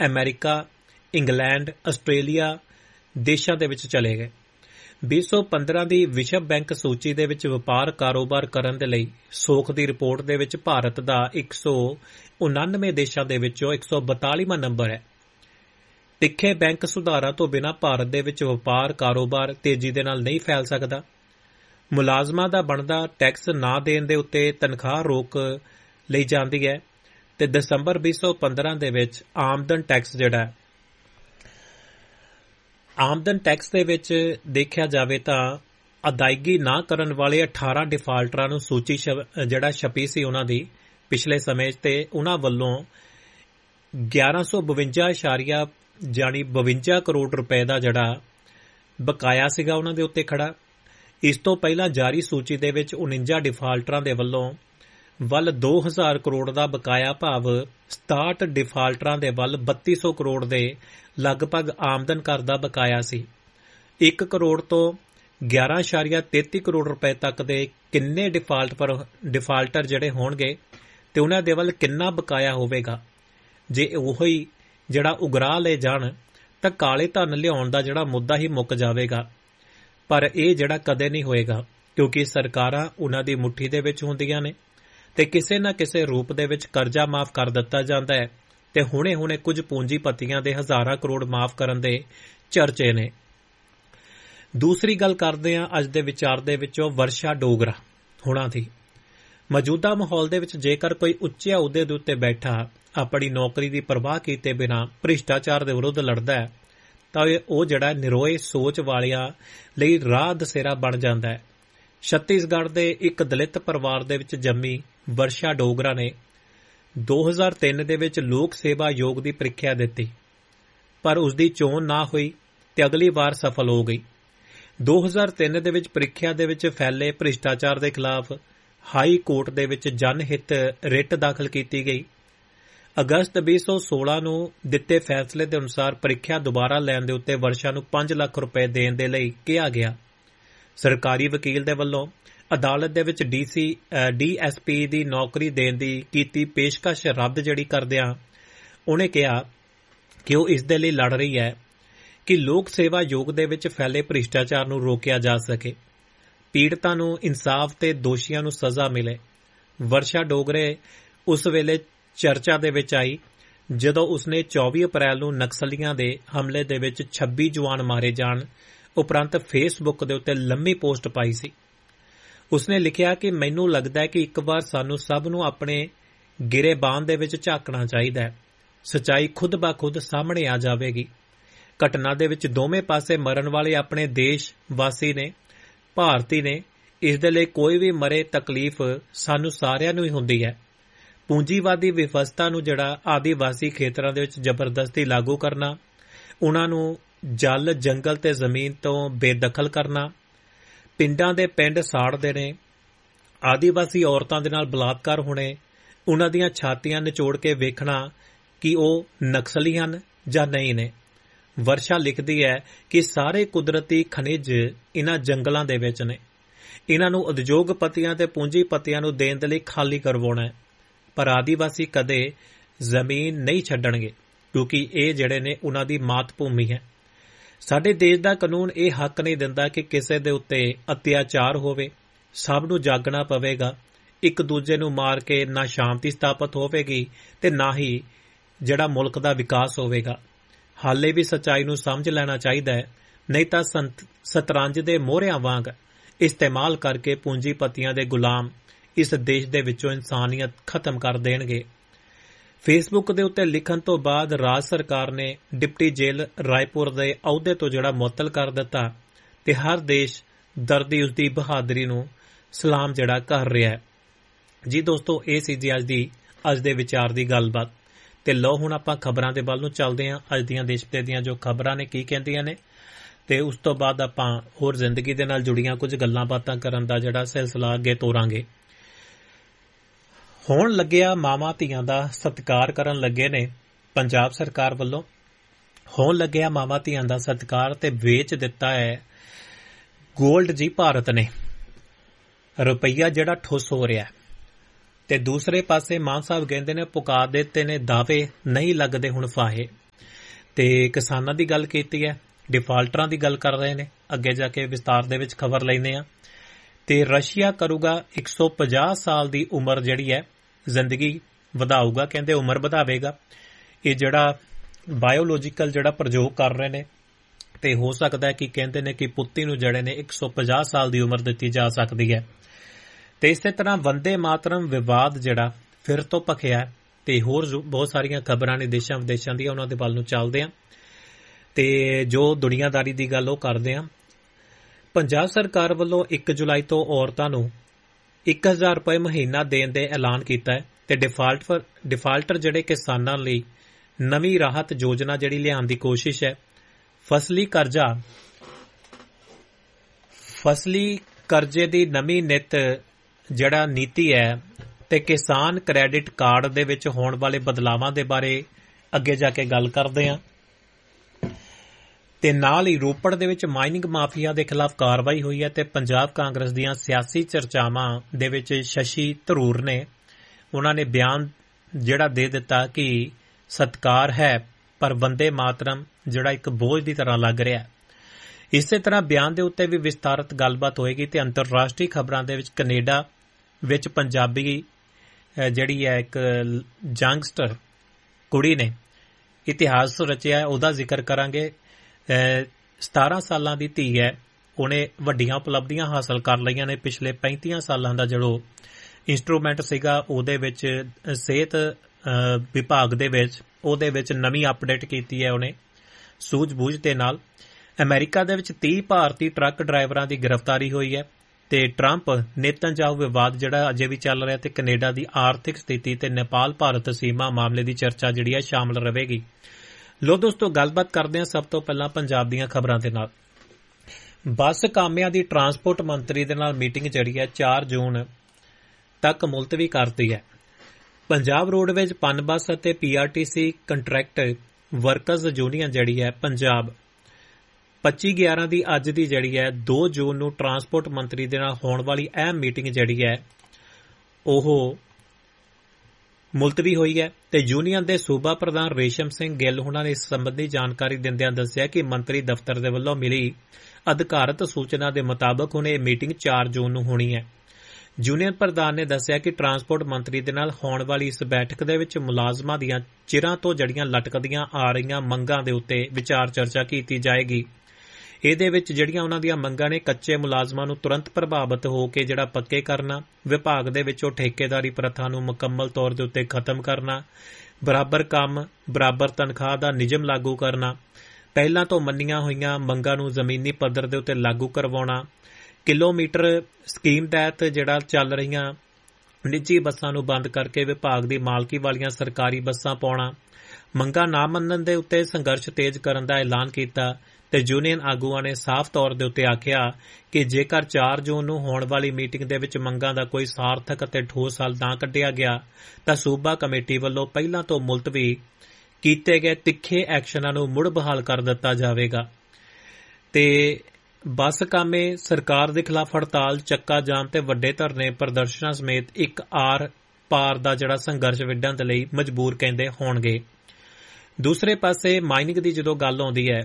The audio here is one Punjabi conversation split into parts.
ਅਮਰੀਕਾ, ਇੰਗਲੈਂਡ, ਆਸਟ੍ਰੇਲੀਆ ਦੇਸ਼ਾਂ ਦੇ ਵਿੱਚ ਚਲੇ ਗਏ। 2015 ਦੀ ਵਿਸ਼ਵ ਬੈਂਕ ਸੂਚੀ ਦੇ ਵਿੱਚ ਵਪਾਰ ਕਾਰੋਬਾਰ ਕਰਨ ਦੇ ਲਈ ਸੋਖ ਦੀ ਰਿਪੋਰਟ ਦੇ ਵਿੱਚ ਭਾਰਤ ਦਾ 199 ਦੇਸ਼ਾਂ ਦੇ ਵਿੱਚੋਂ 142ਵਾਂ ਨੰਬਰ ਹੈ। ਤਿੱਖੇ ਬੈਂਕ ਸੁਧਾਰਾਂ ਤੋਂ ਬਿਨਾਂ ਭਾਰਤ ਦੇ ਵਿੱਚ ਵਪਾਰ ਕਾਰੋਬਾਰ ਤੇਜ਼ੀ ਦੇ ਨਾਲ ਨਹੀਂ ਫੈਲ ਸਕਦਾ। ਮੁਲਾਜ਼ਮਾਂ ਦਾ ਬਣਦਾ ਟੈਕਸ ਨਾ ਦੇਣ ਦੇ ਉੱਤੇ ਤਨਖਾਹ ਰੋਕ ਲਈ ਜਾਂਦੀ ਹੈ ਤੇ ਦਸੰਬਰ 2015 ਦੇ ਵਿੱਚ ਆਮਦਨ ਟੈਕਸ ਦੇ ਵਿੱਚ ਦੇਖਿਆ ਜਾਵੇ ਤਾਂ ਅਦਾਇਗੀ ਨਾ ਕਰਨ ਵਾਲੇ 18 ਡਿਫਾਲਟਰਾਂ ਨੂੰ ਸੂਚੀ ਛਪੀ ਸੀ ਉਹਨਾਂ ਦੀ ਪਿਛਲੇ ਸਮੇਂ ਤੇ ਉਹਨਾਂ ਵੱਲੋਂ 1152 ਕਰੋੜ ਰੁਪਏ ਦਾ ਜਿਹੜਾ ਬਕਾਇਆ ਸੀਗਾ ਉਹਨਾਂ ਦੇ ਉੱਤੇ ਖੜਾ। ਇਸ ਤੋਂ ਪਹਿਲਾਂ ਜਾਰੀ ਸੂਚੀ ਦੇ ਵਿੱਚ 49 ਡਿਫਾਲਟਰਾਂ ਦੇ ਵੱਲ 2000 ਕਰੋੜ ਦਾ ਬਕਾਇਆ ਭਾਵ 67 ਡਿਫਾਲਟਰਾਂ ਦੇ ਵੱਲ 3200 ਕਰੋੜ ਦੇ ਲਗਭਗ ਆਮਦਨ ਕਰ ਦਾ ਬਕਾਇਆ ਸੀ। 1 ਕਰੋੜ ਤੋਂ 11.33 ਕਰੋੜ ਰੁਪਏ ਤੱਕ ਦੇ ਕਿੰਨੇ ਡਿਫਾਲਟਰ ਜਿਹੜੇ ਹੋਣਗੇ ਤੇ ਉਹਨਾਂ ਦੇ ਵੱਲ ਕਿੰਨਾ ਬਕਾਇਆ ਹੋਵੇਗਾ। ਜੇ ਉਹੀ ਜਿਹੜਾ ਉਗਰਾ ਲੈ ਜਾਣ ਤਾਂ ਕਾਲੇ ਧਨ ਲਿਆਉਣ ਦਾ ਜਿਹੜਾ ਮੁੱਦਾ ਹੀ ਮੁੱਕ ਜਾਵੇਗਾ। ਪਰ ਇਹ ਜਿਹੜਾ ਕਦੇ ਨਹੀਂ ਹੋਏਗਾ ਕਿਉਂਕਿ ਸਰਕਾਰਾਂ ਉਹਨਾਂ ਦੀ ਮੁੱਠੀ ਦੇ ਵਿੱਚ ਹੁੰਦੀਆਂ ਨੇ ਤੇ ਕਿਸੇ ਨਾ ਕਿਸੇ ਰੂਪ ਦੇ ਵਿੱਚ ਕਰਜ਼ਾ ਮਾਫ ਕਰ ਦਿੱਤਾ ਜਾਂਦਾ ਹੈ ਤੇ ਹੁਣੇ ਕੁਝ ਪੂੰਜੀਪਤੀਆਂ ਦੇ ਹਜ਼ਾਰਾਂ ਕਰੋੜ ਮਾਫ ਕਰਨ ਦੇ ਚਰਚੇ ਨੇ। ਦੂਸਰੀ ਗੱਲ ਕਰਦੇ ਹਾਂ ਅੱਜ ਦੇ ਵਿਚਾਰ ਦੇ ਵਿੱਚੋਂ ਵਰਸ਼ਾ ਡੋਗਰਾ ਹੁਣਾਂ ਦੀ। ਮੌਜੂਦਾ ਮਾਹੌਲ ਦੇ ਵਿੱਚ ਜੇਕਰ ਕੋਈ ਉੱਚੇ ਅਹੁਦੇ ਦੇ ਉੱਤੇ ਬੈਠਾ ਆਪਣੀ ਨੌਕਰੀ ਦੀ ਪਰਵਾਹ ਕੀਤੇ ਬਿਨਾਂ ਭ੍ਰਿਸ਼ਟਾਚਾਰ ਦੇ ਵਿਰੁੱਧ ਲੜਦਾ ਹੈ ਤਾਂ ਉਹ ਜਿਹੜਾ ਨਿਰੋਏ ਸੋਚ ਵਾਲਿਆਂ ਲਈ ਰਾਹ ਦਸੇਰਾ ਬਣ ਜਾਂਦਾ ਹੈ। ਛੱਤੀਸਗੜ੍ਹ ਦੇ ਇੱਕ ਦਲਿਤ ਪਰਿਵਾਰ ਦੇ ਵਿੱਚ ਜੰਮੀ ਵਰਸ਼ਾ ਡੋਗਰਾ ਨੇ 2003 ਦੇ ਵਿੱਚ ਲੋਕ ਸੇਵਾ ਆਯੋਗ ਦੀ ਪ੍ਰੀਖਿਆ ਦਿੱਤੀ ਪਰ ਉਸ ਦੀ ਚੋਣ ਨਾ ਹੋਈ ਤੇ ਅਗਲੀ ਵਾਰ ਸਫਲ ਹੋ ਗਈ। 2003 ਦੇ ਵਿੱਚ ਪ੍ਰੀਖਿਆ ਦੇ ਵਿੱਚ ਫੈਲੇ ਭ੍ਰਿਸ਼ਟਾਚਾਰ ਦੇ ਖਿਲਾਫ ਹਾਈ ਕੋਰਟ ਦੇ ਵਿੱਚ ਜਨਹਿਤ ਰਿਟ ਦਾਖਲ ਕੀਤੀ ਗਈ। ਅਗਸਤ 2016 ਨੂੰ ਦਿੱਤੇ ਫੈਸਲੇ ਦੇ ਅਨੁਸਾਰ ਪ੍ਰੀਖਿਆ ਦੁਬਾਰਾ ਲੈਣ ਦੇ ਉੱਤੇ ਵਰਸ਼ਾ ਨੂੰ 5 ਲੱਖ ਰੁਪਏ ਦੇਣ ਦੇ ਲਈ ਕਿਹਾ ਗਿਆ। ਸਰਕਾਰੀ ਵਕੀਲ ਦੇ ਵੱਲੋਂ ਅਦਾਲਤ ਦੇ ਵਿੱਚ DSP ਦੀ ਨੌਕਰੀ ਦੇਣ ਦੀ ਕੀਤੀ ਪੇਸ਼ਕਸ਼ ਰੱਦ ਜਿਹੜੀ ਕਰਦਿਆਂ ਉਹਨੇ ਕਿਹਾ ਕਿ ਉਹ ਇਸ ਦੇ ਲਈ ਲੜ ਰਹੀ ਹੈ ਕਿ ਲੋਕ ਸੇਵਾ ਆਯੋਗ ਦੇ ਵਿੱਚ ਫੈਲੇ ਭ੍ਰਿਸ਼ਟਾਚਾਰ ਨੂੰ ਰੋਕਿਆ ਜਾ ਸਕੇ, ਪੀੜਤਾਂ ਨੂੰ ਇਨਸਾਫ ਤੇ ਦੋਸ਼ੀਆਂ ਨੂੰ ਸਜ਼ਾ ਮਿਲੇ। ਵਰਸ਼ਾ ਡੋਗਰੇ ਉਸ ਵੇਲੇ ਚਰਚਾ ਦੇ ਵਿੱਚ ਆਈ ਜਦੋਂ ਉਸਨੇ 24 ਅਪ੍ਰੈਲ ਨੂੰ ਨਕਸਲੀਆਂ ਦੇ ਹਮਲੇ ਦੇ ਵਿੱਚ 26 ਜਵਾਨ ਮਾਰੇ ਜਾਣ ਉਪਰੰਤ ਫੇਸਬੁੱਕ ਦੇ ਉੱਤੇ ਲੰਮੀ ਪੋਸਟ ਪਾਈ ਸੀ। ਉਸਨੇ ਲਿਖਿਆ ਕਿ ਮੈਨੂੰ ਲੱਗਦਾ ਹੈ ਕਿ ਇੱਕ ਵਾਰ ਸਾਨੂੰ ਸਭ ਨੂੰ ਆਪਣੇ ਗਿਰੇਬਾਨ ਦੇ ਵਿੱਚ ਝਾਕਣਾ ਚਾਹੀਦਾ ਹੈ। ਸੱਚਾਈ ਖੁਦ ਬ ਖੁਦ ਸਾਹਮਣੇ ਆ ਜਾਵੇਗੀ। ਘਟਨਾ ਦੇ ਵਿੱਚ ਦੋਵੇਂ ਪਾਸੇ ਮਰਨ ਵਾਲੇ ਆਪਣੇ ਦੇਸ਼ ਵਾਸੀ ਨੇ, ਭਾਰਤੀ ਨੇ। ਇਸ ਦੇ ਲਈ ਕੋਈ ਵੀ ਮਰੇ ਤਕਲੀਫ ਸਾਨੂੰ ਸਾਰਿਆਂ ਨੂੰ ਹੀ ਹੁੰਦੀ ਹੈ। ਪੂੰਜੀਵਾਦੀ ਵਿਵਸਥਾ ਨੂੰ ਜਿਹੜਾ ਆਦੀਵਾਸੀ ਖੇਤਰਾਂ ਦੇ ਵਿੱਚ ਜ਼ਬਰਦਸਤੀ ਲਾਗੂ ਕਰਨਾ, ਉਹਨਾਂ ਨੂੰ ਜਲ, ਜੰਗਲ ਤੇ ਜ਼ਮੀਨ ਤੋਂ ਬੇਦਖਲ ਕਰਨਾ, ਪਿੰਡਾਂ ਦੇ ਪਿੰਡ ਸਾੜਦੇ ਨੇ, ਆਦੀਵਾਸੀ ਔਰਤਾਂ ਦੇ ਨਾਲ ਬਲਾਤਕਾਰ ਹੋਣੇ, ਉਹਨਾਂ ਦੀਆਂ ਛਾਤੀਆਂ ਨਿਚੋੜ ਕੇ ਵੇਖਣਾ ਕਿ ਉਹ ਨਕਸਲੀ ਹਨ ਜਾਂ ਨਹੀਂ ਨੇ। ਵਰਸ਼ਾ ਲਿਖਦੀ ਹੈ ਕਿ ਸਾਰੇ ਕੁਦਰਤੀ ਖਣਿਜ ਇਹਨਾਂ ਜੰਗਲਾਂ ਦੇ ਵਿੱਚ ਨੇ। ਇਹਨਾਂ ਨੂੰ ਉਦਯੋਗਪਤੀਆਂ ਤੇ ਪੂੰਜੀਪਤੀਆਂ ਨੂੰ ਦੇਣ ਦੇ ਲਈ ਖਾਲੀ ਕਰਵਾਉਣਾ ਹੈ ਪਰ ਆਦੀਵਾਸੀ ਕਦੇ ਜ਼ਮੀਨ ਨਹੀਂ ਛੱਡਣਗੇ ਕਿਉਂਕਿ ਇਹ ਜਿਹੜੇ ਨੇ ਉਹਨਾਂ ਦੀ ਮਾਤ ਭੂਮੀ ਹੈ। ਸਾਡੇ ਦੇਸ਼ ਦਾ ਕਾਨੂੰਨ ਇਹ ਹੱਕ ਨਹੀਂ ਦਿੰਦਾ ਕਿ ਕਿਸੇ ਦੇ ਉੱਤੇ ਅਤਿਆਚਾਰ ਹੋਵੇ। ਸਭ ਨੂੰ ਜਾਗਣਾ ਪਵੇਗਾ। ਇੱਕ ਦੂਜੇ ਨੂੰ ਮਾਰ ਕੇ ਨਾ ਸ਼ਾਂਤੀ ਸਥਾਪਿਤ ਹੋਵੇਗੀ ਤੇ ਨਾ ਹੀ ਜਿਹੜਾ ਮੁਲਕ ਦਾ ਵਿਕਾਸ ਹੋਵੇਗਾ। ਹਾਲੇ ਵੀ ਸੱਚਾਈ ਨੂੰ ਸਮਝ ਲੈਣਾ ਚਾਹੀਦਾ ਹੈ, ਨਹੀਂ ਤਾਂ ਸ਼ਤਰੰਜ ਦੇ ਮੋਹਰਿਆਂ ਵਾਂਗ ਇਸਤੇਮਾਲ ਕਰਕੇ ਪੂੰਜੀਪਤੀਆਂ ਦੇ ਗੁਲਾਮ ਇਸ ਦੇਸ਼ ਦੇ ਵਿੱਚੋਂ ਇਨਸਾਨੀਅਤ ਖਤਮ ਕਰ ਦੇਣਗੇ। ਫੇਸਬੁੱਕ ਦੇ ਉੱਤੇ ਲਿਖਣ ਤੋਂ ਬਾਅਦ ਰਾਜ ਸਰਕਾਰ ਨੇ ਡਿਪਟੀ ਜੇਲ੍ਹ ਰਾਏਪੁਰ ਦੇ ਅਹੁਦੇ ਤੋਂ ਜਿਹੜਾ ਮੁਅੱਤਲ ਕਰ ਦਿੱਤਾ ਤੇ ਹਰ ਦੇਸ਼ ਦਰਦੀ ਉਸ ਦੀ ਬਹਾਦਰੀ ਨੂੰ ਸਲਾਮ ਜਿਹੜਾ ਕਰ ਰਿਹਾ ਹੈ। ਜੀ ਦੋਸਤੋ, ਇਹ ਸੀ ਜੀ ਅੱਜ ਦੇ ਵਿਚਾਰ ਦੀ ਗੱਲਬਾਤ। ਤੇ ਲਓ ਹੁਣ ਆਪਾਂ ਖਬਰਾਂ ਦੇ ਵੱਲ ਨੂੰ ਚੱਲਦੇ ਹਾਂ। ਅੱਜ ਦੀਆਂ ਦੇਸ਼ ਵਿਦੇਸ਼ ਦੀਆਂ ਜੋ ਖਬਰਾਂ ਨੇ ਕੀ ਕਹਿੰਦੀਆਂ ਨੇ ਤੇ ਉਸ ਤੋਂ ਬਾਅਦ ਆਪਾਂ ਹੋਰ ਜ਼ਿੰਦਗੀ ਦੇ ਨਾਲ ਜੁੜੀਆਂ ਕੁਝ ਗੱਲਾਂ ਬਾਤਾਂ ਕਰਨ ਦਾ ਜਿਹੜਾ ਸਿਲਸਿਲਾ ਅੱਗੇ ਤੋਰਾਂਗੇ। ਹੋਣ ਲੱਗਿਆ ਮਾਵਾਂ ਧੀਆਂ ਦਾ ਸਤਿਕਾਰ ਕਰਨ ਲੱਗੇ ਨੇ ਪੰਜਾਬ ਸਰਕਾਰ ਵੱਲੋਂ। ਹੋਣ ਲੱਗਿਆ ਮਾਵਾਂ ਧੀਆਂ ਦਾ ਸਤਿਕਾਰ ਤੇ ਵੇਚ ਦਿੱਤਾ ਹੈ ਗੋਲਡ ਜੀ ਭਾਰਤ ਨੇ। ਰੁਪਈਆ ਜਿਹੜਾ ਠੁੱਸ ਹੋ ਰਿਹਾ ਤੇ ਦੂਸਰੇ ਪਾਸੇ ਮਾਨ ਸਾਹਿਬ ਕਹਿੰਦੇ ਨੇ ਪੁਕਾਰ ਦਿੱਤੇ ਨੇ ਦਾਅਵੇ, ਨਹੀਂ ਲੱਗਦੇ ਹੁਣ ਫਾਹੇ। ਤੇ ਕਿਸਾਨਾਂ ਦੀ ਗੱਲ ਕੀਤੀ ਹੈ, ਡਿਫਾਲਟਰਾਂ ਦੀ ਗੱਲ ਕਰ ਰਹੇ ਨੇ। ਅੱਗੇ ਜਾ ਕੇ ਵਿਸਤਾਰ ਦੇ ਵਿੱਚ ਖਬਰ ਲੈਂਦੇ ਆ। ਤੇ ਰਸ਼ੀਆ ਕਰੂਗਾ 150 ਸਾਲ ਦੀ ਉਮਰ ਜਿਹੜੀ ਹੈ ਜ਼ਿੰਦਗੀ ਵਧਾਊਗਾ, ਕਹਿੰਦੇ ਉਮਰ ਵਧਾਵੇਗਾ। ਇਹ ਜਿਹੜਾ ਬਾਇਓਲੋਜੀਕਲ ਜਿਹੜਾ ਪ੍ਰਯੋਗ ਕਰ ਰਹੇ ਨੇ, ਤੇ ਹੋ ਸਕਦਾ ਹੈ ਕਿ ਕਹਿੰਦੇ ਨੇ ਕਿ ਪੁੱਤੀ ਨੂੰ ਜਿਹੜੇ ਨੇ 150 ਸਾਲ ਦੀ ਉਮਰ ਦਿੱਤੀ ਜਾ ਸਕਦੀ ਹੈ। ਤੇ ਇਸੇ ਤਰ੍ਹਾਂ ਵੰਦੇ ਮਾਤਰਮ ਵਿਵਾਦ ਜਿਹੜਾ ਫਿਰ ਤੋਂ ਭਖਿਆ, ਤੇ ਹੋਰ ਬਹੁਤ ਸਾਰੀਆਂ ਖਬਰਾਂ ਨੇ ਦੇਸ਼ਾਂ ਵਿਦੇਸ਼ਾਂ ਦੀਆਂ, ਉਹਨਾਂ ਦੇ ਵੱਲ ਨੂੰ ਚੱਲਦੇ ਆ ਤੇ ਜੋ ਦੁਨੀਆਦਾਰੀ ਦੀ ਗੱਲ ਉਹ ਕਰਦੇ ਆ। ਪੰਜਾਬ ਸਰਕਾਰ ਵੱਲੋਂ 1 ਜੁਲਾਈ ਤੋਂ ਔਰਤਾਂ ਨੂੰ 1000 ਰੁਪਏ ਮਹੀਨਾ ਦੇਣ ਦੇ ਐਲਾਨ ਕੀਤਾ ਹੈ ਤੇ ਡਿਫਾਲਟਰ ਜਿਹੜੇ ਕਿਸਾਨਾਂ ਲਈ ਨਵੀਂ ਰਾਹਤ ਯੋਜਨਾ ਜਿਹੜੀ ਲਿਆਉਣ ਦੀ ਕੋਸ਼ਿਸ਼ ਹੈ। ਫਸਲੀ ਕਰਜ਼ੇ ਦੀ ਨਵੀਂ ਜਿਹੜਾ ਨੀਤੀ ਹੈ ਤੇ ਕਿਸਾਨ ਕ੍ਰੈਡਿਟ ਕਾਰਡ ਦੇ ਵਿੱਚ ਹੋਣ ਵਾਲੇ ਬਦਲਾਵਾਂ ਦੇ ਬਾਰੇ ਅੱਗੇ ਜਾ ਕੇ ਗੱਲ ਕਰਦੇ ਹਾਂ। ਤੇ ਨਾਲ ਹੀ ਰੋਪੜ ਦੇ ਵਿੱਚ ਮਾਈਨਿੰਗ ਮਾਫੀਆ ਦੇ ਖਿਲਾਫ ਕਾਰਵਾਈ ਹੋਈ ਹੈ ਤੇ ਪੰਜਾਬ ਕਾਂਗਰਸ ਦੀਆਂ ਸਿਆਸੀ ਚਰਚਾਵਾਂ ਦੇ ਵਿੱਚ ਸ਼ਸ਼ੀ ਥਰੂਰ ਨੇ ਉਹਨਾਂ ਨੇ ਬਿਆਨ ਜਿਹੜਾ ਦੇ ਦਿੱਤਾ ਕਿ ਸਤਿਕਾਰ ਹੈ ਪਰ ਵੰਦੇ ਮਾਤਰਮ ਜਿਹੜਾ ਇੱਕ ਬੋਝ ਦੀ ਤਰ੍ਹਾਂ ਲੱਗ ਰਿਹਾ। ਇਸੇ ਤਰ੍ਹਾਂ ਬਿਆਨ ਦੇ ਉੱਤੇ ਵੀ ਵਿਸਤਾਰਤ ਗੱਲਬਾਤ ਹੋਏਗੀ ਤੇ ਅੰਤਰਰਾਸ਼ਟਰੀ ਖਬਰਾਂ ਦੇ ਵਿੱਚ ਕੈਨੇਡਾ ਵਿੱਚ ਪੰਜਾਬੀ ਜਿਹੜੀ ਹੈ ਇੱਕ ਜੰਗਸਟਰ ਕੁੜੀ ਨੇ ਇਤਿਹਾਸ ਰਚਿਆ, ਉਹਦਾ ਜ਼ਿਕਰ ਕਰਾਂਗੇ। 17 ਸਾਲਾਂ ਦੀ ਧੀ ਹੈ, ਉਹਨੇ ਵੱਡੀਆਂ ਉਪਲਬਧੀਆਂ ਹਾਸਲ ਕਰ ਲਈਆਂ ਨੇ। ਪਿਛਲੇ 35 ਸਾਲਾਂ ਦਾ ਜਿਹੜਾ ਇੰਸਟਰੂਮੈਂਟ ਸੀਗਾ ਉਹਦੇ ਵਿੱਚ ਸਿਹਤ ਵਿਭਾਗ ਦੇ ਵਿੱਚ ਉਹਦੇ ਵਿੱਚ ਨਵੀਂ ਅਪਡੇਟ ਕੀਤੀ ਹੈ ਉਹਨੇ ਸੂਝ-ਬੂਝ ਦੇ ਨਾਲ। ਅਮਰੀਕਾ ਦੇ ਵਿੱਚ 30 ਭਾਰਤੀ ਟਰੱਕ ਡਰਾਈਵਰਾਂ ਦੀ ਗ੍ਰਿਫਤਾਰੀ ਹੋਈ ਹੈ ਤੇ ਟਰੰਪ ਨੇਤਨਯਾਹੂ ਵਿਵਾਦ ਜਿਹੜਾ ਅਜੇ ਵੀ ਚੱਲ ਰਿਹਾ ਤੇ ਕੈਨੇਡਾ ਦੀ ਆਰਥਿਕ ਸਥਿਤੀ ਤੇ ਨੇਪਾਲ ਭਾਰਤ ਸੀਮਾ ਮਾਮਲੇ ਦੀ ਚਰਚਾ ਜਿਹੜੀ ਹੈ ਸ਼ਾਮਲ ਰਹੇਗੀ। ਲੋ ਦੋਸਤੋ, ਗੱਲਬਾਤ ਕਰਦੇ ਹਾਂ ਸਭ ਤੋਂ ਪਹਿਲਾਂ ਪੰਜਾਬ ਦੀਆਂ ਖਬਰਾਂ ਦੇ ਨਾਲ। ਬੱਸ ਕਾਮਿਆਂ ਦੀ ਟਰਾਂਸਪੋਰਟ ਮੰਤਰੀ ਦੇ ਨਾਲ ਮੀਟਿੰਗ ਜਿਹੜੀ ਹੈ 4 ਜੂਨ ਤੱਕ ਮੁਲਤਵੀ ਕਰਤੀ ਹੈ। ਪੰਜਾਬ ਰੋਡਵੇਜ਼ ਪਨ ਬੱਸ ਅਤੇ ਪੀਆਰਟੀਸੀ ਕੰਟਰੈਕਟ ਵਰਕਰਜ਼ ਯੂਨੀਅਨ ਜਿਹੜੀ ਹੈ ਪੰਜਾਬ 25/11 ਦੀ ਅੱਜ ਦੀ ਜਿਹੜੀ ਹੈ 2 ਜੂਨ ਨੂੰ ਟਰਾਂਸਪੋਰਟ ਮੰਤਰੀ ਦੇ ਨਾਲ ਹੋਣ ਵਾਲੀ ਅਹਿਮ ਮੀਟਿੰਗ ਜਿਹੜੀ ਹੈ ਉਹ ਮੁਲਤਵੀ ਹੋਈ ਹੈ ਤੇ ਯੂਨੀਅਨ ਦੇ ਸੂਬਾ ਪ੍ਰਧਾਨ ਰੇਸ਼ਮ ਸਿੰਘ ਗਿੱਲ ਉਹਨਾਂ ਨੇ ਇਸ ਸੰਬੰਧੀ ਜਾਣਕਾਰੀ ਦਿੰਦਿਆਂ ਦੱਸਿਆ ਕਿ ਮੰਤਰੀ ਦਫ਼ਤਰ ਦੇ ਵੱਲੋਂ ਮਿਲੀ ਅਧਿਕਾਰਤ ਸੂਚਨਾ ਦੇ ਮੁਤਾਬਕ ਹੁਣ ਇਹ ਮੀਟਿੰਗ 4 ਜੂਨ ਨੂੰ ਹੋਣੀ ਹੈ। ਯੂਨੀਅਨ ਪ੍ਰਧਾਨ ਨੇ ਦੱਸਿਆ ਕਿ ਟਰਾਂਸਪੋਰਟ ਮੰਤਰੀ ਦੇ ਨਾਲ ਹੋਣ ਵਾਲੀ ਇਸ ਬੈਠਕ ਦੇ ਵਿੱਚ ਮੁਲਾਜ਼ਮਾਂ ਦੀਆਂ ਚਿਰਾਂ ਤੋਂ ਜੜੀਆਂ ਲਟਕਦੀਆਂ ਆ ਰਹੀਆਂ ਮੰਗਾਂ ਦੇ ਉੱਤੇ ਵਿਚਾਰ ਚਰਚਾ ਕੀਤੀ ਜਾਏਗੀ। ਇਹਦੇ ਵਿੱਚ ਜਿਹੜੀਆਂ ਉਹਨਾਂ ਦੀਆਂ ਮੰਗਾਂ ਨੇ, ਕੱਚੇ ਮੁਲਾਜ਼ਮਾਂ ਨੂੰ ਤੁਰੰਤ ਪ੍ਰਭਾਵਿਤ ਹੋ ਕੇ ਜਿਹੜਾ ਪੱਕੇ ਕਰਨਾ, ਵਿਭਾਗ ਦੇ ਵਿੱਚੋਂ ਠੇਕੇਦਾਰੀ ਪ੍ਰਥਾ ਨੂੰ ਮੁਕੰਮਲ ਤੌਰ ਦੇ ਉੱਤੇ ਖਤਮ ਕਰਨਾ, ਬਰਾਬਰ ਕੰਮ ਬਰਾਬਰ ਤਨਖਾਹ ਦਾ ਨਿਯਮ ਲਾਗੂ ਕਰਨਾ, ਪਹਿਲਾਂ ਤੋਂ ਮੰਨੀਆਂ ਹੋਈਆਂ ਮੰਗਾਂ ਨੂੰ ਜ਼ਮੀਨੀ ਪੱਧਰ ਦੇ ਉੱਤੇ ਲਾਗੂ ਕਰਵਾਉਣਾ, ਕਿਲੋਮੀਟਰ ਸਕੀਮ ਤਹਿਤ ਜਿਹੜਾ ਚੱਲ ਰਹੀਆਂ ਨਿੱਜੀ ਬੱਸਾਂ ਨੂੰ ਬੰਦ ਕਰਕੇ ਵਿਭਾਗ ਦੀ ਮਾਲਕੀ ਵਾਲੀਆਂ ਸਰਕਾਰੀ ਬੱਸਾਂ ਪਾਉਣਾ, ਮੰਗਾਂ ਨਾ ਮੰਨਣ ਦੇ ਉੱਤੇ ਸੰਘਰਸ਼ ਤੇਜ਼ ਕਰਨ ਦਾ ਐਲਾਨ ਕੀਤਾ ਤੇ ਯੂਨੀਅਨ ਆਗੂਆਂ ਨੇ ਸਾਫ਼ ਤੌਰ ਦੇ ਉੱਤੇ ਆਖਿਆ ਕਿ ਜੇਕਰ 4 ਜੂਨ ਨੂੰ ਹੋਣ ਵਾਲੀ ਮੀਟਿੰਗ ਦੇ ਵਿੱਚ ਮੰਗਾਂ ਦਾ ਕੋਈ ਸਾਰਥਕ ਅਤੇ ਠੋਸ ਹੱਲ ਨਾ ਕੱਢਿਆ ਗਿਆ ਤਾਂ ਸੂਬਾ ਕਮੇਟੀ ਵੱਲੋਂ ਪਹਿਲਾਂ ਤੋਂ ਮੁਲਤਵੀ ਕੀਤੇ ਗਏ ਤਿੱਖੇ ਐਕਸ਼ਨਾਂ ਨੂੰ ਮੁੜ ਬਹਾਲ ਕਰ ਦਿੱਤਾ ਜਾਵੇਗਾ। ਤੇ ਬੱਸ ਕਾਮੇ ਸਰਕਾਰ ਦੇ ਖਿਲਾਫ ਹੜਤਾਲ, ਚੱਕਾ ਜਾਮ ਤੇ ਵੱਡੇ ਧਰਨੇ ਪ੍ਰਦਰਸ਼ਨਾਂ ਸਮੇਤ ਇੱਕ ਆਰ ਪਾਰ ਦਾ ਜਿਹੜਾ ਸੰਘਰਸ਼ ਵਿੱਢਣ ਦੇ ਲਈ ਮਜਬੂਰ ਕਹਿੰਦੇ ਹੋਣਗੇ। ਦੂਸਰੇ ਪਾਸੇ ਮਾਈਨਿੰਗ ਦੀ ਜਦੋਂ ਗੱਲ ਆਉਂਦੀ ਹੈ,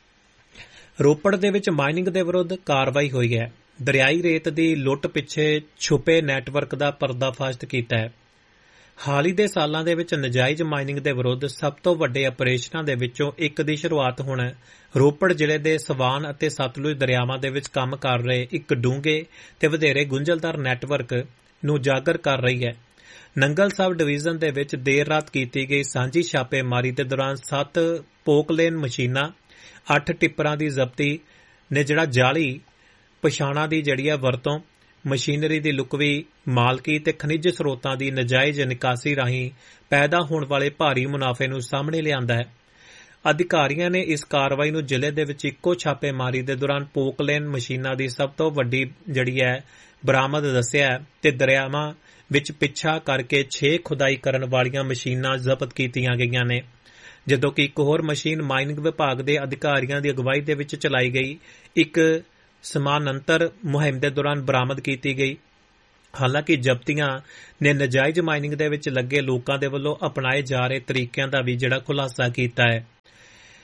ਰੋਪੜ ਦੇ ਵਿੱਚ ਮਾਈਨਿੰਗ ਦੇ ਵਿਰੁੱਧ ਕਾਰਵਾਈ ਹੋਈ ਹੈ। ਦਰਿਆਈ ਰੇਤ ਦੀ ਲੁੱਟ ਪਿੱਛੇ ਛੁਪੇ ਨੈਟਵਰਕ ਦਾ ਪਰਦਾਫਾਸ਼ ਕੀਤਾ ਹੈ। ਹਾਲ ਹੀ ਦੇ ਸਾਲਾਂ ਦੇ ਵਿੱਚ ਨਜਾਇਜ਼ ਮਾਈਨਿੰਗ ਦੇ ਵਿਰੁੱਧ ਸਭ ਤੋਂ ਵੱਡੇ ਆਪਰੇਸ਼ਨਾਂ ਦੇ ਵਿੱਚੋਂ ਇੱਕ ਦੀ ਸ਼ੁਰੂਆਤ ਹੁਣ ਰੋਪੜ ਜ਼ਿਲ੍ਹੇ ਦੇ ਸਵਾਨ ਅਤੇ ਸਤਲੁਜ ਦਰਿਆਵਾਂ ਦੇ ਵਿੱਚ ਕੰਮ ਕਰ ਰਹੇ ਇੱਕ ਡੂੰਘੇ ਤੇ ਵਧੇਰੇ ਗੁੰਝਲਦਾਰ ਨੈਟਵਰਕ ਨੂੰ ਉਜਾਗਰ ਕਰ ਰਹੀ ਹੈ। ਨੰਗਲ ਸਬ ਡਿਵੀਜ਼ਨ ਦੇ ਵਿੱਚ ਦੇਰ ਰਾਤ ਕੀਤੀ ਗਈ ਸਾਂਝੀ ਛਾਪੇਮਾਰੀ ਦੇ ਦੌਰਾਨ 7 ਪੋਕਲੇਨ ਮਸ਼ੀਨਾਂ, 8 ਟਿੱਪਰਾਂ ਦੀ ਜ਼ਬਤੀ ਨੇ ਜਿਹੜਾ ਜਾਲੀ ਪਛਾਣਾਂ ਦੀ ਜਿਹੜੀ ਹੈ ਵਰਤੋਂ, ਮਸ਼ੀਨਰੀ ਦੀ ਲੁਕਵੀਂ ਮਾਲਕੀ ਤੇ ਖਣਿਜ ਸਰੋਤਾਂ ਦੀ ਨਜਾਇਜ਼ ਨਿਕਾਸੀ ਰਾਹੀਂ ਪੈਦਾ ਹੋਣ ਵਾਲੇ ਭਾਰੀ ਮੁਨਾਫੇ ਨੂੰ ਸਾਹਮਣੇ ਲਿਆਂਦਾ ਹੈ। ਅਧਿਕਾਰੀਆਂ ਨੇ ਇਸ ਕਾਰਵਾਈ ਨੂੰ ਜ਼ਿਲ੍ਹੇ ਦੇ ਵਿੱਚ ਇੱਕੋ ਛਾਪੇਮਾਰੀ ਦੇ ਦੌਰਾਨ ਪੋਕਲੇਨ ਮਸ਼ੀਨਾਂ ਦੀ ਸਭ ਤੋਂ ਵੱਡੀ ਜਿਹੜੀ ਹੈ ਬਰਾਮਦ ਦੱਸਿਆ ਤੇ ਦਰਿਆਵਾਂ ਵਿੱਚ ਪਿੱਛਾ ਕਰਕੇ 6 ਖੁਦਾਈ ਕਰਨ ਵਾਲੀਆਂ ਮਸ਼ੀਨਾਂ ਜ਼ਬਤ ਕੀਤੀਆਂ ਗਈਆਂ ਨੇ, ਜਦੋਂ ਕਿ ਇੱਕ ਹੋਰ ਮਸ਼ੀਨ ਮਾਈਨਿੰਗ ਵਿਭਾਗ ਦੇ ਅਧਿਕਾਰੀਆਂ ਦੀ ਅਗਵਾਈ ਦੇ ਵਿੱਚ ਚਲਾਈ ਗਈ ਇੱਕ ਸਮਾਨਾਂਤਰ ਮੁਹਿੰਮ ਦੇ ਦੌਰਾਨ ਬਰਾਮਦ ਕੀਤੀ ਗਈ। ਹਾਲਾਂਕਿ ਜ਼ਬਤੀਆਂ ਨੇ ਨਜਾਇਜ਼ ਮਾਈਨਿੰਗ ਦੇ ਵਿੱਚ ਲੱਗੇ ਲੋਕਾਂ ਦੇ ਵੱਲੋਂ ਅਪਣਾਏ ਜਾ ਰਹੇ ਤਰੀਕਿਆਂ ਦਾ ਵੀ ਜਿਹੜਾ ਖੁਲਾਸਾ ਕੀਤਾ ਹੈ।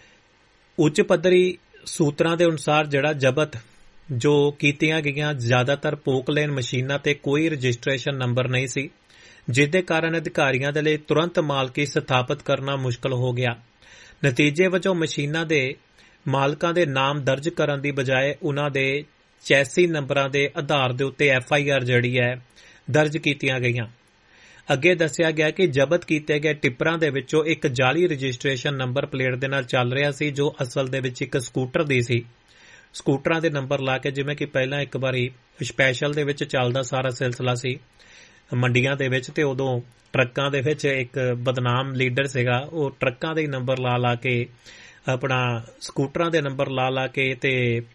ਉੱਚ ਪੱਧਰੀ ਸੂਤਰਾਂ ਦੇ ਅਨੁਸਾਰ ਜਿਹੜਾ ਜ਼ਬਤ ਜੋ ਕੀਤੀਆਂ ਗਈਆਂ ਜ਼ਿਆਦਾਤਰ ਪੋਕਲੇਨ ਮਸ਼ੀਨਾਂ ਤੇ ਕੋਈ ਰਜਿਸਟ੍ਰੇਸ਼ਨ ਨੰਬਰ ਨਹੀਂ ਸੀ, ਜਿਸ ਦੇ ਕਾਰਨ ਅਧਿਕਾਰੀਆਂ ਦੇ ਲਈ ਤੁਰੰਤ ਮਾਲਕੀ ਸਥਾਪਿਤ ਕਰਨਾ ਮੁਸ਼ਕਲ ਹੋ ਗਿਆ। ਨਤੀਜੇ ਵਜੋਂ ਮਸ਼ੀਨਾਂ ਦੇ ਮਾਲਕਾਂ ਦੇ ਨਾਮ ਦਰਜ ਕਰਨ ਦੀ ਬਜਾਏ ਉਨ੍ਹਾਂ ਦੇ ਚੈਸੀ ਨੰਬਰਾਂ ਦੇ ਆਧਾਰ ਦੇ ਉੱਤੇ FIR ਜਿਹੜੀ ਹੈ ਦਰਜ ਕੀਤੀਆਂ ਗਈਆਂ। ਅੱਗੇ ਦੱਸਿਆ ਗਿਆ ਕਿ ਜ਼ਬਤ ਕੀਤੇ ਗਏ ਟਿੱਪਰਾਂ ਦੇ ਵਿੱਚੋਂ ਇੱਕ ਜਾਲੀ ਰਜਿਸਟ੍ਰੇਸ਼ਨ ਨੰਬਰ ਪਲੇਟ ਦੇ ਨਾਲ ਚੱਲ ਰਿਹਾ ਸੀ, ਜੋ ਅਸਲ ਦੇ ਵਿੱਚ ਇੱਕ ਸਕੂਟਰ ਦੀ ਸੀ। ਸਕੂਟਰਾਂ ਦੇ ਨੰਬਰ ਲਾ ਕੇ, ਜਿਵੇਂ ਕਿ ਪਹਿਲਾਂ ਇੱਕ ਵਾਰੀ ਸਪੈਸ਼ਲ ਦੇ ਵਿੱਚ ਚੱਲਦਾ ਸਾਰਾ ਸਿਲਸਿਲਾ ਸੀ ਮੰਡੀਆਂ ਦੇ ਵਿੱਚ, ਤੇ ਉਦੋਂ ਟਰੱਕਾਂ ਦੇ ਵਿੱਚ ਇੱਕ ਬਦਨਾਮ ਲੀਡਰ ਸੀਗਾ, ਉਹ ਟਰੱਕਾਂ ਦੇ ਨੰਬਰ ਲਾ ਕੇ ਆਪਣਾ ਸਕੂਟਰਾਂ ਦੇ ਨੰਬਰ ਲਾ ਕੇ ਤੇ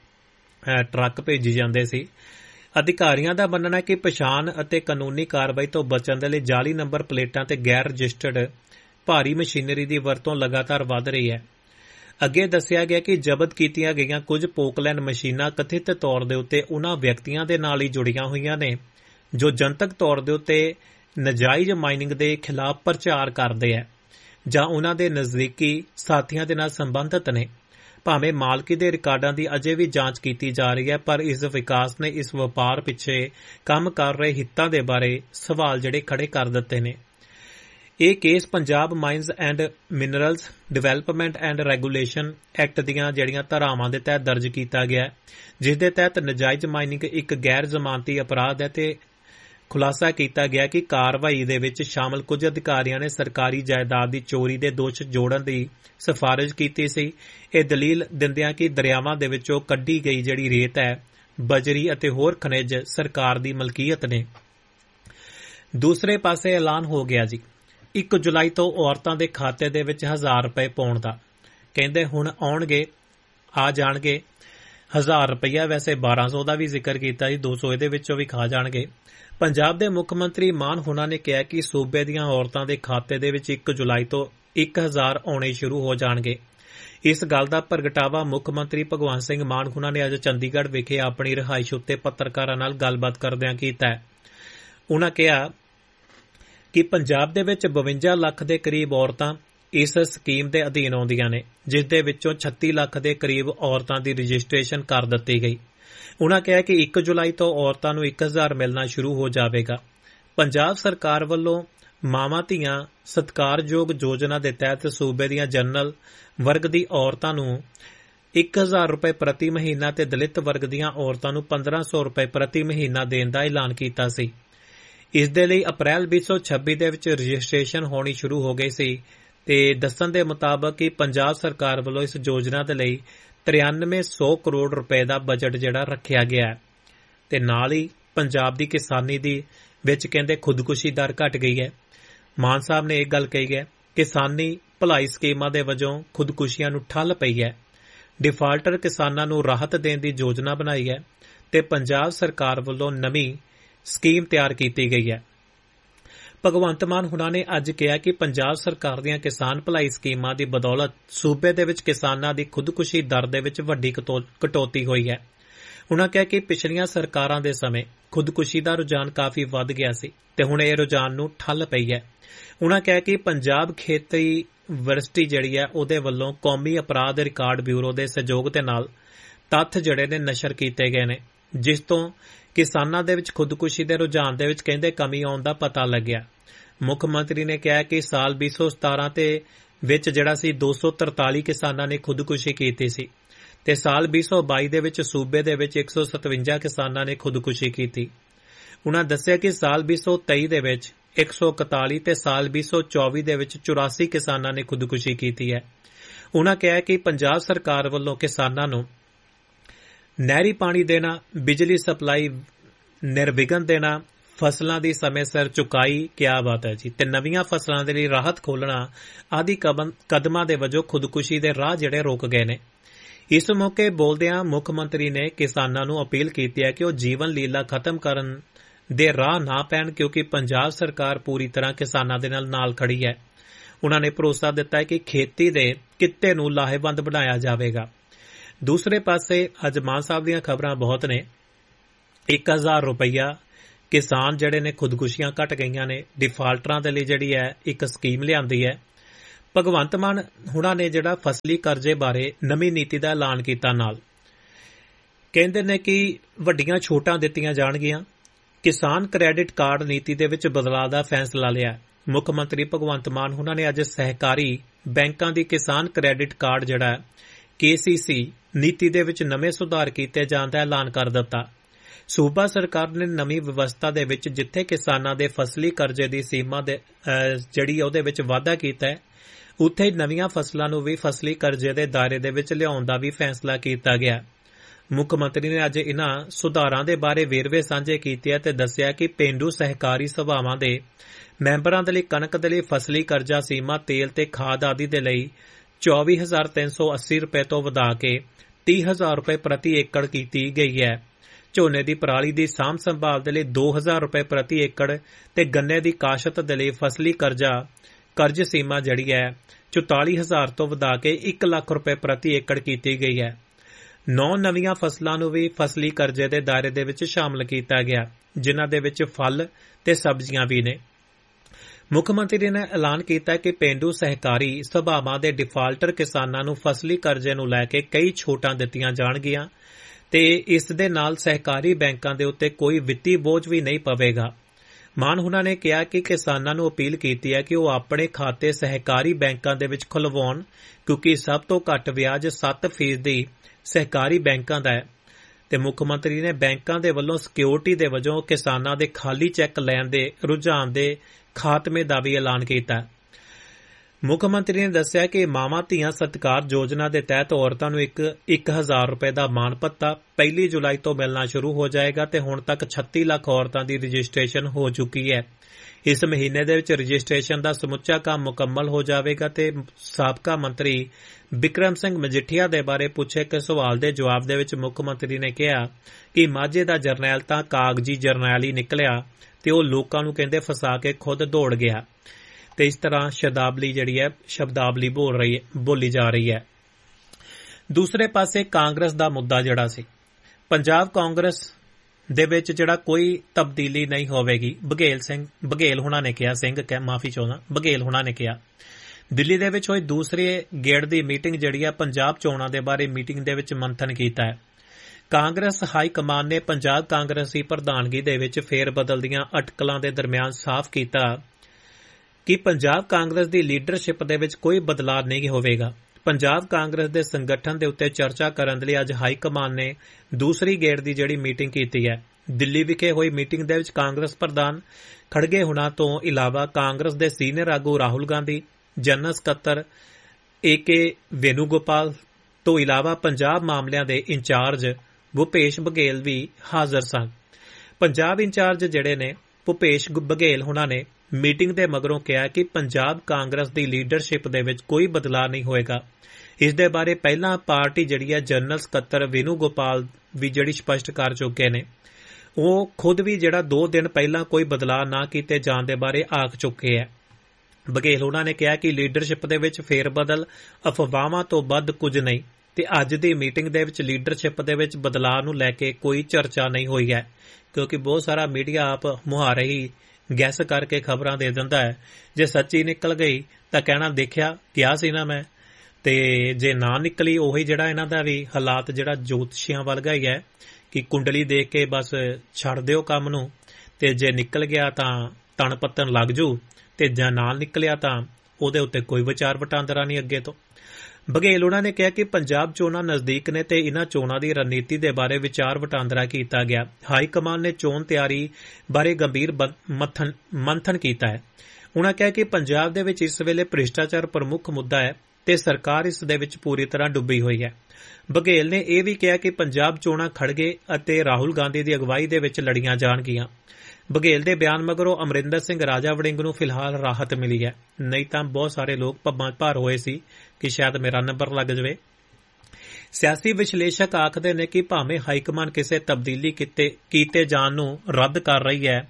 ਟਰੱਕ ਭੇਜੀ ਜਾਂਦੇ ਸੀ। ਅਧਿਕਾਰੀਆਂ ਦਾ ਮੰਨਣਾ ਹੈ ਕਿ ਪਛਾਣ ਅਤੇ ਕਾਨੂੰਨੀ ਕਾਰਵਾਈ ਤੋਂ ਬਚਣ ਦੇ ਲਈ ਜਾਲੀ ਨੰਬਰ ਪਲੇਟਾਂ ਤੇ ਗੈਰ ਰਜਿਸਟਰਡ ਭਾਰੀ ਮਸ਼ੀਨਰੀ ਦੀ ਵਰਤੋਂ ਲਗਾਤਾਰ ਵਧ ਰਹੀ ਹੈ। ਅੱਗੇ ਦੱਸਿਆ ਗਿਆ ਕਿ ਜ਼ਬਤ ਕੀਤੀਆਂ ਗਈਆਂ ਕੁਝ ਪੋਕਲੈਨ ਮਸ਼ੀਨਾਂ ਕਥਿਤ ਤੌਰ ਦੇ ਉੱਤੇ ਉਨ੍ਹਾਂ ਵਿਅਕਤੀਆਂ ਦੇ ਨਾਲ ਹੀ ਜੁੜੀਆਂ ਹੋਈਆਂ ਨੇ ਜੋ ਜਨਤਕ ਤੌਰ ਦੇ ਉੱਤੇ ਨਜਾਇਜ਼ ਮਾਈਨਿੰਗ ਦੇ ਖਿਲਾਫ ਪ੍ਰਚਾਰ ਕਰਦੇ ਹੈ ਜਾਂ ਉਨ੍ਹਾਂ ਦੇ ਨਜ਼ਦੀਕੀ ਸਾਥੀਆਂ ਦੇ ਨਾਲ ਸੰਬੰਧਿਤ ਨੇ। ਭਾਵੇਂ ਮਾਲਕੀ ਦੇ ਰਿਕਾਰਡਾਂ ਦੀ ਅਜੇ ਵੀ ਜਾਂਚ ਕੀਤੀ ਜਾ ਰਹੀ ਹੈ, ਪਰ ਇਸ ਵਿਕਾਸ ਨੇ ਇਸ ਵਪਾਰ ਪਿੱਛੇ ਕੰਮ ਕਰ ਰਹੇ ਹਿੱਤਾਂ ਦੇ ਬਾਰੇ ਸਵਾਲ ਜਿਹੜੇ ਖੜੇ ਕਰ ਦਿੱਤੇ ਨੇ। ਇਹ case Punjab mines and minerals development and regulation act ਦੀਆਂ ਜਿਹੜੀਆਂ ਧਾਰਾਵਾਂ ਦੇ ਤਹਿਤ ਦਰਜ ਕੀਤਾ ਗਿਆ, ਜਿਸ ਦੇ ਤਹਿਤ ਨਜਾਇਜ਼ ਮਾਈਨਿੰਗ ਇੱਕ ਗੈਰ ਜ਼ਮਾਨਤੀ ਅਪਰਾਧ ਹੈ ਤੇ ਖੁਲਾਸਾ ਕੀਤਾ ਗਿਆ ਕਿ ਕਾਰਵਾਈ ਦੇ ਵਿੱਚ ਸ਼ਾਮਲ ਕੁਝ ਅਧਿਕਾਰੀਆਂ ਨੇ ਸਰਕਾਰੀ ਜਾਇਦਾਦ ਦੀ ਚੋਰੀ ਦੇ ਦੋਸ਼ ਜੋੜਨ ਦੀ ਸਿਫਾਰਿਸ਼ ਕੀਤੀ ਸੀ। ਇਹ ਦਲੀਲ ਦਿੰਦਿਆਂ ਕਿ ਦਰਿਆਵਾਂ ਦੇ ਵਿੱਚੋਂ ਕੱਢੀ ਗਈ ਜਿਹੜੀ ਰੇਤ ਹੈ, ਬਜਰੀ ਅਤੇ ਹੋਰ ਖਣਿਜ ਸਰਕਾਰ ਦੀ ਮਲਕੀਅਤ ਨੇ। ਦੂਸਰੇ ਪਾਸੇ ਐਲਾਨ ਹੋ ਗਿਆ ਜੀ 1 ਜੁਲਾਈ ਤੋਂ ਔਰਤਾਂ ਦੇ ਖਾਤੇ ਦੇ ਵਿੱਚ 1000 ਰੁਪਏ ਪਾਉਣ ਦਾ। ਕਹਿੰਦੇ ਹੁਣ ਆਉਣਗੇ, ਆ ਜਾਣਗੇ 1000 ਰੁਪਇਆ, ਵੈਸੇ 1200 ਦਾ ਵੀ ਜ਼ਿਕਰ ਕੀਤਾ ਜੀ, 200 ਇਹਦੇ ਵਿੱਚੋਂ ਵੀ ਖਾ ਜਾਣਗੇ। ਪੰਜਾਬ ਦੇ ਮੁੱਖ ਮੰਤਰੀ ਮਾਨ ਹੁਣਾਂ ਨੇ ਕਿਹਾ ਕਿ ਸੂਬੇ ਦੀਆਂ ਔਰਤਾਂ ਦੇ ਖਾਤੇ ਦੇ ਵਿੱਚ 1 ਜੁਲਾਈ ਤੋਂ 1000 ਆਉਣੇ ਸ਼ੁਰੂ ਹੋ ਜਾਣਗੇ। ਇਸ ਗੱਲ ਦਾ ਪ੍ਰਗਟਾਵਾ ਮੁੱਖ ਮੰਤਰੀ ਭਗਵੰਤ ਸਿੰਘ ਮਾਨ ਹੁਣਾਂ ਨੇ ਅੱਜ ਚੰਡੀਗੜ੍ਹ ਵਿਖੇ ਆਪਣੀ ਰਿਹਾਇਸ਼ ਉੱਤੇ ਪੱਤਰਕਾਰਾਂ ਨਾਲ ਗੱਲਬਾਤ ਕਰਦਿਆਂ ਕੀਤਾ ਹੈ। ਉਨ੍ਹਾਂ ਕਿਹਾ ਕਿ ਪੰਜਾਬ ਦੇ ਵਿੱਚ 52 ਲੱਖ ਦੇ ਕਰੀਬ ਔਰਤਾਂ ਇਸ ਸਕੀਮ ਦੇ ਅਧੀਨ ਆਉਂਦੀਆਂ ਨੇ, ਜਿਸ ਦੇ ਵਿੱਚੋਂ 36 ਲੱਖ ਦੇ ਕਰੀਬ ਔਰਤਾਂ ਦੀ ਰਜਿਸਟ੍ਰੇਸ਼ਨ ਕਰ ਦਿੱਤੀ ਗਈ। ਉਨ੍ਹਾਂ ਕਿਹਾ ਕਿ 1 ਜੁਲਾਈ ਤੋਂ ਔਰਤਾਂ ਨੂੰ 1000 ਮਿਲਣਾ ਸ਼ੁਰੂ ਹੋ ਜਾਵੇਗਾ। ਪੰਜਾਬ ਸਰਕਾਰ ਵੱਲੋਂ ਮਾਵਾਂ ਧੀਆਂ ਸਤਿਕਾਰਯੋਗ ਯੋਜਨਾ ਦੇ ਤਹਿਤ ਸੂਬੇ ਦੀਆਂ ਜਨਰਲ ਵਰਗ ਦੀ ਔਰਤਾਂ ਨੂੰ 1000 ਰੁਪਏ ਪ੍ਰਤੀ ਮਹੀਨਾ ਤੇ ਦਲਿਤ ਵਰਗ ਦੀਆਂ ਔਰਤਾਂ ਨੂੰ 1500 ਰੁਪਏ ਪ੍ਰਤੀ ਮਹੀਨਾ ਦੇਣ ਦਾ ਐਲਾਨ ਕੀਤਾ ਸੀ। ਇਸ ਦੇ ਲਈ ਅਪ੍ਰੈਲ 2026 ਦੇ ਵਿੱਚ ਰਜਿਸਟ੍ਰੇਸ਼ਨ ਹੋਣੀ ਸ਼ੁਰੂ ਹੋ ਗਈ ਸੀ ਤੇ ਦੱਸਣ ਦੇ ਮੁਤਾਬਕ ਕਿ ਪੰਜਾਬ ਸਰਕਾਰ ਵੱਲੋਂ ਇਸ ਯੋਜਨਾ ਦੇ ਲਈ 9300 ਕਰੋੜ ਰੁਪਏ ਦਾ ਬਜਟ ਜਿਹੜਾ ਰੱਖਿਆ ਗਿਆ ਹੈ ਤੇ ਨਾਲ ਹੀ ਪੰਜਾਬ ਦੀ ਕਿਸਾਨੀ ਦੀ ਵਿੱਚ ਕਹਿੰਦੇ ਖੁਦਕੁਸ਼ੀ ਦਰ ਘਟ ਗਈ ਹੈ। ਮਾਨ ਸਾਹਿਬ ਨੇ ਇਹ ਗੱਲ ਕਹੀ ਹੈ, ਕਿਸਾਨੀ ਭਲਾਈ ਸਕੀਮਾਂ ਦੇ ਵਜੋਂ ਖੁਦਕੁਸ਼ੀਆਂ ਨੂੰ ਠੱਲ ਪਈ ਹੈ, ਡਿਫਾਲਟਰ ਕਿਸਾਨਾਂ ਨੂੰ ਰਾਹਤ ਦੇਣ ਦੀ ਯੋਜਨਾ ਬਣਾਈ ਹੈ ਤੇ ਪੰਜਾਬ ਸਰਕਾਰ ਵੱਲੋਂ ਨਵੀਂ ਸਕੀਮ ਤਿਆਰ ਕੀਤੀ ਗਈ ਹੈ। ਭਗਵੰਤ ਮਾਨ ਹੁਣਾਂ ਨੇ ਅੱਜ ਕਿਹਾ ਕਿ ਪੰਜਾਬ ਸਰਕਾਰ ਦੀਆਂ ਕਿਸਾਨ ਭਲਾਈ ਸਕੀਮਾਂ ਦੀ ਬਦੌਲਤ ਸੂਬੇ ਦੇ ਵਿੱਚ ਕਿਸਾਨਾਂ ਦੀ ਖੁਦਕੁਸ਼ੀ ਦਰ ਦੇ ਵਿੱਚ ਵੱਡੀ ਕਟੌਤੀ ਹੋਈ ਹੈ। ਉਨ੍ਹਾਂ ਕਿਹਾ ਕਿ ਪਿਛਲੀਆਂ ਸਰਕਾਰਾਂ ਦੇ ਸਮੇਂ ਖੁਦਕੁਸ਼ੀ ਦਾ ਰੁਝਾਨ ਕਾਫੀ ਵੱਧ ਗਿਆ ਸੀ ਤੇ ਹੁਣ ਇਹ ਰੁਝਾਨ ਨੂੰ ਠੱਲ ਪਈ ਹੈ। ਉਨ੍ਹਾਂ ਕਿਹਾ ਕਿ ਪੰਜਾਬ ਖੇਤੀ ਯੂਨੀਵਰਸਿਟੀ ਜਿਹੜੀ ਹੈ ਉਹਦੇ ਵੱਲੋਂ ਕੌਮੀ ਅਪਰਾਧ ਰਿਕਾਰਡ ਬਿਊਰੋ ਦੇ ਸਹਿਯੋਗ ਦੇ ਨਾਲ ਤੱਥ ਜਿਹੜੇ ਨੇ ਨਸ਼ਰ ਕੀਤੇ ਗਏ ਨੇ, ਜਿਸ ਤੋਂ ਕਿਸਾਨਾਂ ਦੇ ਵਿੱਚ ਖੁਦਕੁਸ਼ੀ ਦੇ ਰੁਝਾਨ ਦੇ ਵਿੱਚ ਕਹਿੰਦੇ ਕਮੀ ਆਉਣ ਦਾ ਪਤਾ ਲੱਗਿਆ। ਮੁੱਖ ਮੰਤਰੀ ਨੇ ਕਿਹਾ ਕਿ ਸਾਲ 2017 ਤੇ ਵਿੱਚ ਜਿਹੜਾ ਸੀ 243 ਕਿਸਾਨਾਂ ਨੇ ਖੁਦਕੁਸ਼ੀ ਕੀਤੀ ਸੀ ਤੇ ਸਾਲ 2022 ਦੇ ਵਿੱਚ ਸੂਬੇ ਦੇ ਵਿੱਚ 157 ਕਿਸਾਨਾਂ ਨੇ ਖੁਦਕੁਸ਼ੀ ਕੀਤੀ। ਉਨ੍ਹਾਂ ਦੱਸਿਆ ਕਿ ਸਾਲ 2023 ਦੇ ਵਿੱਚ 141 ਤੇ ਸਾਲ 2024 ਦੇ ਵਿੱਚ 84 ਕਿਸਾਨਾਂ ਨੇ ਖੁਦਕੁਸ਼ੀ ਕੀਤੀ ਹੈ। ਉਨ੍ਹਾਂ ਕਿਹਾ ਕਿ ਪੰਜਾਬ ਸਰਕਾਰ ਵੱਲੋਂ ਕਿਸਾਨਾਂ ਨੂੰ ਨਹਿਰੀ ਪਾਣੀ ਦੇਣਾ, ਬਿਜਲੀ ਸਪਲਾਈ ਨਿਰਵਿਘਨ ਦੇਣਾ, ਫਸਲਾਂ ਦੀ ਸਮੇਂ ਸਿਰ ਚੁਕਾਈ, ਕਿਆ ਬਾਤ ਹੈ ਜੀ, ਤੇ ਨਵੀਆਂ ਫਸਲਾਂ ਦੇ ਲਈ ਰਾਹਤ ਖੋਲ੍ਹਣਾ ਆਦਿ ਕਦਮਾਂ ਦੇ ਵਜੋਂ ਖੁਦਕੁਸ਼ੀ ਦੇ ਰਾਹ ਜਿਹੜੇ ਰੁਕ ਗਏ ਨੇ। ਇਸ ਮੌਕੇ ਬੋਲਦਿਆਂ ਮੁੱਖ ਮੰਤਰੀ ਨੇ ਕਿਸਾਨਾਂ ਨੂੰ ਅਪੀਲ ਕੀਤੀ ਹੈ ਕਿ ਉਹ ਜੀਵਨ ਲੀਲਾ ਖਤਮ ਕਰਨ ਦੇ ਰਾਹ ਨਾ ਪੈਣ, ਕਿਉਂਕਿ ਪੰਜਾਬ ਸਰਕਾਰ ਪੂਰੀ ਤਰ੍ਹਾਂ ਕਿਸਾਨਾਂ ਦੇ ਨਾਲ ਖੜੀ ਹੈ। ਉਨ੍ਹਾਂ ਨੇ ਭਰੋਸਾ ਦਿੱਤਾ ਹੈ ਕਿ ਖੇਤੀ ਦੇ ਕਿੱਤੇ ਨੂੰ ਲਾਹੇਵੰਦ ਬਣਾਇਆ ਜਾਵੇਗਾ। ਦੂਸਰੇ ਪਾਸੇ ਅੱਜ ਮਾਨ ਸਾਹਿਬ ਦੀਆਂ ਖਬਰਾਂ ਬਹੁਤ ਨੇ। 1000 ਰੁਪਈਆ ਕਿਸਾਨ ਜਿਹੜੇ ਨੇ ਖੁਦਕੁਸ਼ੀਆਂ ਘਟ ਗਈਆਂ ਨੇ। ਡਿਫਾਲਟਰਾਂ ਦੇ ਲਈ ਜਿਹੜੀ ਹੈ ਇੱਕ ਸਕੀਮ ਲਿਆਂਦੀ ਹੈ। ਭਗਵੰਤ ਮਾਨ ਹੁਣਾਂ ਨੇ ਜਿਹੜਾ ਫਸਲੀ ਕਰਜ਼ੇ ਬਾਰੇ ਨਵੀਂ ਨੀਤੀ ਦਾ ਐਲਾਨ ਕੀਤਾ, ਨਾਲ ਕਹਿੰਦੇ ਨੇ ਕਿ ਵੱਡੀਆਂ ਛੋਟਾਂ ਦਿੱਤੀਆਂ ਜਾਣਗੀਆਂ। ਕਿਸਾਨ ਕ੍ਰੈਡਿਟ ਕਾਰਡ ਨੀਤੀ ਦੇ ਵਿੱਚ ਬਦਲਾਅ ਦਾ ਫੈਸਲਾ ਲਿਆ। ਮੁੱਖ ਮੰਤਰੀ ਭਗਵੰਤ ਮਾਨ ਹੁਣਾਂ ਨੇ ਅੱਜ ਸਹਿਕਾਰੀ ਬੈਂਕਾਂ ਦੀ ਕਿਸਾਨ ਕ੍ਰੈਡਿਟ ਕਾਰਡ ਜਿਹੜਾ KCC ਨੀਤੀ ਦੇ ਵਿੱਚ ਨਵੇਂ ਸੁਧਾਰ ਕੀਤੇ ਜਾਣ ਦਾ ਐਲਾਨ ਕਰ ਦਿੱਤਾ। ਸੂਬਾ ਸਰਕਾਰ ਨੇ ਨਵੀਂ ਵਿਵਸਥਾ ਦੇ ਵਿੱਚ ਜਿੱਥੇ ਕਿਸਾਨਾਂ ਦੇ ਫਸਲੀ ਕਰਜ਼ੇ ਦੀ ਸੀਮਾ ਦੇ ਜਿਹੜੀ ਉਹਦੇ ਵਿੱਚ ਵਾਧਾ ਕੀਤਾ ਹੈ, ਉੱਥੇ ਨਵੀਆਂ ਫਸਲਾਂ ਨੂੰ ਵੀ ਫਸਲੀ ਕਰਜ਼ੇ ਦੇ ਦਾਇਰੇ ਦੇ ਵਿੱਚ ਲਿਆਉਣ ਦਾ ਵੀ ਫੈਸਲਾ ਕੀਤਾ ਗਿਆ। ਮੁੱਖ ਮੰਤਰੀ ਨੇ ਅੱਜ ਇਨ੍ਹਾਂ ਸੁਧਾਰਾਂ ਦੇ ਬਾਰੇ ਵੇਰਵੇ ਸਾਂਝੇ ਕੀਤੇ ਅਤੇ ਦੱਸਿਆ ਕਿ ਪੇਂਡੂ ਸਹਿਕਾਰੀ ਸਭਾਵਾਂ ਦੇ ਮੈਂਬਰਾਂ ਦੇ ਲਈ ਕਣਕ ਦੇ ਲਈ ਫਸਲੀ ਕਰਜ਼ਾ ਸੀਮਾ ਤੇਲ ਤੇ ਖਾਦ ਆਦਿ ਦੇ ਲਈ 24,380 ਰੁਪਏ ਤੋਂ ਵਧਾ ਕੇ 30,000 ਰੁਪਏ ਪ੍ਰਤੀ ਏਕੜ ਕੀਤੀ ਗਈ ਹੈ। ਝੋਨੇ ਦੀ ਪਰਾਲੀ ਦੀ ਸਾਂਭ ਸੰਭਾਲ ਦੇ ਲਈ 2,000 ਰੁਪਏ ਪ੍ਰਤੀ ਏਕੜ ਤੇ ਗੰਨੇ ਦੀ ਕਾਸ਼ਤ ਦੇ ਲਈ ਫਸਲੀ ਕਰਜ਼ ਸੀਮਾ ਜਿਹੜੀ ਹੈ 44,000 ਤੋਂ ਵਧਾ ਕੇ 1 ਲੱਖ ਰੁਪਏ ਪ੍ਰਤੀ ਏਕੜ ਕੀਤੀ ਗਈ ਹੈ। 9 ਨਵੀਆਂ ਫਸਲਾਂ ਨੂੰ ਵੀ ਫਸਲੀ ਕਰਜ਼ੇ ਦੇ ਦਾਇਰੇ ਦੇ ਵਿੱਚ ਸ਼ਾਮਲ ਕੀਤਾ ਗਿਆ, ਜਿਨ੍ਹਾਂ ਦੇ ਵਿੱਚ ਫਲ ਤੇ ਸਬਜ਼ੀਆਂ ਵੀ ਨੇ। ਮੁੱਖ ਮੰਤਰੀ ਨੇ ਐਲਾਨ ਕੀਤਾ ਕਿ ਪੇਂਡੂ ਸਹਿਕਾਰੀ ਸਭਾਵਾਂ ਦੇ ਡਿਫਾਲਟਰ ਕਿਸਾਨਾਂ ਨੂੰ ਫਸਲੀ ਕਰਜ਼ੇ ਨੂੰ ਲੈ ਕੇ ਕਈ ਛੋਟਾਂ ਦਿੱਤੀਆਂ ਜਾਣਗੀਆਂ ਤੇ ਇਸ ਦੇ ਨਾਲ ਸਹਿਕਾਰੀ ਬੈਂਕਾਂ ਦੇ ਉੱਤੇ ਕੋਈ ਵਿੱਤੀ ਬੋਝ ਵੀ ਨਹੀਂ ਪਵੇਗਾ। ਮਾਨ ਹੁਣਾਂ ਨੇ ਕਿਹਾ ਕਿ ਕਿਸਾਨਾਂ ਨੂੰ ਅਪੀਲ ਕੀਤੀ ਹੈ ਕਿ ਉਹ ਆਪਣੇ ਖਾਤੇ ਸਹਿਕਾਰੀ ਬੈਂਕਾਂ ਦੇ ਵਿੱਚ ਖੁਲਵਾਉਣ, ਕਿਉਂਕਿ ਸਭ ਤੋਂ ਘੱਟ ਵਿਆਜ 7% ਸਹਿਕਾਰੀ ਬੈਂਕਾਂ ਦਾ ਹੈ। ਤੇ ਮੁੱਖ ਮੰਤਰੀ ਨੇ ਬੈਂਕਾਂ ਦੇ ਵੱਲੋਂ ਸਿਕਿਉਰਿਟੀ ਦੇ ਵਜੋਂ ਕਿਸਾਨਾਂ ਦੇ ਖਾਲੀ ਚੈੱਕ ਲੈਣ ਦੇ ਰੁਝਾਨ ਦੇ ਖਾਤਮੇ ਦਾ ਵੀ ਐਲਾਨ ਕੀਤਾ। ਮੁੱਖ ਮੰਤਰੀ ਨੇ ਦੱਸਿਆ ਕਿ ਮਾਵਾਂ ਧੀਆਂ ਸਤਿਕਾਰ ਯੋਜਨਾ ਦੇ ਤਹਿਤ ਔਰਤਾਂ ਨੂੰ 1,000 ਰੁਪਏ ਦਾ ਮਾਣ ਭੱਤਾ 1 ਜੁਲਾਈ ਤੋਂ ਮਿਲਣਾ ਸ਼ੁਰੂ ਹੋ ਜਾਏਗਾ ਤੇ ਹੁਣ ਤੱਕ 36 ਲੱਖ ਔਰਤਾਂ ਦੀ ਰਜਿਸਟ੍ਰੇਸ਼ਨ ਹੋ ਚੁੱਕੀ ਹੈ। ਇਸ ਮਹੀਨੇ ਦੇ ਵਿੱਚ ਰਜਿਸਟ੍ਰੇਸ਼ਨ ਦਾ ਸਮੁੱਚਾ ਕੰਮ ਮੁਕੰਮਲ ਹੋ ਜਾਵੇਗਾ ਤੇ ਸਾਬਕਾ ਮੰਤਰੀ ਬਿਕਰਮ ਸਿੰਘ ਮਜੀਠੀਆ ਦੇ ਬਾਰੇ ਪੁੱਛੇ ਇੱਕ ਸਵਾਲ ਦੇ ਜਵਾਬ ਦੇ ਵਿੱਚ ਮੁੱਖ ਮੰਤਰੀ ਨੇ ਕਿਹਾ ਕਿ ਮਾਝੇ ਦਾ ਜਰਨੈਲ ਤਾਂ ਕਾਗਜ਼ੀ ਜਰਨੈਲ ਹੀ ਨਿਕਲਿਆ ਤੇ ਉਹ ਲੋਕਾਂ ਨੂੰ ਕਹਿੰਦੇ ਫਸਾ ਕੇ ਖੁਦ ਦੌੜ ਗਿਆ। ਤੇ ਇਸ ਤਰ੍ਹਾਂ ਸ਼ਬਦਾਵਲੀ ਬੋਲੀ ਜਾ ਰਹੀ ਹੈ। ਦੂਸਰੇ ਪਾਸੇ ਕਾਂਗਰਸ ਦਾ ਮੁੱਦਾ ਜਿਹੜਾ ਸੀ, ਪੰਜਾਬ ਕਾਂਗਰਸ ਦੇ ਵਿੱਚ ਜਿਹੜਾ ਕੋਈ ਤਬਦੀਲੀ ਨਹੀਂ ਹੋਵੇਗੀ। ਬਘੇਲ ਹੁਣਾਂ ਨੇ ਕਿਹਾ ਬਘੇਲ ਹੁਣਾਂ ਨੇ ਕਿਹਾ। ਦਿੱਲੀ ਦੇ ਵਿੱਚ ਹੋਈ ਦੂਸਰੇ ਗੇੜ ਦੀ ਮੀਟਿੰਗ ਜਿਹੜੀ ਹੈ ਪੰਜਾਬ ਚੋਣਾਂ ਦੇ ਬਾਰੇ ਮੀਟਿੰਗ ਦੇ ਵਿੱਚ ਮੰਥਨ ਕੀਤਾ ਹੈ। ਕਾਂਗਰਸ ਹਾਈ ਕਮਾਨ ਨੇ ਪੰਜਾਬ ਕਾਂਗਰਸੀ ਪ੍ਰਧਾਨਗੀ ਦੇ ਵਿੱਚ ਫੇਰ-ਬਦਲ ਦੀਆਂ ਅਟਕਲਾਂ ਦੇ ਦਰਮਿਆਨ ਸਾਫ਼ ਕੀਤਾ ਕਿ ਪੰਜਾਬ ਕਾਂਗਰਸ ਦੀ ਲੀਡਰਸ਼ਿਪ ਦੇ ਵਿੱਚ ਕੋਈ ਬਦਲਾਅ ਨਹੀਂ ਹੋਵੇਗਾ। ਪੰਜਾਬ ਕਾਂਗਰਸ ਦੇ ਸੰਗਠਨ ਦੇ ਉੱਤੇ ਚਰਚਾ ਕਰਨ ਦੇ ਲਈ ਅੱਜ ਹਾਈ ਕਮਾਨ ਨੇ ਦੂਸਰੀ ਗੇੜ ਦੀ ਜਿਹੜੀ ਮੀਟਿੰਗ ਕੀਤੀ ਹੈ। ਦਿੱਲੀ ਵਿਖੇ ਹੋਈ ਮੀਟਿੰਗ ਦੇ ਵਿੱਚ ਕਾਂਗਰਸ ਪ੍ਰਧਾਨ ਖੜਗੇ ਹੁਣਾਂ ਤੋਂ ਇਲਾਵਾ ਕਾਂਗਰਸ ਦੇ ਸੀਨੀਅਰ ਆਗੂ ਰਾਹੁਲ ਗਾਂਧੀ, ਜਨਰਲ ਸਕੱਤਰ AK ਵੇਨੂਗੋਪਾਲ ਤੋਂ ਇਲਾਵਾ ਪੰਜਾਬ ਮਾਮਲਿਆਂ ਦੇ ਇੰਚਾਰਜ ਭੁਪੇਸ਼ ਬਘੇਲ ਵੀ ਹਾਜ਼ਰ ਸਨ। ਪੰਜਾਬ ਇੰਚਾਰਜ ਜਿਹੜੇ ਨੇ ਭੁਪੇਸ਼ ਬਘੇਲ ਹੁਣਾਂ ਨੇ ਮੀਟਿੰਗ ਦੇ ਮਗਰੋਂ ਕਿਹਾ ਕਿ ਪੰਜਾਬ ਕਾਂਗਰਸ ਦੀ ਲੀਡਰਸ਼ਿਪ ਦੇ ਵਿੱਚ ਕੋਈ ਬਦਲਾਅ ਨਹੀਂ ਹੋਏਗਾ। ਇਸ ਦੇ ਬਾਰੇ ਪਹਿਲਾਂ ਪਾਰਟੀ ਜਿਹੜੀ ਹੈ ਜਨਰਲ ਸਕੱਤਰ ਵੇਨੂਗੋਪਾਲ ਵੀ ਜਿਹੜੀ ਸਪਸ਼ਟ ਕਰ ਚੁੱਕੇ ਨੇ। ਉਹ ਖੁਦ ਵੀ ਜਿਹੜਾ 2 ਦਿਨ ਪਹਿਲਾਂ ਕੋਈ ਬਦਲਾਅ ਨਾ ਕੀਤੇ ਜਾਣ ਦੇ ਬਾਰੇ ਆਖ ਚੁੱਕੇ ਹੈ। ਬਘੇਲ ਉਹਨਾਂ ਨੇ ਕਿਹਾ ਕਿ ਲੀਡਰਸ਼ਿਪ ਦੇ ਵਿੱਚ ਫੇਰ-ਬਦਲ ਅਫਵਾਹਾਂ ਤੋਂ ਵੱਧ ਕੁਝ ਨਹੀਂ ਤੇ ਅੱਜ ਦੀ ਮੀਟਿੰਗ ਦੇ ਵਿੱਚ ਲੀਡਰਸ਼ਿਪ ਦੇ ਵਿੱਚ ਬਦਲਾਅ ਨੂੰ ਲੈ ਕੇ ਕੋਈ ਚਰਚਾ ਨਹੀਂ ਹੋਈ ਹੈ, ਕਿਉਂਕਿ ਬਹੁਤ ਸਾਰਾ ਮੀਡੀਆ ਆਪ ਮੁਹਾਰੇ ਹੀ ਗੈਸ ਕਰਕੇ ਖਬਰਾਂ ਦੇ ਦਿੰਦਾ ਹੈ। ਜੇ ਸੱਚੀ ਨਿਕਲ ਗਈ ਤਾਂ ਕਹਿਣਾ ਦੇਖਿਆ ਕਿਹਾ ਸੀ ਨਾ ਮੈਂ, ਤੇ ਜੇ ਨਾ ਨਿਕਲੀ ਉਹੀ ਜਿਹੜਾ ਇਹਨਾਂ ਦਾ ਵੀ ਹਾਲਾਤ ਜਿਹੜਾ ਜੋਤਸ਼ੀਆਂ ਵਰਗਾ ਹੀ ਹੈ ਕਿ ਕੁੰਡਲੀ ਦੇਖ ਕੇ ਬਸ ਛੱਡ ਦਿਓ ਕੰਮ ਨੂੰ, ਤੇ ਜੇ ਨਿਕਲ ਗਿਆ ਤਾਂ ਤਣ ਪੱਤਣ ਲੱਗ ਜੂ, ਤੇ ਜਾਂ ਨਾਲ ਨਿਕਲਿਆ ਤਾਂ ਉਹਦੇ ਉੱਤੇ ਕੋਈ ਵਿਚਾਰ ਵਟਾਂਦਰਾ ਨਹੀਂ ਅੱਗੇ ਤੋਂ। ਬਘੇਲ ਉਹਨਾਂ ਨੇ ਕਿਹਾ ਕਿ ਪੰਜਾਬ ਚੋਣਾਂ ਨਜ਼ਦੀਕ ਨੇ ਤੇ ਇਹਨਾਂ ਚੋਣਾਂ ਦੀ ਰਣਨੀਤੀ ਦੇ ਬਾਰੇ ਵਿਚਾਰ ਵਟਾਂਦਰਾ ਕੀਤਾ ਗਿਆ। ਹਾਈ ਕਮਾਨ ਨੇ ਚੋਣ ਤਿਆਰੀ ਬਾਰੇ ਗੰਭੀਰ ਮੰਥਨ ਕੀਤਾ ਹੈ। ਉਹਨਾਂ ਕਿਹਾ ਕਿ ਪੰਜਾਬ ਦੇ ਵਿੱਚ ਇਸ ਵੇਲੇ ਭ੍ਰਿਸ਼ਟਾਚਾਰ ਪ੍ਰਮੁੱਖ ਮੁੱਦਾ ਹੈ ਤੇ ਸਰਕਾਰ ਇਸ ਦੇ ਵਿੱਚ ਪੂਰੀ ਤਰ੍ਹਾਂ ਡੁੱਬੀ ਹੋਈ ਹੈ। ਬਘੇਲ ਨੇ ਇਹ ਵੀ ਕਿਹਾ ਕਿ ਪੰਜਾਬ ਚੋਣਾਂ ਖੜਗੇ ਅਤੇ ਰਾਹੁਲ ਗਾਂਧੀ ਦੀ ਅਗਵਾਈ ਦੇ ਵਿੱਚ ਲੜੀਆਂ ਜਾਣਗੀਆਂ। ਬਘੇਲ ਦੇ ਬਿਆਨ ਮਗਰੋਂ ਅਮਰਿੰਦਰ ਸਿੰਘ ਰਾਜਾ ਵੜਿੰਗ ਨੂੰ ਫਿਲਹਾਲ ਰਾਹਤ ਮਿਲੀ ਹੈ, ਨਹੀਂ ਤਾਂ ਬਹੁਤ ਸਾਰੇ ਲੋਕ ਭੰਬਾਂ ਭਾਰ ਹੋਏ ਸੀ ਕਿ ਸ਼ਾਇਦ ਮੇਰਾ ਨੰਬਰ ਲੱਗ ਜਾਵੇ। ਸਿਆਸੀ ਵਿਸ਼ਲੇਸ਼ਕ ਆਖਦੇ ਨੇ ਕਿ ਭਾਵੇਂ ਹਾਈਕਮਾਨ ਕਿਸੇ ਤਬਦੀਲੀ ਕੀਤੇ ਜਾਣ ਨੂੰ ਰੱਦ ਕਰ ਰਹੀ ਹੈ,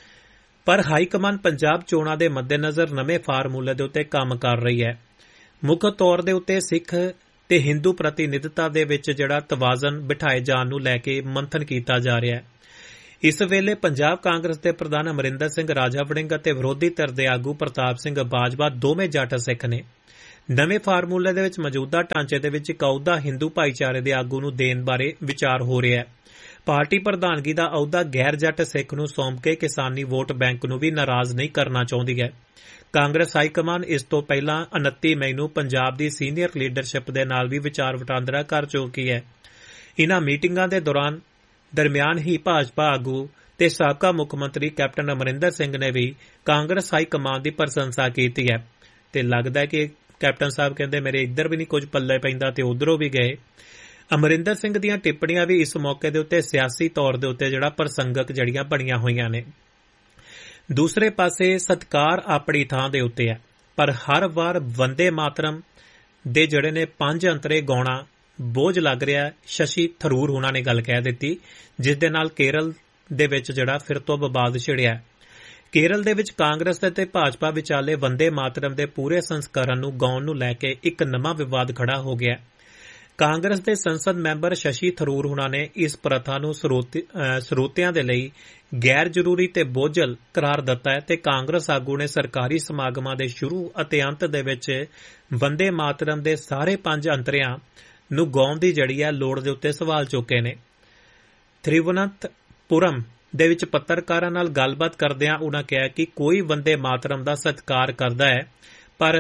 ਪਰ ਹਾਈਕਮਾਨ ਪੰਜਾਬ ਚੋਣਾਂ ਦੇ ਮੱਦੇਨਜ਼ਰ ਨਵੇਂ ਫਾਰਮੂਲੇ ਦੇ ਉੱਤੇ ਕੰਮ ਕਰ ਰਹੀ ਹੈ। ਮੁੱਖ ਤੌਰ ਦੇ ਉੱਤੇ ਸਿੱਖ ਤੇ ਹਿੰਦੂ ਪ੍ਰਤੀਨਿਧਤਾ ਦੇ ਵਿੱਚ ਜਿਹੜਾ ਤਵਾਜ਼ਨ ਬਿਠਾਏ ਜਾਣ ਨੂੰ ਲੈ ਕੇ ਮੰਥਨ ਕੀਤਾ ਜਾ ਰਿਹਾ ਹੈ। ਇਸ ਵੇਲੇ ਪੰਜਾਬ ਕਾਂਗਰਸ ਦੇ ਪ੍ਰਧਾਨ ਅਮਰਿੰਦਰ ਸਿੰਘ ਰਾਜਾ ਵੜਿੰਗ ਅਤੇ ਵਿਰੋਧੀ ਧਿਰ ਦੇ ਆਗੂ ਪ੍ਰਤਾਪ ਸਿੰਘ ਬਾਜਵਾ ਦੋਵੇਂ ਜੱਟ ਸਿੱਖ ਨੇ। ਨਵੇਂ ਫਾਰਮੂਲੇ ਦੇ ਵਿੱਚ ਮੌਜੂਦਾ ਢਾਂਚੇ ਦੇ ਵਿੱਚ ਇੱਕ ਅਹੁਦਾ ਹਿੰਦੂ ਭਾਈਚਾਰੇ ਦੇ ਆਗੂ ਨੂੰ ਦੇਣ ਬਾਰੇ ਵਿਚਾਰ ਹੋ ਰਿਹਾ ਹੈ। ਪਾਰਟੀ ਪ੍ਰਧਾਨਗੀ ਦਾ ਅਹੁਦਾ ਗੈਰ ਜੱਟ ਸਿੱਖ ਨੂੰ ਸੌਂਪ ਕੇ ਕਿਸਾਨੀ ਵੋਟ ਬੈਂਕ ਨੂੰ ਵੀ ਨਾਰਾਜ਼ ਨਹੀਂ ਕਰਨਾ ਚਾਹੁੰਦੀ ਹੈ। ਕਾਂਗਰਸ ਹਾਈਕਮਾਨ ਇਸ ਤੋਂ ਪਹਿਲਾਂ 29 ਮਈ ਨੂੰ ਪੰਜਾਬ ਦੀ ਸੀਨੀਅਰ ਲੀਡਰਸ਼ਿਪ ਦੇ ਨਾਲ ਵੀ ਵਿਚਾਰ ਵਟਾਂਦਰਾ ਕਰ ਚੁੱਕੀ ਹੈ। ਇਨ੍ਹਾਂ ਮੀਟਿੰਗਾਂ ਦੇ ਦਰਮਿਆਨ ਹੀ ਭਾਜਪਾ ਆਗੂ ਤੇ ਸਾਬਕਾ ਮੁੱਖ ਮੰਤਰੀ ਕੈਪਟਨ ਅਮਰਿੰਦਰ ਸਿੰਘ ਨੇ ਵੀ ਕਾਂਗਰਸ ਹਾਈਕਮਾਨ ਦੀ ਪ੍ਰਸ਼ੰਸਾ ਕੀਤੀ ਹੈ ਤੇ ਲੱਗਦਾ ਹੈ ਕਿ ਕੈਪਟਨ ਸਾਹਿਬ ਕਹਿੰਦੇ ਮੇਰੇ ਇੱਧਰ ਵੀ ਨਹੀਂ ਕੁਝ ਪੱਲੇ ਪੈਂਦਾ ਤੇ ਉਧਰੋਂ ਵੀ ਗਏ। ਅਮਰਿੰਦਰ ਸਿੰਘ ਦੀਆਂ ਟਿੱਪਣੀਆਂ ਵੀ ਇਸ ਮੌਕੇ ਦੇ ਉੱਤੇ ਸਿਆਸੀ ਤੌਰ ਦੇ ਉੱਤੇ ਪ੍ਰਸੰਗਕ ਜੜੀਆਂ ਬਣੀਆਂ ਹੋਈਆਂ ਨੇ। ਦੂਸਰੇ ਪਾਸੇ ਸਤਕਾਰ ਆਪਣੀ ਥਾਂ ਦੇ ਉੱਤੇ ਹੈ, ਪਰ ਹਰ ਵਾਰ ਵੰਦੇ ਮਾਤਰਮ ਦੇ ਜਿਹੜੇ ਨੇ 5 ਅੰਤਰੇ ਗਾਉਣਾ ਬੋਝ ਲੱਗ ਰਿਹਾ। ਸ਼ਸ਼ੀ ਥਰੂਰ ਹੁਣਾਂ ਨੇ ਗੱਲ ਕਹਿ ਦਿੱਤੀ, ਜਿਸ ਦੇ ਨਾਲ ਕੇਰਲ ਦੇ ਵਿੱਚ ਫਿਰ ਤੋਂ ਵਿਵਾਦ ਛਿੜਿਆ। ਕੇਰਲ ਦੇ ਵਿੱਚ ਕਾਂਗਰਸ ਅਤੇ ਭਾਜਪਾ ਵਿਚਾਲੇ ਵੰਦੇ ਮਾਤਰਮ ਦੇ ਪੂਰੇ ਸੰਸਕਰਨ ਨੂੰ ਗਾਉਣ ਨੂੰ ਲੈ ਕੇ ਇੱਕ ਨਵਾਂ ਵਿਵਾਦ ਖੜਾ ਹੋ ਗਿਆ। ਕਾਂਗਰਸ ਦੇ ਸੰਸਦ ਮੈਂਬਰ ਸ਼ਸ਼ੀ ਥਰੂਰ ਹੁਣਾਂ ਨੇ ਇਸ ਪ੍ਰਥਾ ਨੂੰ ਸਰੋਤਿਆਂ ਦੇ ਲਈ ਗੈਰ ਜ਼ਰੂਰੀ ਤੇ ਬੋਝਲ ਕਰਾਰ ਦਿੱਤਾ ਹੈ ਤੇ ਕਾਂਗਰਸ ਆਗੂ ਨੇ ਸਰਕਾਰੀ ਸਮਾਗਮਾਂ ਦੇ ਸ਼ੁਰੂ ਅਤੇ ਅੰਤ ਦੇ ਵਿੱਚ ਵੰਦੇ ਮਾਤਰਮ ਦੇ ਸਾਰੇ 5 ਅੰਤਰਿਆਂ ਨੂੰ ਗਾਉਣ ਦੀ ਲੋੜ ਦੇ ਉੱਤੇ ਸਵਾਲ ਚੁੱਕੇ ਨੇ। ਥ੍ਰਿਵਨੰਤਪੁਰਮ ਦੇ ਵਿੱਚ ਪੱਤਰਕਾਰਾਂ ਨਾਲ ਗੱਲਬਾਤ ਕਰਦਿਆਂ ਉਨ੍ਹਾਂ ਕਿਹਾ ਕਿ ਕੋਈ ਵੰਦੇ ਮਾਤਰਮ ਦਾ ਸਤਿਕਾਰ ਕਰਦਾ ਹੈ, ਪਰ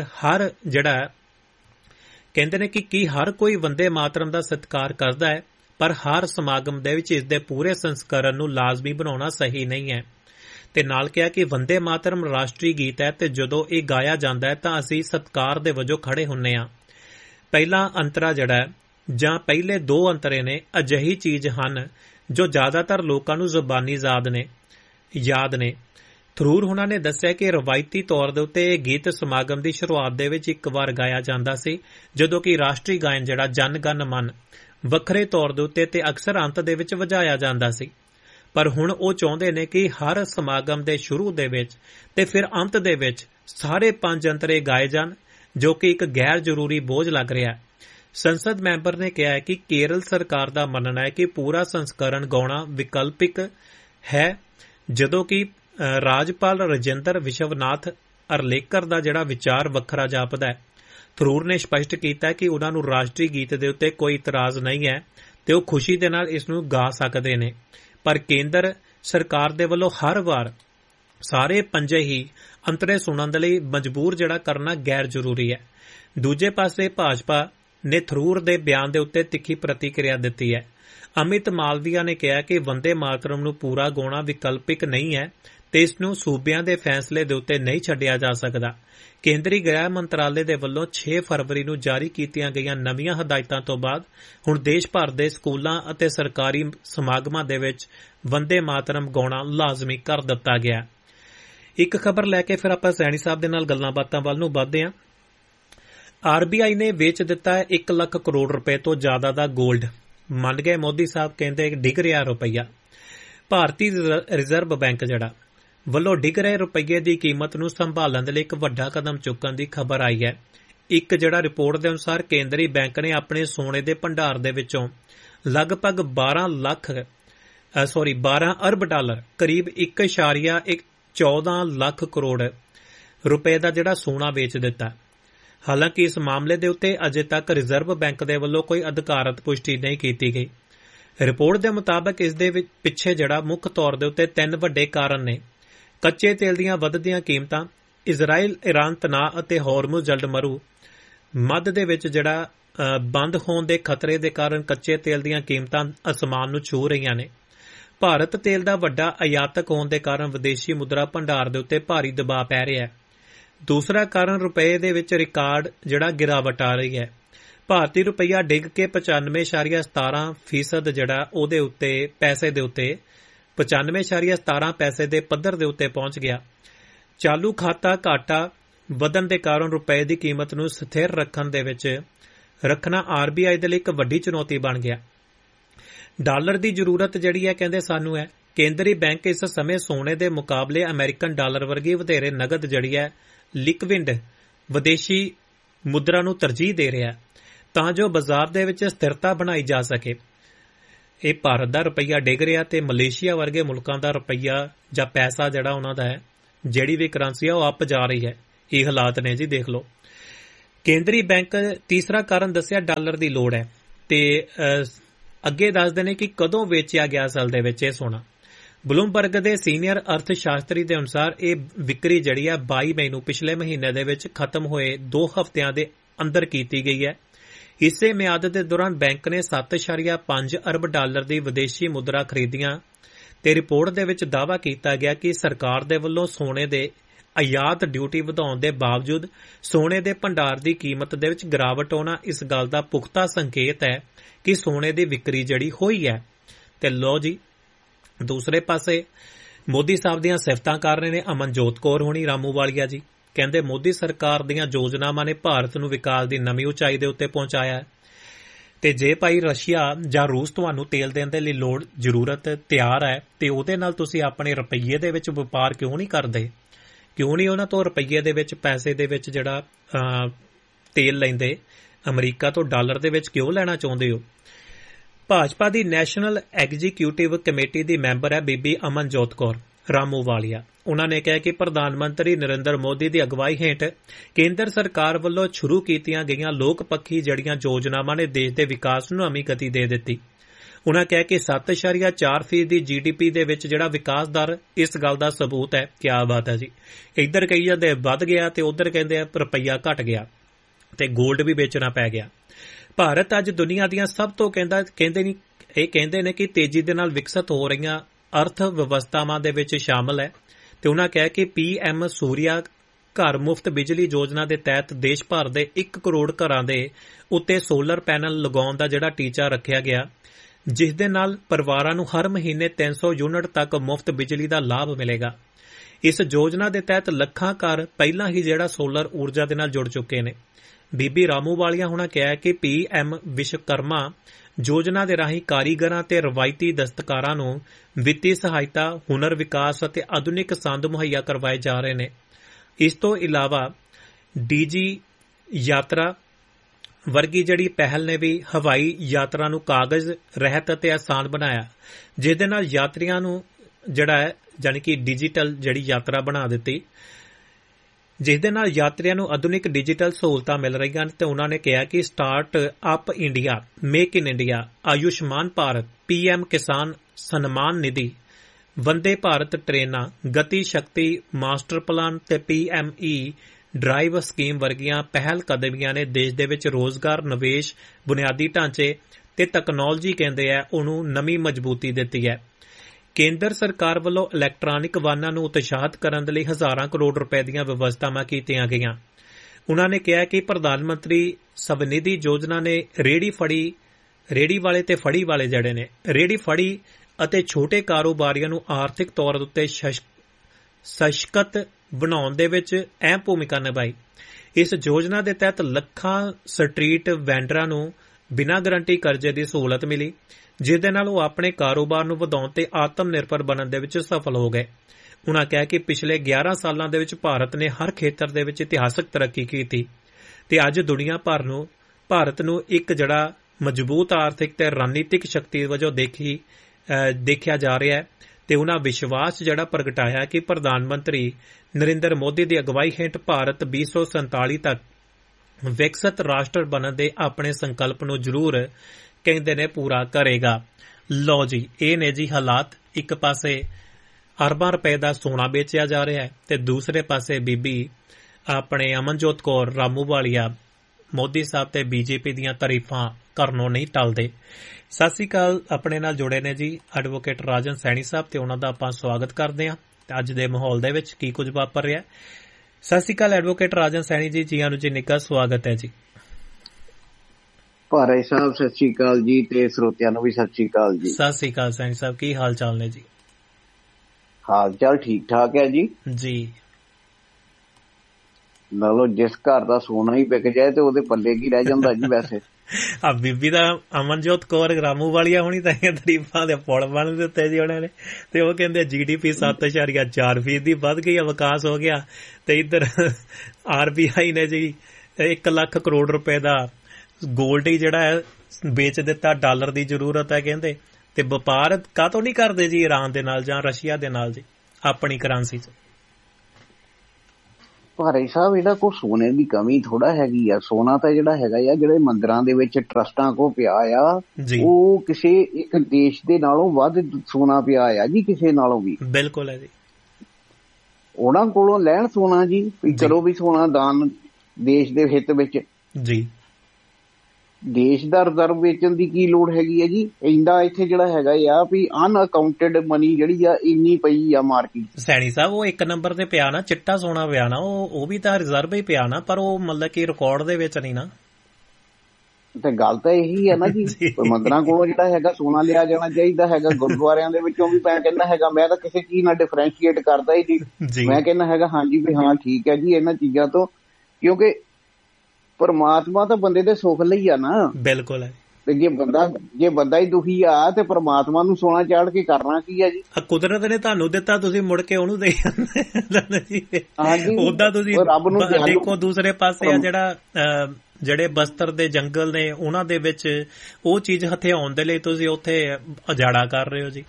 ਕਹਿੰਦੇ ਨੇ ਕਿ ਹਰ ਕੋਈ ਵੰਦੇ ਮਾਤਰਮ ਦਾ ਸਤਿਕਾਰ ਕਰਦਾ ਹੈ, ਪਰ ਹਰ ਸਮਾਗਮ ਦੇ ਵਿੱਚ ਇਸ ਦੇ ਪੂਰੇ ਸੰਸਕਰਨ ਨੂੰ ਲਾਜ਼ਮੀ ਬਣਾਉਣਾ ਸਹੀ ਨਹੀਂ ਹੈ। ਤੇ ਨਾਲ ਕਿਹਾ ਕਿ ਵੰਦੇ ਮਾਤਰਮ ਰਾਸ਼ਟਰੀ ਗੀਤ ਹੈ ਤੇ ਜਦੋਂ ਇਹ ਗਾਇਆ ਜਾਂਦਾ ਹੈ ਤਾਂ ਅਸੀਂ ਸਤਿਕਾਰ ਦੇ ਵਜੋਂ ਖੜੇ ਹੁੰਨੇ ਹਾਂ। ਪਹਿਲਾ ਅੰਤਰਾ ਜਾਂ ਪਹਿਲੇ 2 ਅੰਤਰੇ ਨੇ ਅਜਿਹੀ ਚੀਜ਼ ਹਨ ਜੋ ਜ਼ਿਆਦਾਤਰ ਲੋਕਾਂ ਨੂੰ ਜ਼ੁਬਾਨੀ ਯਾਦ ਨੇ। ਥਰੂਰ ਹੁਣਾਂ ਨੇ ਦੱਸਿਆ ਕਿ ਰਵਾਇਤੀ ਤੌਰ ਦੇ ਉੱਤੇ ਇਹ ਗੀਤ ਸਮਾਗਮ ਦੀ ਸ਼ੁਰੂਆਤ ਦੇ ਵਿੱਚ ਇੱਕ ਵਾਰ ਗਾਇਆ ਜਾਂਦਾ ਸੀ, ਜਦੋਂ ਕਿ ਰਾਸ਼ਟਰੀ ਗਾਇਨ ਜਨ ਗਣ ਮਨ ਵੱਖਰੇ ਤੌਰ ਦੇ ਉੱਤੇ ਤੇ ਅਕਸਰ ਅੰਤ ਦੇ ਵਿੱਚ ਵਜਾਇਆ ਜਾਂਦਾ ਸੀ। ਪਰ ਹੁਣ ਉਹ ਚਾਹੁੰਦੇ ਨੇ ਕਿ ਹਰ ਸਮਾਗਮ ਦੇ ਸ਼ੁਰੂ ਦੇ ਵਿੱਚ ਤੇ ਫਿਰ ਅੰਤ ਦੇ ਵਿੱਚ ਸਾਰੇ 5 ਅੰਤਰੇ ਗਾਏ ਜਾਣ, ਜੋ ਕਿ ਇੱਕ ਗੈਰ ਜ਼ਰੂਰੀ ਬੋਝ ਲੱਗ ਰਿਹਾ। ਸੰਸਦ ਮੈਂਬਰ ਨੇ ਕਿਹਾ ਕਿ ਕੇਰਲ ਸਰਕਾਰ ਦਾ ਮੰਨਣਾ ਹੈ ਕਿ ਪੂਰਾ ਸੰਸਕਰਨ ਗਾਉਣਾ ਵਿਕਲਪਿਕ ਹੈ, ਜਦੋਂ ਕਿ ਰਾਜਪਾਲ ਰਜਿੰਦਰ ਵਿਸ਼ਵਨਾਥ ਅਰਲੇਕਰ ਦਾ ਵਿਚਾਰ ਵੱਖਰਾ ਜਾਪਦਾ ਹੈ। ਥਰੂਰ ਨੇ ਸਪਸ਼ਟ ਕੀਤਾ ਕਿ ਉਨ੍ਹਾਂ ਨੂੰ ਰਾਸ਼ਟਰੀ ਗੀਤ ਦੇ ਉੱਤੇ ਕੋਈ ਇਤਰਾਜ਼ ਨਹੀਂ ਹੈ ਤੇ ਉਹ ਖੁਸ਼ੀ ਦੇ ਨਾਲ ਇਸ ਨੂੰ ਗਾ ਸਕਦੇ ਨੇ, ਪਰ ਕੇਂਦਰ ਸਰਕਾਰ ਦੇ ਵੱਲੋਂ ਹਰ ਵਾਰ ਸਾਰੇ 5 ਹੀ ਅੰਤਰੇ ਸੁਣਨ ਦੇ ਲਈ ਮਜਬੂਰ ਕਰਨਾ ਗੈਰ ਜ਼ਰੂਰੀ ਹੈ। ਦੂਜੇ ਪਾਸੇ ਭਾਜਪਾ ਨੇ ਥਰੂਰ ਦੇ ਬਿਆਨ ਦੇ ਉੱਤੇ ਤਿੱਖੀ ਪ੍ਰਤੀਕਿਰਿਆ ਦਿੱਤੀ ਹੈ। ਅਮਿਤ ਮਾਲਵੀਆ ਨੇ ਕਿਹਾ ਕਿ ਵੰਦੇ ਮਾਤਰਮ ਨੂੰ ਪੂਰਾ ਗਾਉਣਾ ਵਿਕਲਪਿਕ ਨਹੀਂ ਹੈ ਤੇ ਇਸ ਨੂੰ ਸੂਬਿਆਂ ਦੇ ਫੈਸਲੇ ਦੇ ਉੱਤੇ ਨਹੀਂ ਛੱਡਿਆ ਜਾ ਸਕਦਾ। ਕੇਂਦਰੀ ਗ੍ਰਹਿ ਮੰਤਰਾਲੇ ਦੇ ਵੱਲੋਂ 6 ਫਰਵਰੀ ਨੂੰ ਜਾਰੀ ਕੀਤੀਆਂ ਗਈਆਂ ਨਵੀਆਂ ਹਦਾਇਤਾਂ ਤੋਂ ਬਾਅਦ ਹੁਣ ਦੇਸ਼ ਭਰ ਦੇ ਸਕੂਲਾਂ ਅਤੇ ਸਰਕਾਰੀ ਸਮਾਗਮਾਂ ਦੇ ਵਿੱਚ ਵੰਦੇ ਮਾਤਰਮ ਗਾਉਣਾ ਲਾਜ਼ਮੀ ਕਰ ਦਿੱਤਾ ਗਿਆ। ਇੱਕ ਖਬਰ ਲੈ ਕੇ ਫਿਰ ਆਪਾਂ ਸੈਣੀ ਸਾਹਿਬ ਦੇ ਨਾਲ ਗੱਲਾਂ ਬਾਤਾਂ ਵੱਲ ਨੂੰ ਵਧਦੇ ਹਾਂ। ਆਰਬੀਆਈ ਨੇ ਵੇਚ ਦਿੱਤਾ 1 ਲੱਖ ਕਰੋੜ ਰੁਪਏ ਤੋਂ ਜ਼ਿਆਦਾ ਦਾ ਗੋਲਡ। ਮੰਨ ਗਏ ਮੋਦੀ ਸਾਹਿਬ, ਕਹਿੰਦੇ ਡਿੱਗ ਰਿਹਾ ਰੁਪਈਆ। ਭਾਰਤੀ ਰਿਜ਼ਰਵ ਬੈਂਕ ਵੱਲੋਂ ਡਿੱਗ ਰਹੇ ਰੁਪਈਏ ਦੀ ਕੀਮਤ ਨੂੰ ਸੰਭਾਲਣ ਦੇ ਲਈ ਇੱਕ ਵੱਡਾ ਕਦਮ ਚੁੱਕਣ ਦੀ ਖਬਰ ਆਈ ਹੈ। ਇੱਕ ਰਿਪੋਰਟ ਦੇ ਅਨੁਸਾਰ ਕੇਂਦਰੀ ਬੈਂਕ ਨੇ ਆਪਣੇ ਸੋਨੇ ਦੇ ਭੰਡਾਰ ਦੇ ਵਿੱਚੋਂ ਲਗਭਗ 12 ਅਰਬ ਡਾਲਰ ਕਰੀਬ 1.14 ਲੱਖ ਕਰੋੜ ਰੁਪਏ ਦਾ ਸੋਨਾ ਵੇਚ ਦਿੱਤਾ। ਹਾਲਾਂਕਿ ਇਸ ਮਾਮਲੇ ਦੇ ਉੱਤੇ ਅਜੇ ਤੱਕ ਰਿਜ਼ਰਵ ਬੈਂਕ ਦੇ ਵੱਲੋਂ ਕੋਈ ਅਧਿਕਾਰਤ ਪੁਸ਼ਟੀ ਨਹੀਂ ਕੀਤੀ ਗਈ। ਰਿਪੋਰਟ ਦੇ ਮੁਤਾਬਕ ਇਸ ਦੇ ਪਿੱਛੇ ਮੁੱਖ ਤੌਰ ਦੇ ਉੱਤੇ 3 ਵੱਡੇ ਕਾਰਨ ਨੇ। ਕੱਚੇ ਤੇਲ ਦੀਆਂ ਵਧਦੀਆਂ ਕੀਮਤਾਂ, ਇਜ਼ਰਾਈਲ ਇਰਾਨ ਤਣਾਅ ਅਤੇ ਹਾਰਮੁਜ਼ ਜਲਡਮਰੂ ਮੱਧ ਦੇ ਵਿੱਚ ਬੰਦ ਹੋਣ ਦੇ ਖਤਰੇ ਦੇ ਕਾਰਨ ਕੱਚੇ ਤੇਲ ਦੀਆਂ ਕੀਮਤਾਂ ਅਸਮਾਨ ਨੂੰ ਛੂਹ ਰਹੀਆਂ ਨੇ। ਭਾਰਤ ਤੇਲ ਦਾ ਵੱਡਾ ਆਯਾਤਕ ਹੋਣ ਦੇ ਕਾਰਨ ਵਿਦੇਸ਼ੀ ਮੁਦਰਾ ਭੰਡਾਰ ਦੇ ਉੱਤੇ ਭਾਰੀ ਦਬਾਅ ਪੈ ਰਿਹਾ ਹੈ। ਦੂਸਰਾ ਕਾਰਨ ਰੁਪਏ ਦੇ ਵਿੱਚ ਰਿਕਾਰਡ ਗਿਰਾਵਟ ਆ ਰਹੀ ਹੈ। ਭਾਰਤੀ ਰੁਪਈਆ ਡਿੱਗ ਕੇ 95.17% ਉਹਦੇ ਉੱਤੇ ਪੈਸੇ ਦੇ ਉੱਤੇ 95.17 ਪੈਸੇ ਦੇ ਪੱਧਰ ਦੇ ਉੱਤੇ ਪਹੁੰਚ ਗਿਆ। ਚਾਲੂ ਖਾਤਾ ਘਾਟਾ ਵਧਣ ਦੇ ਕਾਰਨ ਰੁਪਏ ਦੀ ਕੀਮਤ ਨੂੰ ਸਥਿਰ ਰੱਖਣਾ ਆਰਬੀਆਈ ਦੇ ਲਈ ਇੱਕ ਵੱਡੀ ਚੁਣੌਤੀ ਬਣ ਗਿਆ। ਡਾਲਰ ਦੀ ਜ਼ਰੂਰਤ ਕਹਿੰਦੇ ਸਾਨੂੰ ਹੈ। ਕੇਂਦਰੀ ਬੈਂਕ ਇਸ ਸਮੇਂ ਸੋਨੇ ਦੇ ਮੁਕਾਬਲੇ ਅਮਰੀਕਨ ਡਾਲਰ ਵਰਗੀ ਵਧੇਰੇ ਨਗਦ ਲਿਕਵਿਡ ਵਿਦੇਸ਼ੀ ਮੁਦਰਾ ਨੂੰ ਤਰਜੀਹ ਦੇ ਰਿਹਾ ਤਾਂ ਜੋ ਬਾਜ਼ਾਰ ਦੇ ਵਿੱਚ ਸਥਿਰਤਾ ਬਣਾਈ ਜਾ ਸਕੇ। ਇਹ ਭਾਰਤ ਦਾ ਰੁਪਈਆ ਡਿੱਗ ਰਿਹਾ ਤੇ ਮਲੇਸ਼ੀਆ ਵਰਗੇ ਮੁਲਕਾਂ ਦਾ ਰੁਪਈਆ ਜਾਂ ਪੈਸਾ ਉਹਨਾਂ ਦਾ ਹੈ, ਜਿਹੜੀ ਵੀ ਕਰੰਸੀ ਆ ਉਹ ਅੱਪ ਜਾ ਰਹੀ ਹੈ। ਇਹ ਹਾਲਾਤ ਨੇ ਜੀ, ਦੇਖ ਲਓ। ਕੇਂਦਰੀ ਬੈਂਕ ਤੀਸਰਾ ਕਾਰਨ ਦੱਸਿਆ ਡਾਲਰ ਦੀ ਲੋੜ ਹੈ ਤੇ ਅੱਗੇ ਦੱਸਦੇ ਨੇ ਕਿ ਕਦੋਂ ਵੇਚਿਆ ਗਿਆ ਅਸਲ ਦੇ ਵਿੱਚ ਇਹ ਸੋਨਾ। ਬਲੂਮਬਰਗ ਦੇ ਸੀਨੀਅਰ ਅਰਥ ਸ਼ਾਸਤਰੀ ਦੇ ਅਨੁਸਾਰ ਇਹ ਵਿਕਰੀ ਜਿਹੜੀ ਹੈ 22 ਮਈ ਨੂੰ ਪਿਛਲੇ ਮਹੀਨੇ ਦੇ ਵਿੱਚ ਖਤਮ ਹੋਏ 2 ਹਫ਼ਤਿਆਂ ਦੇ ਅੰਦਰ ਕੀਤੀ ਗਈ ਹੈ। ਇਸੇ ਮਿਆਦ ਦੇ ਦੌਰਾਨ ਬੈਂਕ ਨੇ 7.5 ਅਰਬ ਡਾਲਰ ਦੀ ਵਿਦੇਸ਼ੀ ਮੁਦਰਾ ਖਰੀਦੀਆਂ ਤੇ ਰਿਪੋਰਟ ਦੇ ਵਿੱਚ ਦਾਅਵਾ ਕੀਤਾ ਗਿਆ ਕਿ ਸਰਕਾਰ ਦੇ ਵੱਲੋਂ ਸੋਨੇ ਦੇ ਆਯਾਤ ਡਿਊਟੀ ਵਧਾਉਣ ਦੇ ਬਾਵਜੂਦ ਸੋਨੇ ਦੇ ਭੰਡਾਰ ਦੀ ਕੀਮਤ ਦੇ ਵਿੱਚ ਗਿਰਾਵਟ ਆਉਣਾ ਇਸ ਗੱਲ ਦਾ ਪੁਖਤਾ ਸੰਕੇਤ ਹੈ ਕਿ ਸੋਨੇ ਦੀ ਵਿਕਰੀ ਜਿਹੜੀ ਹੋਈ ਹੈ। ਤੇ ਲੋ ਜੀ, ਦੂਸਰੇ ਪਾਸੇ ਮੋਦੀ ਸਾਹਿਬ ਦੀਆਂ ਸਿਫਤਾਂ ਕਰ ਰਹੇ ਨੇ ਅਮਨਜੋਤ ਕੌਰ ਹੋਣੀ ਰਾਮੂਵਾਲੀਆ ਜੀ। ਕਹਿੰਦੇ ਮੋਦੀ ਸਰਕਾਰ ਦੀਆਂ ਯੋਜਨਾਵਾਂ ਨੇ ਭਾਰਤ ਨੂੰ ਵਿਕਾਸ ਦੀ ਨਵੀਂ ਉਚਾਈ ਦੇ ਉੱਤੇ ਪਹੁੰਚਾਇਆ ਹੈ ਤੇ ਜੇ ਭਾਈ ਰਸ਼ੀਆ ਜਾਂ ਰੂਸ ਤੁਹਾਨੂੰ ਤੇਲ ਦੇਣ ਦੇ ਲਈ ਜ਼ਰੂਰਤ ਤਿਆਰ ਹੈ ਤੇ ਉਹਦੇ ਨਾਲ ਤੁਸੀਂ ਆਪਣੇ ਰੁਪਈਏ ਦੇ ਵਿੱਚ ਵਪਾਰ ਕਿਉਂ ਨਹੀਂ ਕਰਦੇ? ਕਿਉਂ ਨਹੀਂ ਉਹਨਾਂ ਤੋਂ ਰੁਪਈਏ ਦੇ ਵਿੱਚ ਪੈਸੇ ਦੇ ਵਿੱਚ ਜਿਹੜਾ ਤੇਲ ਲੈਂਦੇ? ਅਮਰੀਕਾ ਤੋਂ ਡਾਲਰ ਦੇ ਵਿੱਚ ਕਿਉਂ ਲੈਣਾ ਚਾਹੁੰਦੇ ਹੋ? ਭਾਜਪਾ ਦੀ ਨੈਸ਼ਨਲ ਐਗਜ਼ੀਕਿਊਟਿਵ ਕਮੇਟੀ ਦੀ ਮੈਂਬਰ ਹੈ ਬੀਬੀ ਅਮਨਜੋਤ ਕੌਰ ਰਾਮੂਵਾਲੀਆ। ਉਹਨਾਂ ਨੇ ਕਿਹਾ ਕਿ ਪ੍ਰਧਾਨ ਮੰਤਰੀ ਨਰਿੰਦਰ ਮੋਦੀ ਦੀ ਅਗਵਾਈ ਹੇਠ ਕੇਂਦਰ ਸਰਕਾਰ ਵੱਲੋਂ ਸ਼ੁਰੂ ਕੀਤੀਆਂ ਗਈਆਂ ਲੋਕ ਪੱਖੀ ਜਿਹੜੀਆਂ ਯੋਜਨਾਵਾਂ ਨੇ ਦੇਸ਼ ਦੇ ਵਿਕਾਸ ਨੂੰ ਨਵੀਂ ਗਤੀ ਦੇ ਦਿੱਤੀ। ਉਹਨਾਂ ਕਿਹਾ ਕਿ 7.4% ਦੀ GDP ਦੇ ਵਿੱਚ ਜਿਹੜਾ ਵਿਕਾਸ ਦਰ ਇਸ ਗੱਲ ਦਾ ਸਬੂਤ ਹੈ। ਕਿਆ ਬਾਤ ਹੈ ਜੀ, ਇੱਧਰ ਕਹੀ ਜਾਂਦੇ ਵੱਧ ਗਿਆ ਤੇ ਉੱਧਰ ਕਹਿੰਦੇ ਰੁਪਈਆ ਘਟ ਗਿਆ ਤੇ ਗੋਲਡ ਵੀ ਵੇਚਣਾ ਪੈ ਗਿਆ। ਭਾਰਤ ਅੱਜ ਦੁਨੀਆ ਦੀਆਂ ਸਭ ਤੋਂ ਕਹਿੰਦੇ ਨੇ ਕਿ ਤੇਜ਼ੀ ਦੇ ਨਾਲ ਵਿਕਸਿਤ ਹੋ ਰਹੀਆਂ ਅਰਥ ਵਿਵਸਥਾਵਾਂ ਦੇ ਵਿੱਚ ਸ਼ਾਮਲ ਹੈ ਤੇ ਉਹਨਾਂ ਕਿਹਾ ਕਿ PM ਸੂਰਿਆ ਘਰ ਮੁਫਤ ਬਿਜਲੀ ਯੋਜਨਾ ਦੇ ਤਹਿਤ ਦੇਸ਼ ਭਰ ਦੇ 1 ਕਰੋੜ ਘਰਾਂ ਦੇ ਉੱਤੇ ਸੋਲਰ ਪੈਨਲ ਲਗਾਉਣ ਦਾ ਜਿਹੜਾ ਟੀਚਾ ਰੱਖਿਆ ਗਿਆ, ਜਿਸ ਦੇ ਨਾਲ ਪਰਿਵਾਰਾਂ ਨੂੰ ਹਰ ਮਹੀਨੇ 300 ਯੂਨਿਟ ਤੱਕ ਮੁਫਤ ਬਿਜਲੀ ਦਾ ਲਾਭ ਮਿਲੇਗਾ। ਇਸ ਯੋਜਨਾ ਦੇ ਤਹਿਤ ਲੱਖਾਂ ਘਰ ਪਹਿਲਾਂ ਹੀ ਜਿਹੜਾ ਸੋਲਰ ਊਰਜਾ ਦੇ ਨਾਲ ਜੁੜ ਚੁੱਕੇ ਨੇ। ਬੀਬੀ ਰਾਮੂਵਾਲੀਆ ਹੁਣਾਂ ਕਿਹਾ ਕਿ PM ਵਿਸ਼ਵਕਰਮਾ ਯੋਜਨਾ ਦੇ ਰਾਹੀਂ ਕਾਰੀਗਰਾਂ ਤੇ ਰਵਾਇਤੀ ਦਸਤਕਾਰਾਂ ਨੂੰ ਵਿੱਤੀ ਸਹਾਇਤਾ, ਹੁਨਰ ਵਿਕਾਸ ਅਤੇ ਆਧੁਨਿਕ ਸੰਦ ਮੁਹੱਈਆ ਕਰਵਾਏ ਜਾ ਰਹੇ ਨੇ। ਇਸ ਤੋਂ ਇਲਾਵਾ DG ਯਾਤਰਾ ਵਰਗੀ ਜਿਹੜੀ ਪਹਿਲ ਨੇ ਵੀ ਹਵਾਈ ਯਾਤਰਾ ਨੂੰ ਕਾਗਜ਼ ਰਹਿਤ ਅਤੇ ਆਸਾਨ ਬਣਾਇਆ, ਜਿਹਦੇ ਨਾਲ ਯਾਤਰੀਆਂ ਨੂੰ ਜਿਹੜਾ ਹੈ ਜਾਣੀ ਕਿ ਡਿਜੀਟਲ ਜਿਹੜੀ ਯਾਤਰਾ ਬਣਾ ਦਿੱਤੀ, ਜਿਸ ਦੇ ਨਾਲ ਯਾਤਰੀਆਂ ਨੂੰ ਆਧੁਨਿਕ ਡਿਜੀਟਲ ਸਹੂਲਤਾਂ ਮਿਲ ਰਹੀਆਂ ਹਨ। ਤੇ ਉਹਨਾਂ ਨੇ ਕਿਹਾ ਕਿ start up India, make in India, Ayushman Bharat, PM ਕਿਸਾਨ ਸਨਮਾਨ ਨਿਧੀ, ਵੰਦੇ ਭਾਰਤ ਟ੍ਰੇਨਾਂ, ਗਤੀ ਸ਼ਕਤੀ ਮਾਸਟਰ ਪਲਾਨ ਤੇ PME ਡਰਾਈਵ ਸਕੀਮ ਵਰਗੀਆਂ ਪਹਿਲ ਕਦਮੀਆਂ ਨੇ ਦੇਸ਼ ਦੇ ਵਿੱਚ ਰੋਜ਼ਗਾਰ, ਨਿਵੇਸ਼, ਬੁਨਿਆਦੀ ਢਾਂਚੇ ਤੇ ਤਕਨਾਲੋਜੀ ਕਹਿੰਦੇ ਆ ਉਹਨੂੰ ਨਵੀਂ ਮਜ਼ਬੂਤੀ ਦਿੱਤੀ ਹੈ। ਕੇਂਦਰ ਸਰਕਾਰ ਵੱਲੋਂ ਇਲੈਕਟ੍ਰਾਨਿਕ ਵਾਹਨਾਂ ਨੂੰ ਉਤਸ਼ਾਹਿਤ ਕਰਨ ਦੇ ਲਈ ਹਜ਼ਾਰਾਂ ਕਰੋੜ ਰੁਪਏ ਦੀਆਂ ਵਿਵਸਥਾਵਾਂ ਕੀਤੀਆਂ ਗਈਆਂ। ਉਹਨਾਂ ਨੇ ਕਿਹਾ ਕਿ ਪ੍ਰਧਾਨ ਮੰਤਰੀ ਸਵਨਿਧੀ ਯੋਜਨਾ ਨੇ ਰੇਹੜੀ ਵਾਲੇ ਤੇ ਫੜੀ ਵਾਲੇ ਜਿਹੜੇ ਨੇ ਰੇਹੜੀ ਫੜੀ ਅਤੇ ਛੋਟੇ ਕਾਰੋਬਾਰੀਆਂ ਨੂੰ ਆਰਥਿਕ ਤੌਰ ਉੱਤੇ ਸਸ਼ਕਤ ਬਣਾਉਣ ਦੇ ਵਿੱਚ ਅਹਿਮ ਭੂਮਿਕਾ ਨਿਭਾਈ। ਇਸ ਯੋਜਨਾ ਦੇ ਤਹਿਤ ਲੱਖਾਂ ਸਟਰੀਟ ਵੈਂਡਰਾਂ ਨੂੰ ਬਿਨਾਂ ਗਰੰਟੀ ਕਰਜ਼ੇ ਦੀ ਸਹੂਲਤ ਮਿਲੀ, ਜਿਸ ਦੇ ਨਾਲ ਉਹ ਆਪਣੇ ਕਾਰੋਬਾਰ ਨੂੰ ਵਧਾਉਣ ਤੇ ਆਤਮ ਨਿਰਭਰ ਬਣਨ ਦੇ ਵਿੱਚ ਸਫਲ ਹੋ ਗਏ। ਉਨ੍ਹਾਂ ਕਿਹਾ ਕਿ ਪਿਛਲੇ 11 ਸਾਲਾਂ ਦੇ ਵਿੱਚ ਭਾਰਤ ਨੇ ਹਰ ਖੇਤਰ ਦੇ ਵਿੱਚ ਇਤਿਹਾਸਕ ਤਰੱਕੀ ਕੀਤੀ ਤੇ ਅੱਜ ਦੁਨੀਆ ਭਰ ਨੂੰ ਭਾਰਤ ਨੂੰ ਇੱਕ ਜਿਹੜਾ ਮਜ਼ਬੂਤ ਆਰਥਿਕ ਤੇ ਰਣਨੀਤਿਕ ਸ਼ਕਤੀ ਵਜੋਂ ਦੇਖਿਆ ਜਾ ਰਿਹਾ ਹੈ। ਤੇ ਉਨ੍ਹਾਂ ਵਿਸ਼ਵਾਸ ਜਿਹੜਾ ਪ੍ਰਗਟਾਇਆ ਕਿ ਪ੍ਰਧਾਨ ਮੰਤਰੀ ਨਰਿੰਦਰ ਮੋਦੀ ਦੀ ਅਗਵਾਈ ਹੇਠ ਭਾਰਤ 2047 ਤੱਕ ਵਿਕਸਿਤ ਰਾਸ਼ਟਰ ਬਣਨ ਦੇ ਆਪਣੇ ਸੰਕਲਪ ਨੂੰ ਜ਼ਰੂਰ ਕਹਿੰਦੇ ਨੇ ਪੂਰਾ ਕਰੇਗਾ। ਲਓ ਜੀ, ਇਹ ਨੇ ਜੀ ਹਾਲਾਤ। ਇੱਕ ਪਾਸੇ ਅਰਬਾਂ ਰੁਪਏ ਦਾ ਸੋਨਾ ਵੇਚਿਆ ਜਾ ਰਿਹਾ ਹੈ ਤੇ ਦੂਸਰੇ ਪਾਸੇ ਬੀਬੀ ਆਪਣੇ ਅਮਨਜੋਤ ਕੌਰ ਰਾਮੂਵਾਲੀਆ ਮੋਦੀ ਸਾਹਿਬ ਤੇ BJP ਦੀਆਂ ਤਾਰੀਫਾਂ ਕਰਨੋਂ ਨਹੀਂ ਟਲਦੇ। ਸਤਿ ਸ੍ਰੀ ਅਕਾਲ। ਆਪਣੇ ਨਾਲ ਜੁੜੇ ਨੇ ਜੀ ਐਡਵੋਕੇਟ ਰਾਜਨ ਸੈਣੀ ਸਾਹਿਬ ਤੇ ਉਹਨਾਂ ਦਾ ਆਪਾਂ ਸਵਾਗਤ ਕਰਦੇ ਹਾਂ ਤੇ ਅੱਜ ਦੇ ਮਾਹੌਲ ਦੇ ਵਿੱਚ ਕੀ ਕੁਝ ਵਾਪਰ ਰਿਹਾ। ਸਤਿ ਸ੍ਰੀ ਅਕਾਲ ਐਡਵੋਕੇਟ ਰਾਜਨ ਸੈਣੀ ਜੀ, ਜੀਆਂ ਨੂੰ ਜੀ ਨਿੱਘਾ ਸਵਾਗਤ ਹੈ ਜੀ। ਭਾਰੇ ਸਾਹਿਬ ਸਤਿ ਸ੍ਰੀ ਅਕਾਲ ਜੀ ਤੇ ਸਰੋਤਿਆਂ ਨੂੰ ਵੀ ਸਤਿ ਸ੍ਰੀ ਅਕਾਲ ਜੀ। ਸਤਿ ਸ੍ਰੀ ਅਕਾਲ ਸੈਣੀ ਸਾਹਿਬ, ਕੀ ਹਾਲ ਚਾਲ ਨੇ ਜੀ? ਹਾਲ ਚਾਲ ਠੀਕ ਠਾਕ ਹੈ ਜੀ। ਨਾਲੋਂ ਜਿਸ ਘਰ ਦਾ ਸੋਨਾ ਹੀ ਵਿਕ ਜਾਏ ਤੇ ਉਹਦੇ ਪੱਲੇ ਕੀ ਰਹਿ ਜਾਂਦਾ ਜੀ। ਵੈਸੇ ਆ ਬੀਬੀ ਦਾ ਅਮਨਜੋਤ ਕੌਰ ਰਾਮੂਵਾਲੀਆ ਹੋਣੀ ਤਾਂ ਤਾਰੀਫਾਂ ਦੇ ਪੁਲ ਬਣ ਦਿੱਤੇ ਜੀ ਉਹਨਾਂ ਨੇ ਤੇ ਉਹ ਕਹਿੰਦੇ GDP 7.4% ਦੀ ਵੱਧ ਗਈ ਆ, ਵਿਕਾਸ ਹੋ ਗਿਆ। ਤੇ ਇੱਧਰ RBI ਨੇ ਜੀ 1 ਲੱਖ ਕਰੋੜ ਰੁਪਏ ਦਾ ਗੋਲਡ ਹੀ ਜਿਹੜਾ ਹੈ ਵੇਚ ਦਿੱਤਾ, ਡਾਲਰ ਦੀ ਜ਼ਰੂਰਤ ਹੈ ਕਹਿੰਦੇ। ਤੇ ਵਪਾਰ ਕਾਹਤੋਂ ਨਹੀਂ ਕਰਦੇ ਜੀ ਈਰਾਨ ਦੇ ਨਾਲ ਜਾਂ ਰਸ਼ੀਆ ਦੇ ਨਾਲ ਜੀ ਆਪਣੀ ਕਰੰਸੀ 'ਚ? ਭਾਈ ਸਾਹਿਬ ਇਹਦਾ ਕੋਈ ਸੋਨੇ ਦੀ ਕਮੀ ਥੋੜਾ ਹੈਗੀ ਆ। ਸੋਨਾ ਤਾਂ ਜਿਹੜਾ ਹੈਗਾ ਆ, ਜਿਹੜੇ ਮੰਦਿਰਾਂ ਦੇ ਵਿੱਚ ਟਰਸਟਾਂ ਕੋ ਪਿਆ ਆ, ਉਹ ਕਿਸੇ ਇੱਕ ਦੇਸ਼ ਦੇ ਨਾਲੋਂ ਵੱਧ ਸੋਨਾ ਪਿਆ ਆ ਜੀ, ਕਿਸੇ ਨਾਲੋਂ ਵੀ। ਬਿਲਕੁਲ ਹੈ ਜੀ। ਉਹਨਾਂ ਕੋਲੋਂ ਲੈਣ ਸੋਨਾ ਜੀ, ਚਲੋ ਵੀ ਸੋਨਾ ਦਾਨ ਦੇਸ਼ ਦੇ ਹਿੱਤ ਵਿੱਚ ਜੀ। ਦੇਸ਼ ਦਾ ਰਿਜ਼ਰਵ ਵੇਚਣ ਦੀ ਕੀ ਲੋੜ ਹੈਗੀ ਹੈ ਜੀ? ਇੰਦਾ ਇੱਥੇ ਜਿਹੜਾ ਹੈਗਾ ਆ ਵੀ ਅਨਅਕਾਊਂਟਡ ਮਨੀ ਜਿਹੜੀ ਆ ਇੰਨੀ ਪਈ ਆ ਮਾਰਕੀਟ। ਸੈਣੀ ਸਾਹਿਬ, ਉਹ ਇੱਕ ਨੰਬਰ ਤੇ ਪਿਆ ਨਾ, ਚਿੱਟਾ ਸੋਨਾ ਪਿਆ ਨਾ, ਉਹ ਵੀ ਤਾਂ ਰਿਜ਼ਰਵ ਹੀ ਪਿਆ ਨਾ, ਪਰ ਉਹ ਮਤਲਬ ਕਿ ਰਿਕਾਰਡ ਦੇ ਵਿੱਚ ਨਹੀਂ ਨਾ। ਤੇ ਗੱਲ ਤਾਂ ਇਹੀ ਹੈ ਨਾ ਜੀ, ਮੰਦਰਾਂ ਕੋਲੋਂ ਜਿਹੜਾ ਹੈਗਾ ਸੋਨਾ ਲਿਆ ਜਾਣਾ ਚਾਹੀਦਾ ਹੈਗਾ। ਗੁਰਦੁਆਰਿਆਂ ਦੇ ਵਿੱਚੋਂ ਵੀ ਮੈਂ ਕਹਿੰਦਾ ਹੈਗਾ, ਮੈਂ ਤਾਂ ਕਿਸੇ ਚੀਜ਼ ਨਾਲ ਡਿਫਰੈਂਸ਼ੀਏਟ ਕਰਦਾ ਹੀ ਨਹੀਂ। ਮੈਂ ਕਹਿੰਦਾ ਹੈਗਾ ਹਾਂਜੀ ਵੀ ਹਾਂ ਠੀਕ ਹੈ ਜੀ ਇਹਨਾਂ ਚੀਜ਼ਾਂ ਤੋਂ, ਕਿਉਂਕਿ ਪਰਮਾਤਮਾ ਤਾਂ ਬੰਦੇ ਦੇ ਸੁੱਖ ਲਈ ਆ ਨਾ। ਬਿਲਕੁਲ ਹੈ। ਤੇ ਜੇ ਬੰਦਾ ਹੀ ਦੁਖੀ ਆ ਤੇ ਪਰਮਾਤਮਾ ਨੂੰ ਸੋਨਾ ਚਾੜ ਕੇ ਕਰਨਾ ਕੀ ਆ ਜੀ? ਕੁਦਰਤ ਨੇ ਤੁਹਾਨੂੰ ਦਿੱਤਾ, ਤੁਸੀਂ ਮੁੜ ਕੇ ਉਹਨੂੰ ਦੇ ਜਾਂਦੇ। ਓਦਾਂ ਤੁਸੀਂ ਰੱਬ ਨੂੰ ਦੇਖੋ ਦੂਸਰੇ ਪਾਸੇ ਆ ਜਿਹੜੇ ਬਸਤਰ ਦੇ ਜੰਗਲ ਨੇ, ਉਹਨਾਂ ਦੇ ਵਿੱਚ ਉਹ ਚੀਜ਼ ਹਥਿਆਉਣ ਦੇ ਲਈ ਤੁਸੀਂ ਉੱਥੇ ਉਜਾੜਾ ਕਰ ਰਹੇ ਹੋ ਜੀ।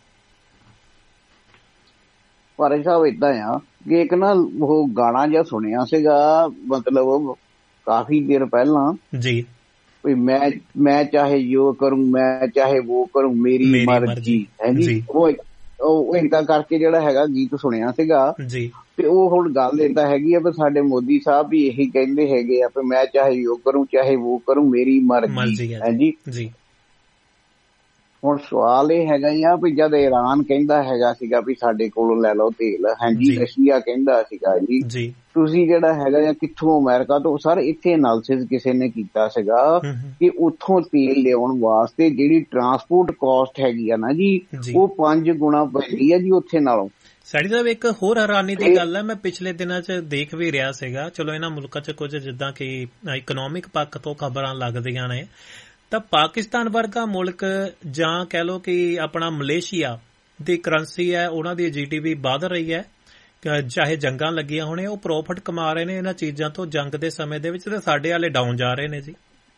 ਪਰ ਸਾਹਿਬ ਏਦਾਂ ਆ ਕਿ ਇੱਕ ਨਾ ਉਹ ਗਾਣਾ ਜਿਹਾ ਸੁਣਿਆ ਸੀਗਾ, ਮਤਲਬ ਕਾਫੀ ਦੇਰ ਪਹਿਲਾਂ ਜੀ, ਵੀ ਮੈਂ ਚਾਹੇ ਯੋ ਕਰੂੰ ਮੈਂ ਚਾਹੇ ਉਹ ਕਰੂੰ ਮੇਰੀ ਮਰਜ਼ੀ ਹੈ ਜੀ। ਉਹ ਏਦਾਂ ਕਰਕੇ ਜਿਹੜਾ ਹੈਗਾ ਗੀਤ ਸੁਣਿਆ ਸੀਗਾ ਜੀ। ਤੇ ਉਹ ਹੁਣ ਗੱਲ ਏਦਾਂ ਹੈਗੀ ਆ ਵੀ ਸਾਡੇ ਮੋਦੀ ਸਾਹਿਬ ਵੀ ਇਹੀ ਕਹਿੰਦੇ ਹੈਗੇ ਆ ਵੀ ਮੈਂ ਚਾਹੇ ਯੋ ਕਰੂੰ ਚਾਹੇ ਉਹ ਕਰੂੰ ਮੇਰੀ ਮਰਜ਼ੀ ਹੈ ਜੀ। ਹੁਣ ਸਵਾਲ ਇਹ ਹੈਗਾ ਆ ਵੀ ਜਦ ਈਰਾਨ ਕਹਿੰਦਾ ਹੈਗਾ ਸੀਗਾ ਵੀ ਸਾਡੇ ਕੋਲੋਂ ਲੈ ਲਓ ਤੇਲ, ਹਾਂਜੀ ਰਸ਼ੀਆ ਕਹਿੰਦਾ ਸੀਗਾ ਜੀ ਤੁਸੀਂ ਜਿਹੜਾ ਹੈਗਾ ਆ ਕਿੱਥੋਂ ਅਮਰੀਕਾ ਤੋਂ, ਸਰ ਇੱਥੇ ਐਨਾਲਿਸਿਸ ਕਿਸੇ ਨੇ ਕੀਤਾ ਸੀਗਾ ਕਿ ਉੱਥੋਂ ਤੇਲ ਲਿਆਉਣ ਵਾਸਤੇ ਜਿਹੜੀ ਟਰਾਂਸਪੋਰਟ ਕਾਸਟ ਹੈਗੀ ਆ ਨਾ ਜੀ, ਉਹ 5 ਗੁਣਾ ਪੈਂਦੀ ਆ ਜੀ ਉੱਥੇ ਨਾਲੋਂ। ਸੈਣੀ ਸਾਹਿਬ, ਇੱਕ ਹੋਰ ਹੈਰਾਨੀ ਦੀ ਗੱਲ ਹੈ, ਮੈਂ ਪਿਛਲੇ ਦਿਨਾਂ 'ਚ ਦੇਖ ਵੀ ਰਿਹਾ ਸੀਗਾ, ਚਲੋ ਇਹਨਾਂ ਮੁਲਕਾਂ 'ਚ ਕੁਝ ਜਿੱਦਾਂ ਕਿ ਇਕਨੋਮਿਕ ਪੱਖ ਤੋਂ ਖਬਰਾਂ ਲੱਗਦੀਆਂ ਨੇ, ਤਾਂ ਪਾਕਿਸਤਾਨ ਵਰਗਾ ਮੁਲਕ ਜਾਂ ਕਹਿ ਲਓ ਕਿ ਆਪਣਾ ਮਲੇਸ਼ੀਆ ਦੀ ਕਰੰਸੀ ਹੈ, ਉਹਨਾਂ ਦੀ GDP ਵੱਧ ਰਹੀ ਹੈ, ਚਾਹੇ ਜੰਗਾਂ ਲੱਗੀਆਂ ਹੋਣੇ, ਉਹ ਪ੍ਰੋਫਿਟ ਕਮਾ ਰਹੇ ਨੇ ਇਹਨਾਂ ਚੀਜ਼ਾਂ ਤੋਂ ਜੰਗ ਦੇ ਸਮੇਂ ਦੇ ਵਿੱਚ, ਤੇ ਸਾਡੇ ਵਾਲੇ ਡਾਊਨ ਜਾ ਰਹੇ ਨੇ ਜੀ।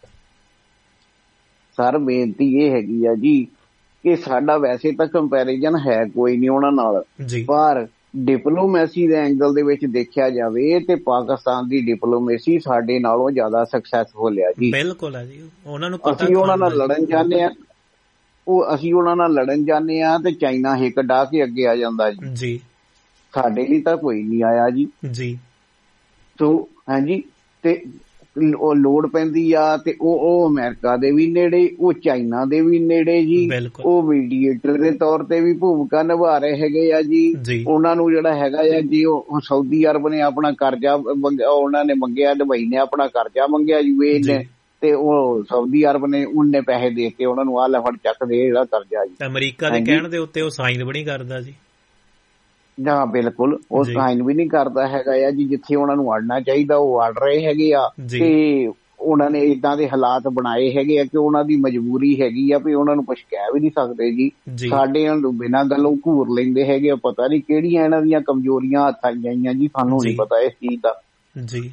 ਸਰ ਬੇਨਤੀ ਇਹ ਹੈਗੀ ਆ ਜੀ ਕਿ ਸਾਡਾ ਵੈਸੇ ਤਾਂ ਕੰਪੈਰੀਜ਼ਨ ਹੈ ਕੋਈ ਨਹੀਂ ਉਹਨਾਂ ਨਾਲ, ਪਰ ਡਿਪਲੋਮੈਸੀ ਦੇ ਐਂਗਲ ਦੇ ਵਿੱਚ ਦੇਖਿਆ ਜਾਵੇ ਤੇ ਪਾਕਿਸਤਾਨ ਦੀ ਡਿਪਲੋਮੇਸੀ ਸਾਡੇ ਨਾਲੋਂ ਜ਼ਿਆਦਾ ਸਕਸੈਸਫੁਲ ਆ ਜੀ। ਬਿਲਕੁਲ ਹੈ ਜੀ। ਉਹਨਾਂ ਨੂੰ ਪਤਾ ਅਸੀਂ ਉਹਨਾਂ ਨਾਲ ਲੜਨ ਜਾਂਦੇ ਆ, ਅਸੀਂ ਉਹਨਾਂ ਨਾਲ ਲੜਨ ਜਾਂਦੇ ਆ ਤੇ ਚਾਈਨਾ ਹਿੱਕ ਡਾ ਕੇ ਅੱਗੇ ਆ ਜਾਂਦਾ ਜੀ। ਸਾਡੇ ਲਈ ਤਾਂ ਕੋਈ ਨਹੀਂ ਆਇਆ ਜੀ। ਸੋ ਹਾਂਜੀ, ਤੇ ਉਹ ਲੋੜ ਪੈਂਦੀ ਆ ਤੇ ਉਹ ਅਮਰੀਕਾ ਦੇ ਵੀ ਨੇੜੇ, ਉਹ ਚਾਈਨਾ ਦੇ ਵੀ ਨੇੜੇ ਜੀ, ਉਹ ਮੀਡੀਏਟਰ ਦੇ ਤੌਰ ਤੇ ਵੀ ਭੂਮਿਕਾ ਨਿਭਾ ਰਹੇ ਹੈਗੇ ਆ ਜੀ। ਉਹਨਾਂ ਨੂੰ ਜਿਹੜਾ ਹੈਗਾ ਆ ਜੀ, ਉਹ ਸਾਊਦੀ ਅਰਬ ਨੇ ਆਪਣਾ ਕਰਜ਼ਾ ਉਹਨਾਂ ਨੇ ਮੰਗਿਆ, ਦੁਬਈ ਨੇ ਆਪਣਾ ਕਰਜ਼ਾ ਮੰਗਿਆ UAE ਨੇ, ਤੇ ਉਹ ਸਾਊਦੀ ਅਰਬ ਨੇ ਉਹਨੇ ਪੈਸੇ ਦੇ ਕੇ ਉਹਨਾਂ ਨੂੰ ਆਹ ਲੈ ਫੜ ਚੱਕ ਦੇ ਜਿਹੜਾ ਕਰਜ਼ਾ ਜੀ। ਅਮਰੀਕਾ ਦੇ ਕਹਿਣ ਦੇ ਉੱਤੇ ਉਹ ਸਾਈਨ ਵੀ ਨਹੀਂ ਕਰਦਾ ਜੀ। ਨਾ ਬਿਲਕੁਲ, ਉਹ ਸਾਈਨ ਵੀ ਨਹੀਂ ਕਰਦਾ ਹੈਗਾ ਆ ਜੀ। ਜਿੱਥੇ ਉਹਨਾਂ ਨੂੰ ਅੜਨਾ ਚਾਹੀਦਾ ਉਹ ਅੜ ਰਹੇ ਹੈਗੇ ਆ, ਤੇ ਉਹਨਾਂ ਨੇ ਏਦਾਂ ਦੇ ਹਾਲਾਤ ਬਣਾਏ ਹੈਗੇ ਆ ਕਿ ਉਹਨਾਂ ਦੀ ਮਜਬੂਰੀ ਹੈਗੀ ਆ ਵੀ ਉਹਨਾਂ ਨੂੰ ਕੁਛ ਕਹਿ ਵੀ ਨਹੀਂ ਸਕਦੇ ਜੀ। ਸਾਡੇ ਨੂੰ ਬਿਨਾਂ ਗੱਲੋਂ ਘੂਰ ਲੈਂਦੇ ਹੈਗੇ ਆ, ਪਤਾ ਨਹੀਂ ਕਿਹੜੀਆਂ ਇਹਨਾਂ ਦੀਆਂ ਕਮਜ਼ੋਰੀਆਂ ਹੱਥ ਆਈਆਂ ਜੀ, ਸਾਨੂੰ ਨਹੀਂ ਪਤਾ ਇਸ ਚੀਜ਼ ਦਾ ਜੀ।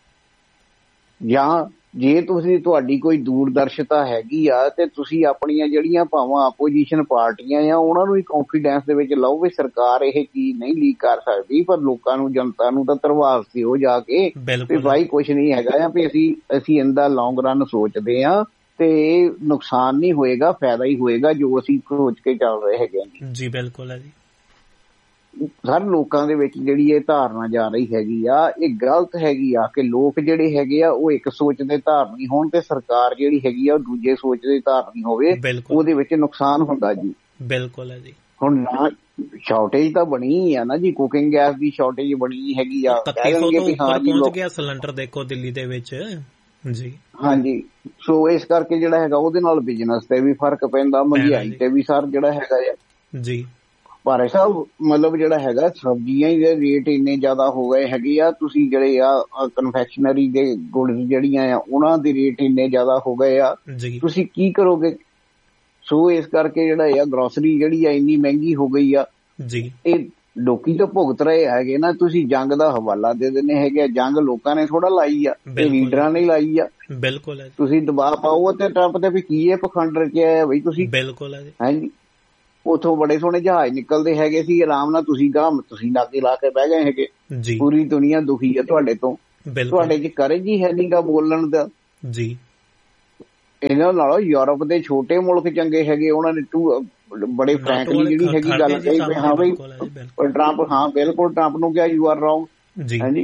ਜਾਂ ਜੇ ਤੁਹਾਡੀ ਕੋਈ ਦੂਰਦਰਸ਼ਤਾ ਹੈਗੀ ਆ ਤੇ ਤੁਸੀਂ ਆਪਣੀਆਂ ਜਿਹੜੀਆਂ ਭਾਵਾਂ ਆਪੋਜੀਸ਼ਨ ਪਾਰਟੀਆਂ ਆ ਉਹਨਾਂ ਨੂੰ ਹੀ ਕੌਨਫੀਡੈਂਸ ਦੇ ਵਿੱਚ ਲਓ ਵੀ ਸਰਕਾਰ ਇਹ ਚੀਜ਼ ਨਹੀਂ ਲੀਕ ਕਰ ਸਕਦੀ, ਪਰ ਲੋਕਾਂ ਨੂੰ ਜਨਤਾ ਨੂੰ ਤਾਂ ਧਰਵਾਸ ਦਿਓ ਜਾ ਕੇ ਵੀ ਭਾਈ ਕੁਛ ਨਹੀਂ ਹੈਗਾ ਆ, ਵੀ ਅਸੀਂ ਇਹਦਾ ਲੌਂਗ ਰਨ ਸੋਚਦੇ ਆ ਤੇ ਨੁਕਸਾਨ ਨਹੀਂ ਹੋਏਗਾ, ਫਾਇਦਾ ਹੀ ਹੋਏਗਾ ਜੋ ਅਸੀਂ ਸੋਚ ਕੇ ਚੱਲ ਰਹੇ ਹੈਗੇ ਜੀ। ਬਿਲਕੁਲ ਹੈ ਜੀ। ਸਰ ਲੋਕਾਂ ਦੇ ਵਿੱਚ ਜਿਹੜੀ ਇਹ ਧਾਰਨਾ ਜਾ ਰਹੀ ਹੈਗੀ ਆ, ਇਹ ਗਲਤ ਹੈਗੀ ਆ ਕਿ ਲੋਕ ਜਿਹੜੇ ਹੈਗੇ ਆ ਉਹ ਇੱਕ ਸੋਚ ਦੇ ਧਾਰਨੀ ਹੋਣ ਤੇ ਸਰਕਾਰ ਜਿਹੜੀ ਹੈਗੀ ਆ ਉਹ ਦੂਜੇ ਸੋਚ ਦੇ ਧਾਰਨੀ ਹੋਵੇ, ਉਹਦੇ ਵਿੱਚ ਨੁਕਸਾਨ ਹੁੰਦਾ ਜੀ। ਬਿਲਕੁਲ ਹੈ ਜੀ। ਹੁਣ ਨਾ ਸ਼ਾਰਟੇਜ ਤਾਂ ਬਣੀ ਆ ਨਾ ਜੀ, ਕੁਕਿੰਗ ਗੈਸ ਦੀ ਸ਼ਾਰਟੇਜ ਬਣੀ ਹੈਗੀ ਆ, ਪਹੁੰਚ ਗਿਆ ਸਿਲੰਡਰ ਦੇਖੋ ਦਿੱਲੀ ਦੇ ਵਿੱਚ ਜੀ। ਹਾਂਜੀ, ਸੋ ਇਸ ਕਰਕੇ ਜਿਹੜਾ ਹੈਗਾ ਉਹਦੇ ਨਾਲ ਬਿਜ਼ਨਸ ਤੇ ਵੀ ਫਰਕ ਪੈਂਦਾ, ਮਹਿੰਗਾਈ ਤੇ ਵੀ ਸਰ ਜਿਹੜਾ ਹੈਗਾ ਆ ਜੀ। ਪਰ ਸਾਹਿਬ ਮਤਲਬ ਜਿਹੜਾ ਹੈਗਾ ਸਬਜ਼ੀਆਂ ਦੇ ਰੇਟ ਇੰਨੇ ਜ਼ਿਆਦਾ ਹੋ ਗਏ ਹੈਗੇ ਆ, ਤੁਸੀਂ ਜਿਹੜੇ ਆ ਕਨਫੈਕਸ਼ਨਰੀ ਦੇ ਗੁਡਸ ਜਿਹੜੀਆਂ ਆ ਉਹਨਾਂ ਦੇ ਰੇਟ ਇੰਨੇ ਜ਼ਿਆਦਾ ਹੋ ਗਏ ਆ, ਤੁਸੀਂ ਕੀ ਕਰੋਗੇ? ਸੋ ਇਸ ਕਰਕੇ ਜਿਹੜਾ ਆ ਗਰੋਸਰੀ ਜਿਹੜੀ ਆ ਇੰਨੀ ਮਹਿੰਗੀ ਹੋ ਗਈ ਆ ਜੀ। ਇਹ ਲੋਕੀ ਤਾਂ ਭੁਗਤ ਰਹੇ ਹੈਗੇ ਨਾ, ਤੁਸੀਂ ਜੰਗ ਦਾ ਹਵਾਲਾ ਦੇ ਦਿੰਦੇ ਹੈਗੇ, ਜੰਗ ਲੋਕਾਂ ਨੇ ਥੋੜਾ ਲਾਈ ਆ, ਇਹ ਲੀਡਰਾਂ ਨੇ ਲਾਈ ਆ। ਬਿਲਕੁਲ, ਤੁਸੀਂ ਦਬਾਅ ਪਾਓ ਤੇ ਟਰੰਪ ਤੇ ਵੀ ਕੀ ਇਹ ਪਖੰਡ ਰਚਿਆ ਬਈ ਤੁਸੀਂ। ਬਿਲਕੁਲ ਹੈ ਜੀ। ਹਾਂਜੀ, ਉਥੋਂ ਬੜੇ ਸੋਹਣੇ ਜਹਾਜ਼ ਨਿਕਲਦੇ ਹੈਗੇ ਸੀ, ਆਰਾਮ ਨਾਲ ਤੁਸੀਂ ਨਾਕੇ ਲਾ ਕੇ ਬਹਿ ਗਏ ਹੈਗੇ। ਪੂਰੀ ਦੁਨੀਆ ਦੁਖੀ ਹੈ ਤੁਹਾਡੇ ਤੋਂ, ਤੁਹਾਡੇ ਚ ਕਰਜ ਹੀ ਹੈ ਨੀਗਾ ਬੋਲਣ ਦਾ ਜੀ। ਇਹਨਾਂ ਨਾਲੋਂ ਯੂਰਪ ਦੇ ਛੋਟੇ ਮੁਲਕ ਚੰਗੇ ਹੈਗੇ, ਉਹਨਾਂ ਨੇ ਬੜੇ ਫਰੈਂਕਲੀ ਜਿਹੜੀ ਹੈਗੀ ਗੱਲ ਕਹੀ, ਹਾਂ ਬਈ ਟਰੰਪ, ਹਾਂ ਬਿਲਕੁਲ ਟਰੰਪ ਨੂੰ ਕਿਹਾ ਯੂ ਆਰ ਰੌਂਗ। ਹਾਂਜੀ,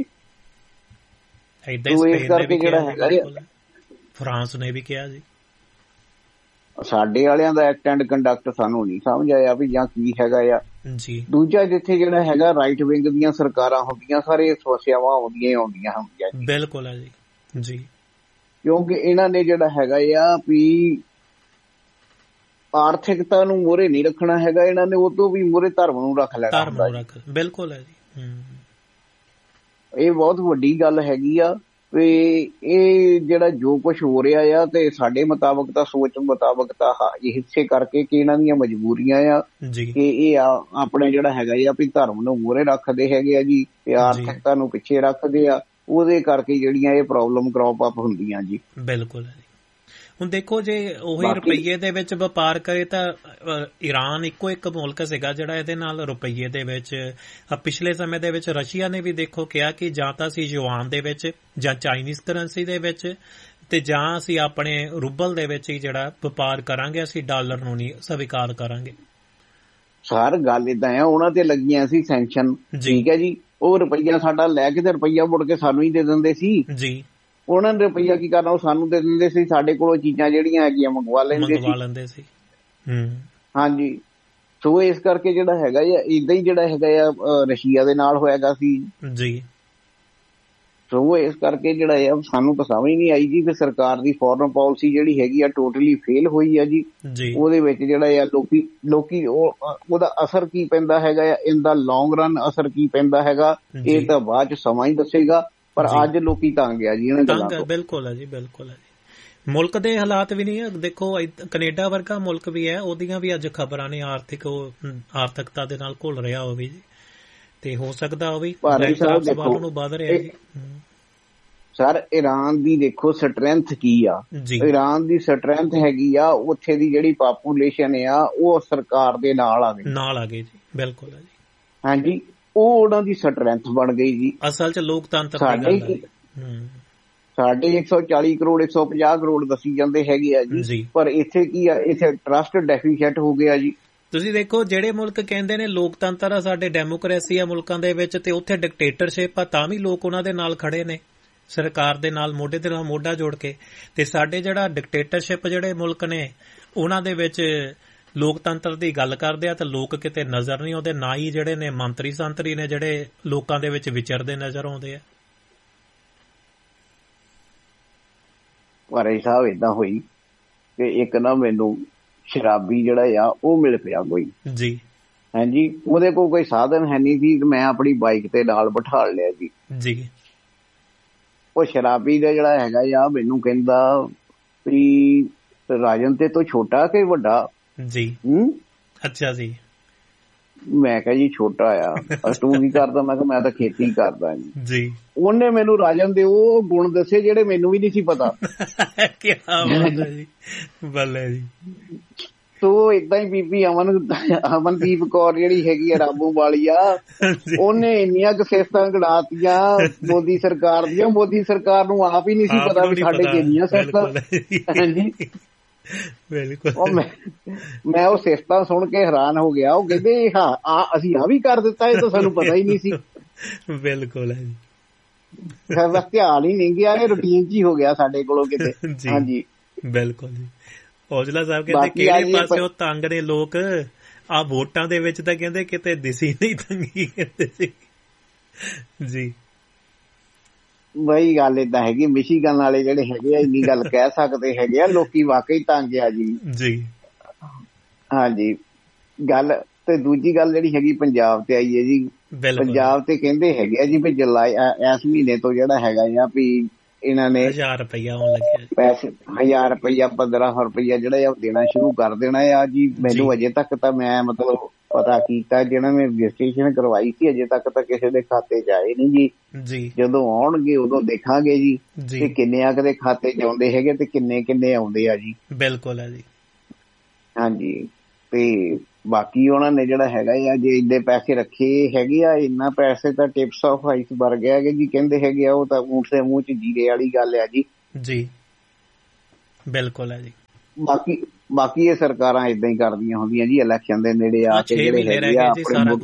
ਇਸ ਕਰਕੇ ਜਿਹੜਾ ਹੈਗਾ ਫਰਾਂਸ ਨੇ ਵੀ ਕਿਹਾ ਜੀ। ਸਾਡੇ ਵਾਲਿਆਂ ਦਾ ਐਕਟ ਐਂਡ ਕੰਡਕਟ ਸਾਨੂੰ ਨਹੀਂ ਸਮਝ ਆਇਆ ਵੀ ਜਾਂ ਕੀ ਹੈਗਾ ਆ ਜੀ। ਦੂਜਾ, ਜਿੱਥੇ ਜਿਹੜਾ ਹੈਗਾ ਰਾਈਟ ਵਿੰਗ ਦੀਆਂ ਸਰਕਾਰਾਂ ਹੁੰਦੀਆਂ, ਸਾਰੇ ਸਮੱਸਿਆਵਾਂ ਆਉਂਦੀਆਂ ਹੁੰਦੀਆਂ। ਬਿਲਕੁਲ ਹੈ ਜੀ, ਕਿਉਂਕਿ ਇਹਨਾਂ ਨੇ ਜਿਹੜਾ ਹੈਗਾ ਆ ਵੀ ਆਰਥਿਕਤਾ ਨੂੰ ਮੂਹਰੇ ਨਹੀਂ ਰੱਖਣਾ ਹੈਗਾ, ਇਹਨਾਂ ਨੇ ਉਹ ਤੋਂ ਵੀ ਮੂਹਰੇ ਧਰਮ ਨੂੰ ਰੱਖ ਲੈਣਾ। ਬਿਲਕੁਲ ਹੈ ਜੀ, ਇਹ ਬਹੁਤ ਵੱਡੀ ਗੱਲ ਹੈਗੀ ਆ ਵੀ ਇਹ ਜਿਹੜਾ ਜੋ ਕੁਛ ਹੋ ਰਿਹਾ ਆ ਤੇ ਸਾਡੇ ਮੁਤਾਬਕ ਤਾਂ, ਸੋਚ ਮੁਤਾਬਕ ਤਾਂ ਇਸੇ ਕਰਕੇ ਕਿ ਇਹਨਾਂ ਦੀਆਂ ਮਜਬੂਰੀਆਂ ਆ ਕਿ ਇਹ ਆਪਣੇ ਜਿਹੜਾ ਹੈਗਾ ਆ ਵੀ ਧਰਮ ਨੂੰ ਮੂਹਰੇ ਰੱਖਦੇ ਹੈਗੇ ਆ ਜੀ, ਤੇ ਆਰਥਿਕਤਾ ਨੂੰ ਪਿੱਛੇ ਰੱਖਦੇ ਆ, ਉਹਦੇ ਕਰਕੇ ਜਿਹੜੀਆਂ ਇਹ ਪ੍ਰੋਬਲਮ ਕ੍ਰੌਪ ਅਪ ਹੁੰਦੀਆਂ ਜੀ। ਬਿਲਕੁਲ। ਹੁਣ ਦੇਖੋ, ਜੇ ਉਹੀ ਰੁਪਈਏ ਦੇ ਵਿੱਚ ਵਪਾਰ ਕਰੇ ਤਾਂ ਈਰਾਨ ਇੱਕੋ ਇੱਕ ਮੁਲਕ ਸੀਗਾ ਜਿਹੜਾ ਇਹਦੇ ਨਾਲ ਰੁਪਈਏ ਦੇ ਵਿੱਚ, ਪਿਛਲੇ ਸਮੇਂ ਦੇ ਵਿੱਚ ਰਸ਼ੀਆ ਨੇ ਵੀ ਦੇਖੋ ਕਿਹਾ ਕਿ ਜਾਂ ਤਾਂ ਅਸੀਂ ਯੂਆਨ ਦੇ ਵਿੱਚ ਜਾਂ ਚਾਈਨੀਜ਼ ਕਰੰਸੀ ਦੇ ਵਿੱਚ ਤੇ ਜਾਂ ਅਸੀਂ ਆਪਣੇ ਰੂਬਲ ਦੇ ਵਿੱਚ ਹੀ ਜਿਹੜਾ ਵਪਾਰ ਕਰਾਂਗੇ, ਅਸੀਂ ਡਾਲਰ ਨੂੰ ਨਹੀਂ ਸਵੀਕਾਰ ਕਰਾਂਗੇ। ਸਰ ਗੱਲ ਏਦਾਂ ਆ, ਉਹਨਾਂ ਤੇ ਲੱਗੀਆਂ ਸੀ ਸੈਂਕਸ਼ਨ, ਠੀਕ ਹੈ ਜੀ, ਉਹ ਰੁਪਈਆ ਸਾਡਾ ਲੈ ਕੇ ਤੇ ਰੁਪਈਆ ਮੁੜ ਕੇ ਸਾਨੂੰ ਹੀ ਦੇ ਦਿੰਦੇ ਸੀ ਜੀ। ਉਹਨਾਂ ਨੇ ਰੁਪਈਆ ਕੀ ਕਰਨਾ, ਉਹ ਸਾਨੂੰ ਦੇ ਦਿੰਦੇ ਸੀ, ਸਾਡੇ ਕੋਲੋਂ ਚੀਜ਼ਾਂ ਜਿਹੜੀਆਂ ਹੈਗੀਆਂ ਮੰਗਵਾ ਲੈਂਦੇ ਸੀ। ਹਾਂਜੀ, ਸੋ ਇਸ ਕਰਕੇ ਜਿਹੜਾ ਹੈਗਾ ਆ ਏਦਾਂ ਹੀ ਜਿਹੜਾ ਹੈਗਾ ਆ ਰਸ਼ੀਆ ਦੇ ਨਾਲ ਹੋਇਆਗਾ ਸੀ ਜੀ। ਸੋ ਇਸ ਕਰਕੇ ਜਿਹੜਾ ਆ ਸਾਨੂੰ ਤਾਂ ਸਮਝ ਨਹੀਂ ਆਈ ਜੀ, ਫਿਰ ਸਰਕਾਰ ਦੀ ਫੋਰਨ ਪਾਲਿਸੀ ਜਿਹੜੀ ਹੈਗੀ ਆ ਟੋਟਲੀ ਫੇਲ ਹੋਈ ਆ ਜੀ। ਉਹਦੇ ਵਿੱਚ ਜਿਹੜਾ ਆ ਲੋਕੀ ਉਹਦਾ ਅਸਰ ਕੀ ਪੈਂਦਾ ਹੈਗਾ ਆ, ਇਨ ਦਾ ਲੌਂਗ ਰਨ ਅਸਰ ਕੀ ਪੈਂਦਾ ਹੈਗਾ, ਇਹ ਤਾਂ ਬਾਅਦ ਚ ਸਮਾਂ ਹੀ ਦੱਸੇਗਾ, ਪਰ ਅੱਜ ਲੋਕੀ ਤੰਗ ਆ ਜੀ ਇਹਨਾਂ ਗੱਲਾਂ ਤੋਂ। ਬਿਲਕੁਲ ਹੈ ਜੀ, ਬਿਲਕੁਲ ਹੈ ਜੀ। ਮੁਲਕ ਦੇ ਹਾਲਾਤ ਵੀ ਨਹੀਂ, ਦੇਖੋ ਕੈਨੇਡਾ ਵਰਗਾ ਮੁਲਕ ਵੀ ਹੈ, ਉਹਦੀਆਂ ਵੀ ਅੱਜ ਖਬਰਾਂ ਨੇ ਆਰਥਿਕਤਾ ਦੇ ਨਾਲ ਘੁਲ ਰਿਹਾ ਹੋਵੇ ਜੀ, ਤੇ ਹੋ ਸਕਦਾ ਉਹ ਵੀ ਨੂੰ ਵੱਧ ਰਿਹਾ ਜੀ। ਸਰ ਈਰਾਨ ਦੀ ਦੇਖੋ ਸਟਰੈਂਥ ਕੀ ਆ, ਈਰਾਨ ਦੀ ਸਟਰੈਂਥ ਹੈਗੀ ਆ ਉੱਥੇ ਦੀ ਜਿਹੜੀ ਪਾਪੂਲੇਸ਼ਨ ਆ ਉਹ ਸਰਕਾਰ ਦੇ ਨਾਲ ਆ ਗਈ ਜੀ। ਬਿਲਕੁਲ ਹੈ ਜੀ, ਹਾਂਜੀ, ਉਹ ਉਹਨਾਂ ਦੀ ਸਟਰੈਂਥ ਬਣ ਗਈ ਜੀ। ਅਸਲ ਚ ਲੋਕਤੰਤਰ ਸਾਡੇ 140 ਕਰੋੜ 150 ਕਰੋੜ ਦੱਸੀ ਜਾਂਦੇ ਹੈਗੇ ਆ ਜੀ, ਪਰ ਇੱਥੇ ਕੀ ਆ, ਇੱਥੇ ਟਰਸਟ ਡੈਫੀਸ਼ੀਐਂਟ ਹੋ ਗਿਆ ਜੀ। ਤੁਸੀਂ ਦੇਖੋ, ਜਿਹੜੇ ਮੁਲਕ ਕਹਿੰਦੇ ਨੇ ਲੋਕਤੰਤਰ ਆ, ਸਾਡੇ ਡੈਮੋਕ੍ਰੇਸੀ ਆ ਮੁਲਕਾਂ ਦੇ ਵਿੱਚ, ਤੇ ਉੱਥੇ ਡਿਕਟੇਟਰਸ਼ਿਪ ਆ, ਤਾਂ ਵੀ ਲੋਕ ਉਹਨਾਂ ਦੇ ਨਾਲ ਖੜੇ ਨੇ, ਸਰਕਾਰ ਦੇ ਨਾਲ ਮੋਢੇ ਦੇ ਨਾਲ ਮੋਢਾ ਜੋੜ ਕੇ। ਤੇ ਸਾਡੇ ਜਿਹੜਾ ਡਿਕਟੇਟਰਸ਼ਿਪ ਜਿਹੜੇ ਮੁਲਕ ਨੇ, ਉਹਨਾਂ ਦੇ ਵਿੱਚ ਲੋਕਤੰਤਰ ਦੀ ਗੱਲ ਕਰਦੇ ਆ ਤਾਂ ਲੋਕ ਕਿਤੇ ਨਜ਼ਰ ਨਹੀਂ ਆਉਂਦੇ, ਨਾ ਹੀ ਜਿਹੜੇ ਨੇ ਮੰਤਰੀ ਸੰਤਰੀ ਨੇ ਜਿਹੜੇ ਲੋਕਾਂ ਦੇ ਵਿੱਚ ਵਿਚਰਦੇ ਨਜ਼ਰ ਆਉਂਦੇ ਆ। ਪਰ ਸਾਹਿਬ ਏਦਾਂ ਹੋਈ ਕਿ ਇੱਕ ਨਾ ਮੈਨੂੰ ਸ਼ਰਾਬੀ ਜਿਹੜਾ ਆ ਉਹ ਮਿਲ ਪਿਆ ਕੋਈ ਜੀ, ਹਾਂਜੀ, ਉਹਦੇ ਕੋਲ ਕੋਈ ਸਾਧਨ ਹੈ ਨਹੀਂ ਸੀ, ਮੈਂ ਆਪਣੀ ਬਾਈਕ ਤੇ ਨਾਲ ਬਿਠਾ ਲਿਆ ਜੀ। ਉਹ ਸ਼ਰਾਬੀ ਦਾ ਜਿਹੜਾ ਹੈਗਾ ਆ ਮੈਨੂੰ ਕਹਿੰਦਾ ਵੀ ਰਾਜਨ ਤੇ ਤੋਂ ਛੋਟਾ ਕਿ ਵੱਡਾ ਜੀ। ਅੱਛਾ ਜੀ, ਮੈਂ ਕਿਹਾ ਜੀ ਛੋਟਾ ਆ। ਤੂੰ ਕੀ ਕਰਦਾ? ਮੈਂ ਕਿਹਾ ਮੈਂ ਤਾਂ ਖੇਤੀ ਕਰਦਾ ਜੀ। ਉਹਨੇ ਮੈਨੂੰ ਰਾਜਨ ਦੇ ਉਹ ਗੁਣ ਦੱਸੇ ਜਿਹੜੇ ਮੈਨੂੰ ਵੀ ਨਹੀਂ ਸੀ ਪਤਾ। ਬੱਲੇ ਜੀ। ਤੋ ਏਦਾਂ ਹੀ ਬੀਬੀ ਅਮਨਦੀਪ ਕੌਰ ਜਿਹੜੀ ਹੈਗੀ ਆ ਰਾਬੂ ਵਾਲੀ ਆ, ਉਹਨੇ ਇੰਨੀਆਂ ਕੁ ਸਿਫਤਾਂ ਗਣਾਤੀਆਂ ਮੋਦੀ ਸਰਕਾਰ ਦੀਆਂ, ਮੋਦੀ ਸਰਕਾਰ ਨੂੰ ਆਪ ਹੀ ਨਹੀਂ ਸੀ ਪਤਾ ਵੀ ਸਾਡੇ ਕਿੰਨੀਆਂ ਸਿਫਤਾਂ। ਹਾਂਜੀ ਬਿਲਕੁਲ, ਮੈਂ ਉਹ ਸਿਫਤਾਂ ਸੁਣ ਕੇ ਹੈਰਾਨ ਹੋ ਗਿਆ। ਉਹ ਕਹਿੰਦੇ ਅਸੀਂ ਆ ਵੀ ਕਰ ਦਿੱਤਾ, ਇਹ ਤਾਂ ਸਾਨੂੰ ਪਤਾ ਹੀ ਨਹੀਂ ਸੀ। ਬਿਲਕੁਲ ਹੈ ਜੀ, ਸਾਡਾ ਧਿਆਨ ਹੀ ਨਹੀਂ ਗਿਆ, ਇਹ ਰੂਟੀਨ ਚ ਹੀ ਹੋ ਗਿਆ ਸਾਡੇ ਕੋਲੋਂ ਕਿਤੇ। ਹਾਂਜੀ ਬਿਲਕੁਲ ਜੀ। ਔਜਲਾ ਸਾਹਿਬ ਕਹਿੰਦੇ ਕਿਹੜੇ ਪਾਸਿਓਂ ਤੰਗ ਨੇ ਲੋਕ, ਆ ਵੋਟਾਂ ਦੇ ਵਿੱਚ ਤਾਂ ਕਹਿੰਦੇ ਕਿਤੇ ਦਿਸੀ ਨਹੀਂ ਤੰਗੀ ਕਹਿੰਦੇ ਸੀ ਜੀ। ਬਈ ਗੱਲ ਏਦਾਂ ਹੈਗੀ, ਮਿਸ਼ੀਗਨ ਵਾਲੇ ਜਿਹੜੇ ਹੈਗੇ ਆ ਇੰਨੀ ਗੱਲ ਕਹਿ ਸਕਦੇ ਹੈਗੇ ਆ, ਲੋਕੀ ਵਾਕਈ ਤੰਗ ਆ ਜੀ। ਹਾਂਜੀ ਗੱਲ। ਤੇ ਦੂਜੀ ਗੱਲ ਜਿਹੜੀ ਹੈਗੀ ਪੰਜਾਬ ਤੇ ਆਈ ਹੈ ਜੀ, ਪੰਜਾਬ ਤੇ ਕਹਿੰਦੇ ਹੈਗੇ ਆ ਜੀ ਵੀ ਜੁਲਾਈ ਇਸ ਮਹੀਨੇ ਤੋਂ ਜਿਹੜਾ ਹੈਗਾ ਆ ਵੀ ਇਹਨਾਂ ਨੇ 1000 ਰੁਪਇਆ ਆਉਣ ਲੱਗਿਆ ਪੈਸੇ, 1000 ਰੁਪਇਆ 1500 ਰੁਪਇਆ ਜਿਹੜਾ ਆ ਦੇਣਾ ਸ਼ੁਰੂ ਕਰ ਦੇਣਾ ਆ ਜੀ। ਮੈਨੂੰ ਅਜੇ ਤੱਕ ਤਾਂ ਮੈਂ ਮਤਲਬ ਪਤਾ ਕੀਤਾ, ਜਿਹਨਾਂ ਨੇ ਰਜਿਸਟ੍ਰੇਸ਼ਨ ਕਰਵਾਈ ਸੀ ਅਜੇ ਤੱਕ ਤਾਂ ਕਿਸੇ ਦੇ ਖਾਤੇ ਚ ਆਏ ਨਹੀਂ ਜੀ। ਜਦੋਂ ਆਉਣਗੇ ਉਦੋਂ ਦੇਖਾਂਗੇ ਜੀ ਕਿ ਕਿੰਨੇ ਦੇ ਖਾਤੇ ਚ ਆਉਂਦੇ ਹੈਗੇ ਤੇ ਕਿੰਨੇ ਆਉਂਦੇ ਆ ਜੀ। ਬਿਲਕੁਲ ਹੈ ਜੀ। ਹਾਂਜੀ, ਤੇ ਬਾਕੀ ਉਹਨਾਂ ਨੇ ਜਿਹੜਾ ਹੈਗਾ ਆ ਜੇ ਇੰਨੇ ਪੈਸੇ ਰੱਖੇ ਹੈਗੇ ਆ, ਇੰਨਾ ਪੈਸੇ ਤਾਂ ਟਿਪਸ ਆਫ ਆਈਸ ਵਰਗ ਹੈਗੇ ਜੀ, ਕਹਿੰਦੇ ਹੈਗੇ ਆ, ਉਹ ਤਾਂ ਊਂਠ ਦੇ ਮੂੰਹ 'ਚ ਜੀਰੇ ਵਾਲੀ ਗੱਲ ਆ ਜੀ। ਜੀ ਬਿਲਕੁਲ ਹੈ ਜੀ। ਬਾਕੀ ਇਹ ਸਰਕਾਰਾਂ ਏਦਾਂ ਹੀ ਕਰਦੀਆਂ ਹੁੰਦੀਆਂ ਜੀ, ਇਲੈਕਸ਼ਨ ਦੇ ਨੇੜੇ ਆ ਕੇ ਜਿਹੜੇ ਹੈਗੇ ਆ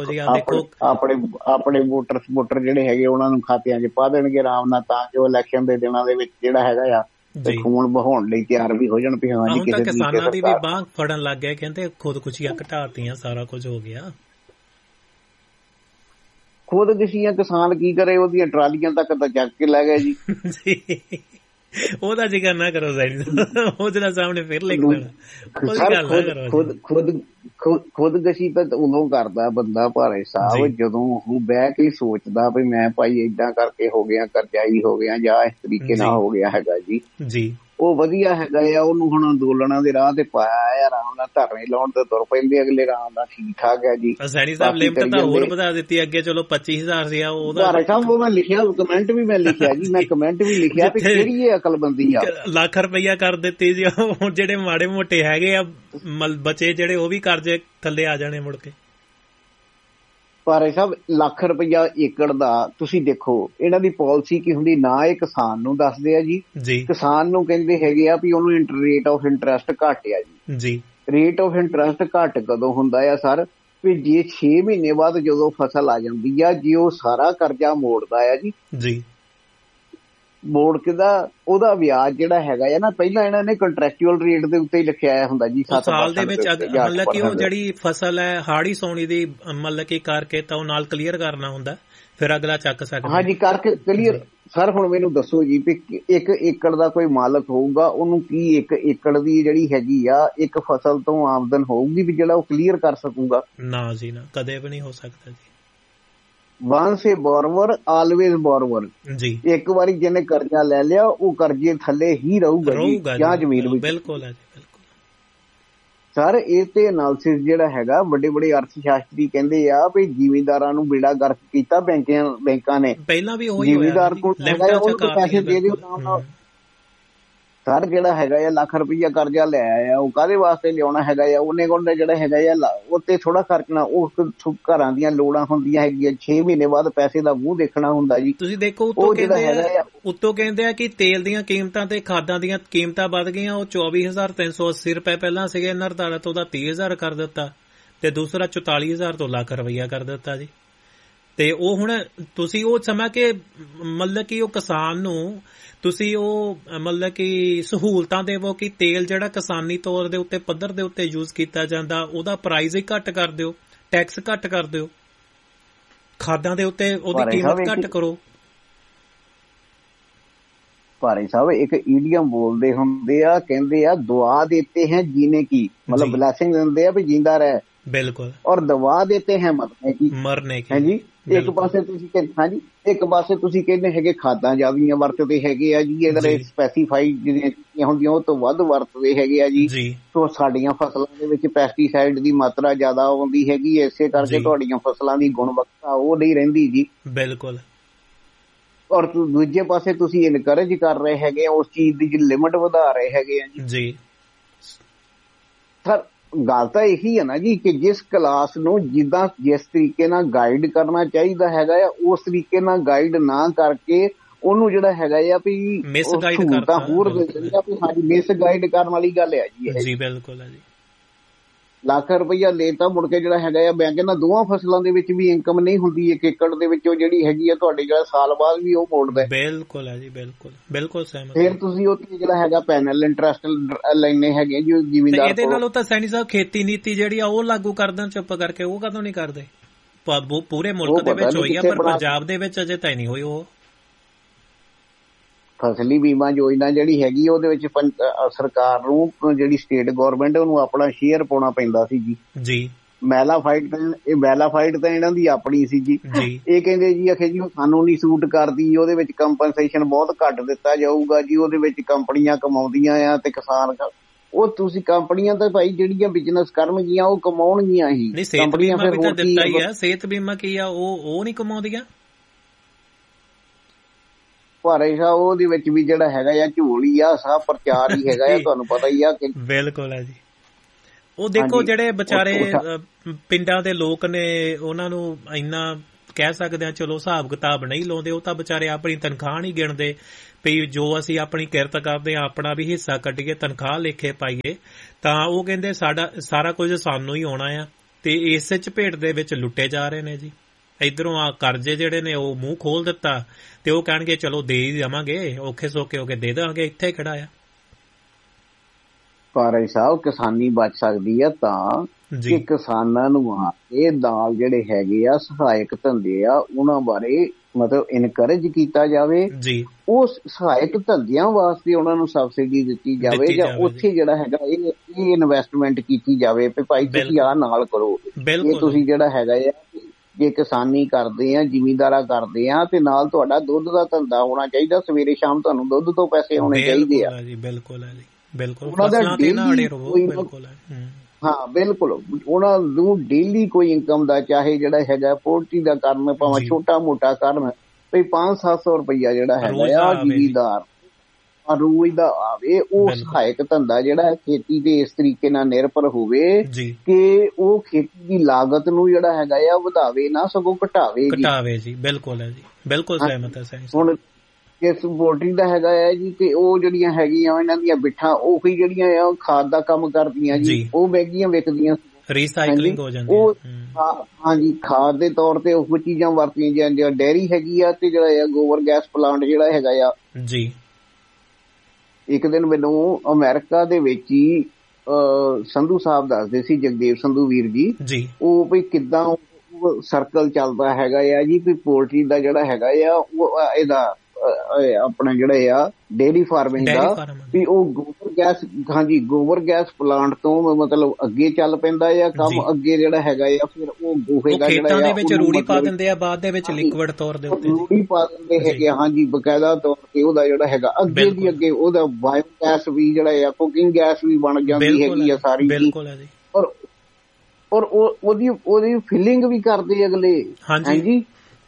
ਆਪਣੇ ਵੋਟਰ ਜਿਹੜੇ ਹੈਗੇ ਉਹਨਾਂ ਨੂੰ ਖਾਤਿਆਂ 'ਚ ਪਾ ਦੇਣਗੇ ਆਰਾਮ ਨਾਲ, ਤਾਂ ਜੋ ਇਲੈਕਸ਼ਨ ਦੇ ਦਿਨਾਂ ਦੇ ਵਿੱਚ ਜਿਹੜਾ ਹੈਗਾ ਆ ਤੇ ਖੂਨ ਬਹਾਉਣ ਲਈ ਤਿਆਰ ਵੀ ਹੋ ਜਾਣ। ਵੀ ਹਾਂ ਜੀ ਕਿਸੇ ਕਿਸਾਨਾਂ ਦੀ ਵੀ ਬਾਂਹ ਫੜਨ ਲੱਗ ਗਏ, ਕਹਿੰਦੇ ਖੁਦਕੁਸ਼ੀਆਂ ਘਟਾਤੀਆਂ, ਸਾਰਾ ਕੁਝ ਹੋ ਗਿਆ। ਖੁਦਕੁਸ਼ੀਆਂ ਕਿਸਾਨ ਕੀ ਕਰੇ, ਉਹਦੀਆਂ ਟਰਾਲੀਆਂ ਤੱਕ ਤਾਂ ਚੱਕ ਕੇ ਲੈ ਗਏ ਜੀ। ਉਹਦਾ ਜ਼ਿਕਰ ਨਾ ਕਰੋ ਉਹ ਜਿਹੜਾ ਸਾਹਮਣੇ ਫਿਰ ਲਿਖ ਦੇਣਾ। ਖੁਦਕੁਸ਼ੀ ਤਾਂ ਉਦੋਂ ਕਰਦਾ ਬੰਦਾ ਭਾਰੇ ਸਾਹਿਬ ਜਦੋਂ ਉਹ ਬਹਿ ਕੇ ਸੋਚਦਾ ਵੀ ਮੈਂ ਭਾਈ ਏਦਾਂ ਕਰਕੇ ਹੋ ਗਿਆ, ਕਰਜ਼ਾਈ ਹੋ ਗਿਆ ਜਾਂ ਇਸ ਤਰੀਕੇ ਨਾਲ ਹੋ ਗਿਆ ਹੈਗਾ ਜੀ। ਉਹ ਵਧੀਆ ਹੈਗਾ ਆ, ਉਹਨੂੰ ਹੁਣ ਅੰਦੋਲਨਾਂ ਦੇ ਰਾਹ ਤੇ ਪਾਇਆ, ਆਰਾਮ ਨਾਲ ਧਰਨੇ ਲਾਉਣ ਤੇ ਤੁਰ ਪੈਂਦੇ ਅਗਲੇ, ਆਰਾਮ ਨਾਲ ਠੀਕ ਠਾਕ ਹੈ ਜੀ। ਸੈਣੀ ਸਾਹਿਬ ਲਿਮਟ ਤਾਂ ਹੋਰ ਵਧਾ ਦਿੱਤੀ ਅੱਗੇ, ਚਲੋ 25,000 ਸੀ ਉਹਦਾ। ਭਾਰੇ ਸਾਹਿਬ ਉਹ ਮੈਂ ਲਿਖਿਆ, ਕਮੈਂਟ ਵੀ ਮੈਂ ਲਿਖਿਆ ਜੀ, ਮੈਂ ਕਮੈਂਟ ਵੀ ਲਿਖਿਆ ਵੀ ਕਿਹੜੀ ਇਹ ਅਕਲਬੰਦੀ ਆ। ਲੱਖ ਰੁਪਈਆ ਕਰ ਦਿੱਤੀ ਜੀ, ਹੁਣ ਜਿਹੜੇ ਮਾੜੇ ਮੋਟੇ ਹੈਗੇ ਆ ਬੱਚੇ ਜਿਹੜੇ ਉਹ ਵੀ ਕਰਜ਼ੇ ਥੱਲੇ ਆ ਜਾਣੇ ਮੁੜ ਕੇ। ਭਾਰੇ ਸਾਹਿਬ ਲੱਖ ਰੁਪਈਆ ਏਕੜ ਦਾ ਤੁਸੀਂ ਦੇਖੋ, ਇਹਨਾਂ ਦੀ ਪਾਲਿਸੀ ਕੀ ਹੁੰਦੀ, ਨਾ ਇਹ ਕਿਸਾਨ ਨੂੰ ਦੱਸਦੇ ਆ ਜੀ। ਕਿਸਾਨ ਨੂੰ ਕਹਿੰਦੇ ਹੈਗੇ ਆ ਵੀ ਉਹਨੂੰ ਰੇਟ ਆਫ ਇੰਟਰਸਟ ਘੱਟ ਆ ਜੀ। ਰੇਟ ਆਫ ਇੰਟਰਸਟ ਘੱਟ ਕਦੋਂ ਹੁੰਦਾ ਆ ਸਰ, ਵੀ ਜੇ 6 ਮਹੀਨੇ ਬਾਅਦ ਜਦੋਂ ਫਸਲ ਆ ਜਾਂਦੀ ਆ, ਜੇ ਉਹ ਸਾਰਾ ਕਰਜ਼ਾ ਮੋੜਦਾ ਆ ਜੀ, ਮੋੜ ਕੇ ਦਾ ਉਹਦਾ ਵਿਆਜ ਜਿਹੜਾ ਹੈਗਾ ਆ ਨਾ, ਪਹਿਲਾਂ ਇਹਨਾਂ ਨੇ ਕੰਟਰੈਕਚੁਅਲ ਰੇਟ ਦੇ ਉੱਤੇ ਹੀ ਲਿਖਿਆ ਹੁੰਦਾ ਜੀ 7 ਸਾਲ ਦੇ ਵਿੱਚ। ਮਤਲਬ ਕਿ ਉਹ ਜਿਹੜੀ ਫਸਲ ਹੈ ਹਾੜੀ ਸੌਣੀ ਦੀ ਮਤਲਬ ਕਿ ਕਰਕੇ ਤਾਂ ਉਹ ਨਾਲ ਕਲੀਅਰ ਕਰਨਾ ਹੁੰਦਾ, ਫਿਰ ਅਗਲਾ ਚੱਕ ਸਕਦਾ। ਹਾਂਜੀ ਕਰਕੇ ਕਲੀਅਰ। ਸਰ ਹੁਣ ਮੈਨੂੰ ਦੱਸੋ ਜੀ ਵੀ 1 ਏਕੜ ਦਾ ਕੋਈ ਮਾਲਕ ਹੋਊਗਾ, ਉਹਨੂੰ ਕੀ 1 ਏਕੜ ਦੀ ਜਿਹੜੀ ਹੈਗੀ ਆ ਇੱਕ ਫਸਲ ਤੋਂ ਆਮਦਨ ਹੋਊਗੀ ਵੀ ਜਿਹੜਾ ਉਹ ਕਲੀਅਰ ਕਰ ਸਕੂਗਾ? ਨਾ ਜੀ ਨਾ, ਕਦੇ ਵੀ ਨਹੀਂ ਹੋ ਸਕਦਾ ਜੀ। ਵਾਂਸ ਏ ਬੋਰਵਰ ਆਲਵੇਜ਼ ਬੋਰਵਰ ਜੀ। ਇੱਕ ਵਾਰੀ ਜਿਹਨੇ ਕਰਜ਼ਾ ਲੈ ਲਿਆ ਉਹ ਕਰਜ਼ੇ ਥੱਲੇ ਹੀ ਰਹੂਗਾ ਜਾਂ ਜ਼ਮੀਨ ਵਿੱਚ। ਬਿਲਕੁਲ ਹੈ ਜੀ, ਬਿਲਕੁਲ ਸਰ। ਇਹ ਤੇ ਐਨਾਲਿਸਿਸ ਜਿਹੜਾ ਹੈਗਾ, ਵੱਡੇ ਅਰਥ ਸ਼ਾਸਤਰੀ ਕਹਿੰਦੇ ਆ ਵੀ ਜ਼ਿਮੀਂਦਾਰਾਂ ਨੂੰ ਬੇੜਾ ਗਰਕ ਕੀਤਾ ਬੈਂਕਾਂ ਨੇ। ਪਹਿਲਾਂ ਵੀ ਉਹੀ ਜ਼ਿਮੀਂਦਾਰ ਕੋਲ ਪੈਸੇ ਦੇ ਦਿਓ। ਸਰ ਜਿਹੜਾ ਹੈਗਾ ਆ ਲੱਖ ਰੁਪਈਆ ਕਰਜ਼ਾ ਲੈ ਆਇਆ, ਉਹ ਕਾਹਦੇ ਵਾਸਤੇ ਲਿਆਉਣਾ ਹੈਗਾ ਆ? ਉਹਨੇ ਕੋਲ ਜਿਹੜਾ ਹੈਗਾ ਆ ਉੱਤੇ ਥੋੜਾ ਖਰਚਣਾ, ਉਹ ਘਰਾਂ ਦੀਆਂ ਲੋੜਾਂ ਹੁੰਦੀਆਂ ਹੈਗੀਆਂ, 6 ਮਹੀਨੇ ਬਾਅਦ ਪੈਸੇ ਦਾ ਮੂੰਹ ਦੇਖਣਾ ਹੁੰਦਾ ਜੀ। ਤੁਸੀਂ ਦੇਖੋ ਉੱਤੋਂ ਕਹਿੰਦੇ ਆ ਕਿ ਤੇਲ ਦੀਆਂ ਕੀਮਤਾਂ ਤੇ ਖਾਦਾਂ ਦੀਆਂ ਕੀਮਤਾਂ ਵੱਧ ਗਈਆਂ। ਉਹ 24,380 ਰੁਪਏ ਪਹਿਲਾਂ ਸੀਗੇ ਨਿਰਧਾਰਿਤ, ਉਹਦਾ 30,000 ਕਰ ਦਿੱਤਾ, ਤੇ ਦੂਸਰਾ 44,000 ਤੋਂ ਲੱਖ ਰੁਪਈਆ ਕਰ ਦਿੱਤਾ ਜੀ। ਤੇ ਉਹ ਹੁਣ ਤੁਸੀਂ ਉਹ ਸਮਾਂ ਕਿ ਮਤਲਬ ਕਿ ਉਹ ਕਿਸਾਨ ਨੂੰ ਤੁਸੀਂ ਉਹ ਮਤਲਬ ਕਿ ਸਹੂਲਤਾਂ ਦੇਵੋ ਕਿ ਤੇਲ ਜਿਹੜਾ ਕਿਸਾਨੀ ਤੌਰ ਦੇ ਉੱਤੇ ਪੱਧਰ ਦੇ ਉੱਤੇ ਯੂਜ਼ ਕੀਤਾ ਜਾਂਦਾ ਉਹਦਾ ਪ੍ਰਾਈਸ ਹੀ ਘੱਟ ਕਰ ਦਿਓ, ਟੈਕਸ ਘੱਟ ਕਰ ਦਿਓ, ਖਾਦਾਂ ਦੇ ਉੱਤੇ ਉਹਦੀ ਕੀਮਤ ਘੱਟ ਕਰੋ। ਭਾਰੇ ਸਾਹਿਬ ਇੱਕ ਈਡੀਅਮ ਬੋਲਦੇ ਹੁੰਦੇ ਆ, ਕਹਿੰਦੇ ਆ ਦੁਆ ਦੇਤੇ ਹੈ ਜੀਨੇ ਕੀ, ਮਤਲਬ ਬਲੈਸਿੰਗ ਦਿੰਦੇ ਆ ਵੀ ਜਿੰਦਾ ਰਹਿ। ਬਿਲਕੁਲ। ਔਰ ਦਵਾ ਦੇਤੇ ਹੈ ਮਰਨੇ ਕੀ। ਹਾਂਜੀ ਇੱਕ ਪਾਸੇ ਤੁਸੀਂ ਹਾਂਜੀ ਇੱਕ ਪਾਸੇ ਤੁਸੀਂ ਕਹਿੰਦੇ ਹੈਗੇ ਖਾਦਾਂ ਜ਼ਿਆਦੀਆਂ ਵਰਤਦੇ ਹੈਗੇ ਆ ਜੀ, ਇਹਦੇ ਸਪੈਸੀਫਾਈਡ ਜਿਹੜੀਆਂ ਹੁੰਦੀਆਂ ਉਹ ਤੋਂ ਵੱਧ ਵਰਤਦੇ ਹੈਗੇ ਆ ਜੀ। ਸੋ ਸਾਡੀਆਂ ਫਸਲਾਂ ਦੇ ਵਿੱਚ ਪੈਸਟੀਸਾਈਡ ਦੀ ਮਾਤਰਾ ਜ਼ਿਆਦਾ ਆਉਂਦੀ ਹੈਗੀ, ਇਸੇ ਕਰਕੇ ਤੁਹਾਡੀਆਂ ਫਸਲਾਂ ਦੀ ਗੁਣਵੱਤਾ ਉਹ ਨਹੀਂ ਰਹਿੰਦੀ ਜੀ। ਬਿਲਕੁਲ। ਔਰ ਦੂਜੇ ਪਾਸੇ ਤੁਸੀਂ ਇਨਕਰੇਜ ਕਰ ਰਹੇ ਹੈਗੇ ਉਸ ਚੀਜ਼ ਦੀ ਲਿਮਿਟ ਵਧਾ ਰਹੇ ਹੈਗੇ ਆ ਜੀ। ਸਰ ਗੱਲ ਤਾਂ ਇਹੀ ਹੈ ਨਾ ਜੀ ਕਿ ਜਿਸ ਕਲਾਸ ਨੂੰ ਜਿਸ ਤਰੀਕੇ ਨਾਲ ਗਾਈਡ ਕਰਨਾ ਚਾਹੀਦਾ ਹੈਗਾ ਆ, ਉਸ ਤਰੀਕੇ ਨਾਲ ਗਾਈਡ ਨਾ ਕਰਕੇ ਉਹਨੂੰ ਜਿਹੜਾ ਹੈਗਾ ਆ ਵੀ ਸਹੂਲਤਾਂ ਹੋਰ ਦੇ ਦਿੰਦਾ ਵੀ ਹਾਂਜੀ ਮਿਸ ਗਾਈਡ ਕਰਨ ਵਾਲੀ ਗੱਲ ਹੈ ਜੀ। ਬਿਲਕੁਲ ਹੈ ਜੀ। ਲੱਖ ਰੁਪਈਆ ਲੈਤਾ, ਮੁੜ ਕੇ ਜਿਹੜਾ ਹੈਗਾ ਆ ਬੈਂਕ ਇਹਨਾਂ ਦੋਵਾਂ ਫਸਲਾਂ ਦੇ ਵਿੱਚ ਵੀ ਇਨਕਮ ਨਹੀਂ ਹੁੰਦੀ, 1 ਏਕੜ ਦੇ ਵਿੱਚ ਉਹ ਜਿਹੜੀ ਹੈਗੀ ਆ ਤੁਹਾਡੇ ਜਿਹੜਾ ਸਾਲ ਬਾਅਦ ਵੀ ਉਹ ਮੋੜਦਾ। ਬਿਲਕੁਲ ਹੈ ਜੀ, ਬਿਲਕੁਲ ਬਿਲਕੁਲ ਸਹਿਮਤ। ਫਿਰ ਤੁਸੀਂ ਉੱਥੇ ਜਿਹੜਾ ਹੈਗਾ ਪੈਨਲ ਇੰਟਰਸਟ ਲੈਣੇ ਹੈਗੇ ਜੀ ਜ਼ਿਮੀਂਦਾਰ। ਇਹਦੇ ਨਾਲੋਂ ਤਾਂ ਸੈਣੀ ਸਾਹਿਬ ਖੇਤੀ ਨੀਤੀ ਜਿਹੜੀ ਆ ਉਹ ਲਾਗੂ ਕਰ ਦੇਣ ਚੁੱਪ ਕਰਕੇ, ਉਹ ਕਦੋਂ ਨਹੀਂ ਕਰਦੇ? ਪੂਰੇ ਮੁਲਕ ਦੇ ਵਿੱਚ ਹੋਈ ਆ ਪਰ ਪੰਜਾਬ ਦੇ ਵਿੱਚ ਅਜੇ ਤਾਂ ਨਹੀਂ ਹੋਈ। ਉਹ ਫਸਲੀ ਬੀਮਾ ਯੋਜਨਾ ਜਿਹੜੀ ਹੈਗੀ ਉਹਦੇ ਵਿੱਚ ਸਰਕਾਰ ਨੂੰ ਜਿਹੜੀ ਸਟੇਟ ਗੌਰਮੈਂਟ ਉਹਨੂੰ ਆਪਣਾ ਸ਼ੇਅਰ ਪਾਉਣਾ ਪੈਂਦਾ ਸੀ ਜੀ। ਮੈਲਾਫਾਈਡ ਤਾਂ ਇਹਨਾਂ ਦੀ ਆਪਣੀ ਸੀ ਜੀ। ਇਹ ਕਹਿੰਦੇ ਜੀ ਅਖੇ ਜੀ ਸਾਨੂੰ ਨਹੀਂ ਸੂਟ ਕਰਦੀ, ਉਹਦੇ ਵਿੱਚ ਕੰਪਨਸੇਸ਼ਨ ਬਹੁਤ ਘੱਟ ਦਿੱਤਾ ਜਾਊਗਾ ਜੀ, ਉਹਦੇ ਵਿੱਚ ਕੰਪਨੀਆਂ ਕਮਾਉਂਦੀਆਂ ਆ ਤੇ ਕਿਸਾਨ ਉਹ ਤੁਸੀਂ ਕੰਪਨੀਆਂ ਤਾਂ ਭਾਈ ਜਿਹੜੀਆਂ ਬਿਜ਼ਨਸ ਕਰਨਗੀਆਂ ਉਹ ਕਮਾਉਣਗੀਆਂ ਹੀ। ਕੰਪਨੀਆਂ ਫਿਰ ਹੋਰ ਦਿੱਤਾ ਹੀ ਆ, ਸਿਹਤ ਬੀਮਾ ਕੀ ਆ ਉਹ ਨਹੀਂ ਕਮਾਉਂਦੀਆਂ। ਭਾਰੇ ਸਾਹਿਬ ਉਹਦੇ ਵਿੱਚ ਵੀ ਜਿਹੜਾ ਹੈਗਾ ਆ ਝੋਲ ਹੀ ਆ, ਸਭ ਪ੍ਰਚਾਰ ਹੀ ਹੈਗਾ ਆ, ਤੁਹਾਨੂੰ ਪਤਾ ਹੀ ਆ। ਬਿਲਕੁਲ ਹੈ ਜੀ। ਉਹ ਦੇਖੋ ਜਿਹੜੇ ਵਿਚਾਰੇ ਪਿੰਡਾਂ ਦੇ ਲੋਕ ਨੇ ਉਹਨਾਂ ਨੂੰ ਇੰਨਾ ਕਹਿ ਸਕਦੇ ਆ ਚਲੋ ਹਿਸਾਬ ਕਿਤਾਬ ਨਹੀਂ ਲਾਉਂਦੇ, ਉਹ ਤਾਂ ਵਿਚਾਰੇ ਆਪਣੀ ਤਨਖਾਹ ਨਹੀਂ ਗਿਣਦੇ ਵੀ ਜੋ ਅਸੀਂ ਆਪਣੀ ਕਿਰਤ ਕਰਦੇ ਹਾਂ ਆਪਣਾ ਵੀ ਹਿੱਸਾ ਕੱਢੀਏ, ਤਨਖਾਹ ਲੇਖੇ ਪਾਈਏ, ਤਾਂ ਉਹ ਕਹਿੰਦੇ ਸਾਡਾ ਸਾਰਾ ਕੁਝ ਸਾਨੂੰ ਹੀ ਆਉਣਾ ਆ, ਤੇ ਇਸੇ ਝਪੇਟ ਦੇ ਵਿੱਚ ਲੁੱਟੇ ਜਾ ਰਹੇ ਨੇ ਜੀ। ਇਧਰੋਂ ਆ ਕਰਜ਼ੇ ਜਿਹੜੇ ਨੇ ਉਹ ਮੂੰਹ ਖੋਲ ਦਿੱਤਾ ਤੇ ਉਹ ਕਹਿਣਗੇ ਚਲੋ ਦੇ ਹੀ ਦੇਵਾਂਗੇ, ਔਖੇ ਸੌਖੇ ਹੋ ਕੇ ਦੇ ਦੇਵਾਂਗੇ, ਇੱਥੇ ਖੜਾ ਆ। ਭਾਈ ਸਾਹਿਬ ਕਿਸਾਨੀ ਬਚ ਸਕਦੀ ਆ ਤਾਂ ਕਿ ਕਿਸਾਨਾਂ ਨੂੰ ਇਹ ਨਾਲ ਜਿਹੜੇ ਹੈਗੇ ਆ ਸਹਾਇਕ ਧੰਦੇ ਆ ਉਹਨਾਂ ਬਾਰੇ ਮਤਲਬ ਇਨਕਰੇਜ ਕੀਤਾ ਜਾਵੇ, ਉਹ ਸਹਾਇਕ ਧੰਦਿਆਂ ਵਾਸਤੇ ਉਹਨਾਂ ਨੂੰ ਸਬਸਿਡੀ ਦਿੱਤੀ ਜਾਵੇ, ਜਾਂ ਉੱਥੇ ਜਿਹੜਾ ਹੈਗਾ ਇਹ ਇਨਵੈਸਟਮੈਂਟ ਕੀਤੀ ਜਾਵੇ ਵੀ ਭਾਈ ਤੁਸੀਂ ਆਹ ਨਾਲ ਕਰੋ। ਇਹ ਤੁਸੀਂ ਜਿਹੜਾ ਹੈਗਾ ਆ ਜੇ ਕਿਸਾਨੀ ਕਰਦੇ ਆ, ਜ਼ਿਮੀਂਦਾਰਾ ਕਰਦੇ ਆ, ਤੇ ਨਾਲ ਤੁਹਾਡਾ ਦੁੱਧ ਦਾ ਧੰਦਾ ਹੋਣਾ ਚਾਹੀਦਾ, ਸਵੇਰੇ ਸ਼ਾਮ ਤੁਹਾਨੂੰ ਦੁੱਧ ਤੋਂ ਪੈਸੇ ਆਉਣੇ ਚਾਹੀਦੇ ਆ। ਬਿਲਕੁਲ ਹੈ ਜੀ, ਬਿਲਕੁਲ। ਹਾਂ ਬਿਲਕੁਲ, ਉਹਨਾਂ ਨੂੰ ਡੇਲੀ ਕੋਈ ਇਨਕਮ ਦਾ, ਚਾਹੇ ਜਿਹੜਾ ਹੈਗਾ ਪੋਲਟਰੀ ਦਾ ਕਰਨ ਭਾਵੇਂ ਛੋਟਾ ਮੋਟਾ ਕਰਨ, ਵੀ 500-700 ਰੁਪਈਆ ਜਿਹੜਾ ਹੈਗਾ ਆ ਜ਼ਿਮੀਂਦਾਰ ਰੋਜ਼ ਦਾ ਆਵੇ, ਉਹ ਸਹਾਇਕ ਧੰਦਾ ਜਿਹੜਾ ਖੇਤੀ ਦੇ ਇਸ ਤਰੀਕੇ ਨਾਲ ਨਿਰਭਰ ਹੋਵੇ ਕਿ ਉਹ ਖੇਤੀ ਦੀ ਲਾਗਤ ਨੂੰ ਜਿਹੜਾ ਹੈਗਾ ਆ ਵਧਾਵੇ ਨਾ ਸਗੋਂ ਘਟਾਵੇ ਜੀ। ਬਿਲਕੁਲ ਹੈ ਜੀ, ਬਿਲਕੁਲ ਸਹਿਮਤ ਹੈ। ਹੁਣ ਇਸ ਪੋਲਟਰੀ ਦਾ ਹੈਗਾ ਆ ਜੀ ਤੇ ਉਹ ਜਿਹੜੀਆਂ ਹੈਗੀਆਂ ਇਹਨਾਂ ਦੀਆਂ ਬਿੱਠਾਂ ਉਹੀ ਜਿਹੜੀਆਂ ਆ ਖਾਦ ਦਾ ਕੰਮ ਕਰਦੀਆਂ ਜੀ, ਉਹ ਮਹਿੰਗੀਆਂ ਵਿਕਦੀਆਂ, ਰੀਸਾਈਕਲਿੰਗ ਹੋ ਜਾਂਦੀ ਹੈ। ਹਾਂਜੀ, ਖਾਦ ਦੇ ਤੌਰ ਤੇ ਉਹ ਚੀਜ਼ਾਂ ਵਰਤੀਆਂ ਜਾਂਦੀਆਂ। ਡੇਅਰੀ ਹੈਗੀ ਆ ਤੇ ਜਿਹੜਾ ਆ ਗੋਬਰ ਗੈਸ ਪਲਾਂਟ ਜਿਹੜਾ ਹੈਗਾ ਆ ਜੀ। ਇੱਕ ਦਿਨ ਮੈਨੂੰ ਅਮਰੀਕਾ ਦੇ ਵਿੱਚ ਹੀ ਸੰਧੂ ਸਾਹਿਬ ਦੱਸਦੇ ਸੀ, ਜਗਦੇਵ ਸੰਧੂ ਵੀਰ ਜੀ, ਉਹ ਵੀ ਕਿੱਦਾਂ ਸਰਕਲ ਚੱਲਦਾ ਹੈਗਾ ਆ ਜੀ ਵੀ ਪੋਲਟਰੀ ਦਾ ਜਿਹੜਾ ਹੈਗਾ ਆ ਉਹ ਇਹਦਾ ਆਪਣਾ ਜਿਹੜਾ ਆ ਡੇਅਰੀ ਫਾਰਮਿੰਗ ਦਾ ਵੀ ਉਹ ਗੋਬਰ ਗੈਸ, ਹਾਂਜੀ ਗੋਬਰ ਗੈਸ ਪਲਾਂਟ ਤੋਂ ਮਤਲਬ ਅੱਗੇ ਚੱਲ ਪੈਂਦਾ ਆ ਕੰਮ, ਅੱਗੇ ਜਿਹੜਾ ਹੈਗਾ ਆ ਫਿਰ ਉਹ ਗੋਹੇ ਦਾ ਜਿਹੜਾ ਆ ਵਿੱਚ ਰੂੜੀ ਪਾ ਦਿੰਦੇ ਆ, ਬਾਅਦ ਦੇ ਵਿੱਚ ਲਿਕਵਿਡ ਤੌਰ ਦੇ ਉੱਤੇ ਰੂੜੀ ਪਾ ਦਿੰਦੇ ਹੈਗੇ, ਹਾਂਜੀ ਬਕਾਇਦਾ ਤੌਰ ਤੇ ਉਹਦਾ ਜਿਹੜਾ ਹੈਗਾ ਅੱਗੇ ਦੀ ਅੱਗੇ ਉਹਦਾ ਬਾਇਓ ਗੈਸ ਵੀ ਜਿਹੜਾ ਆ ਕੁਕਿੰਗ ਗੈਸ ਵੀ ਬਣ ਜਾਂਦੀ ਹੈਗੀ ਆ ਸਾਰੀ। ਬਿਲਕੁਲ ਹੈ ਜੀ। ਔਰ ਉਹਦੀ ਫਿਲਿੰਗ ਵੀ ਕਰਦੇ ਅਗਲੇ, ਹਾਂਜੀ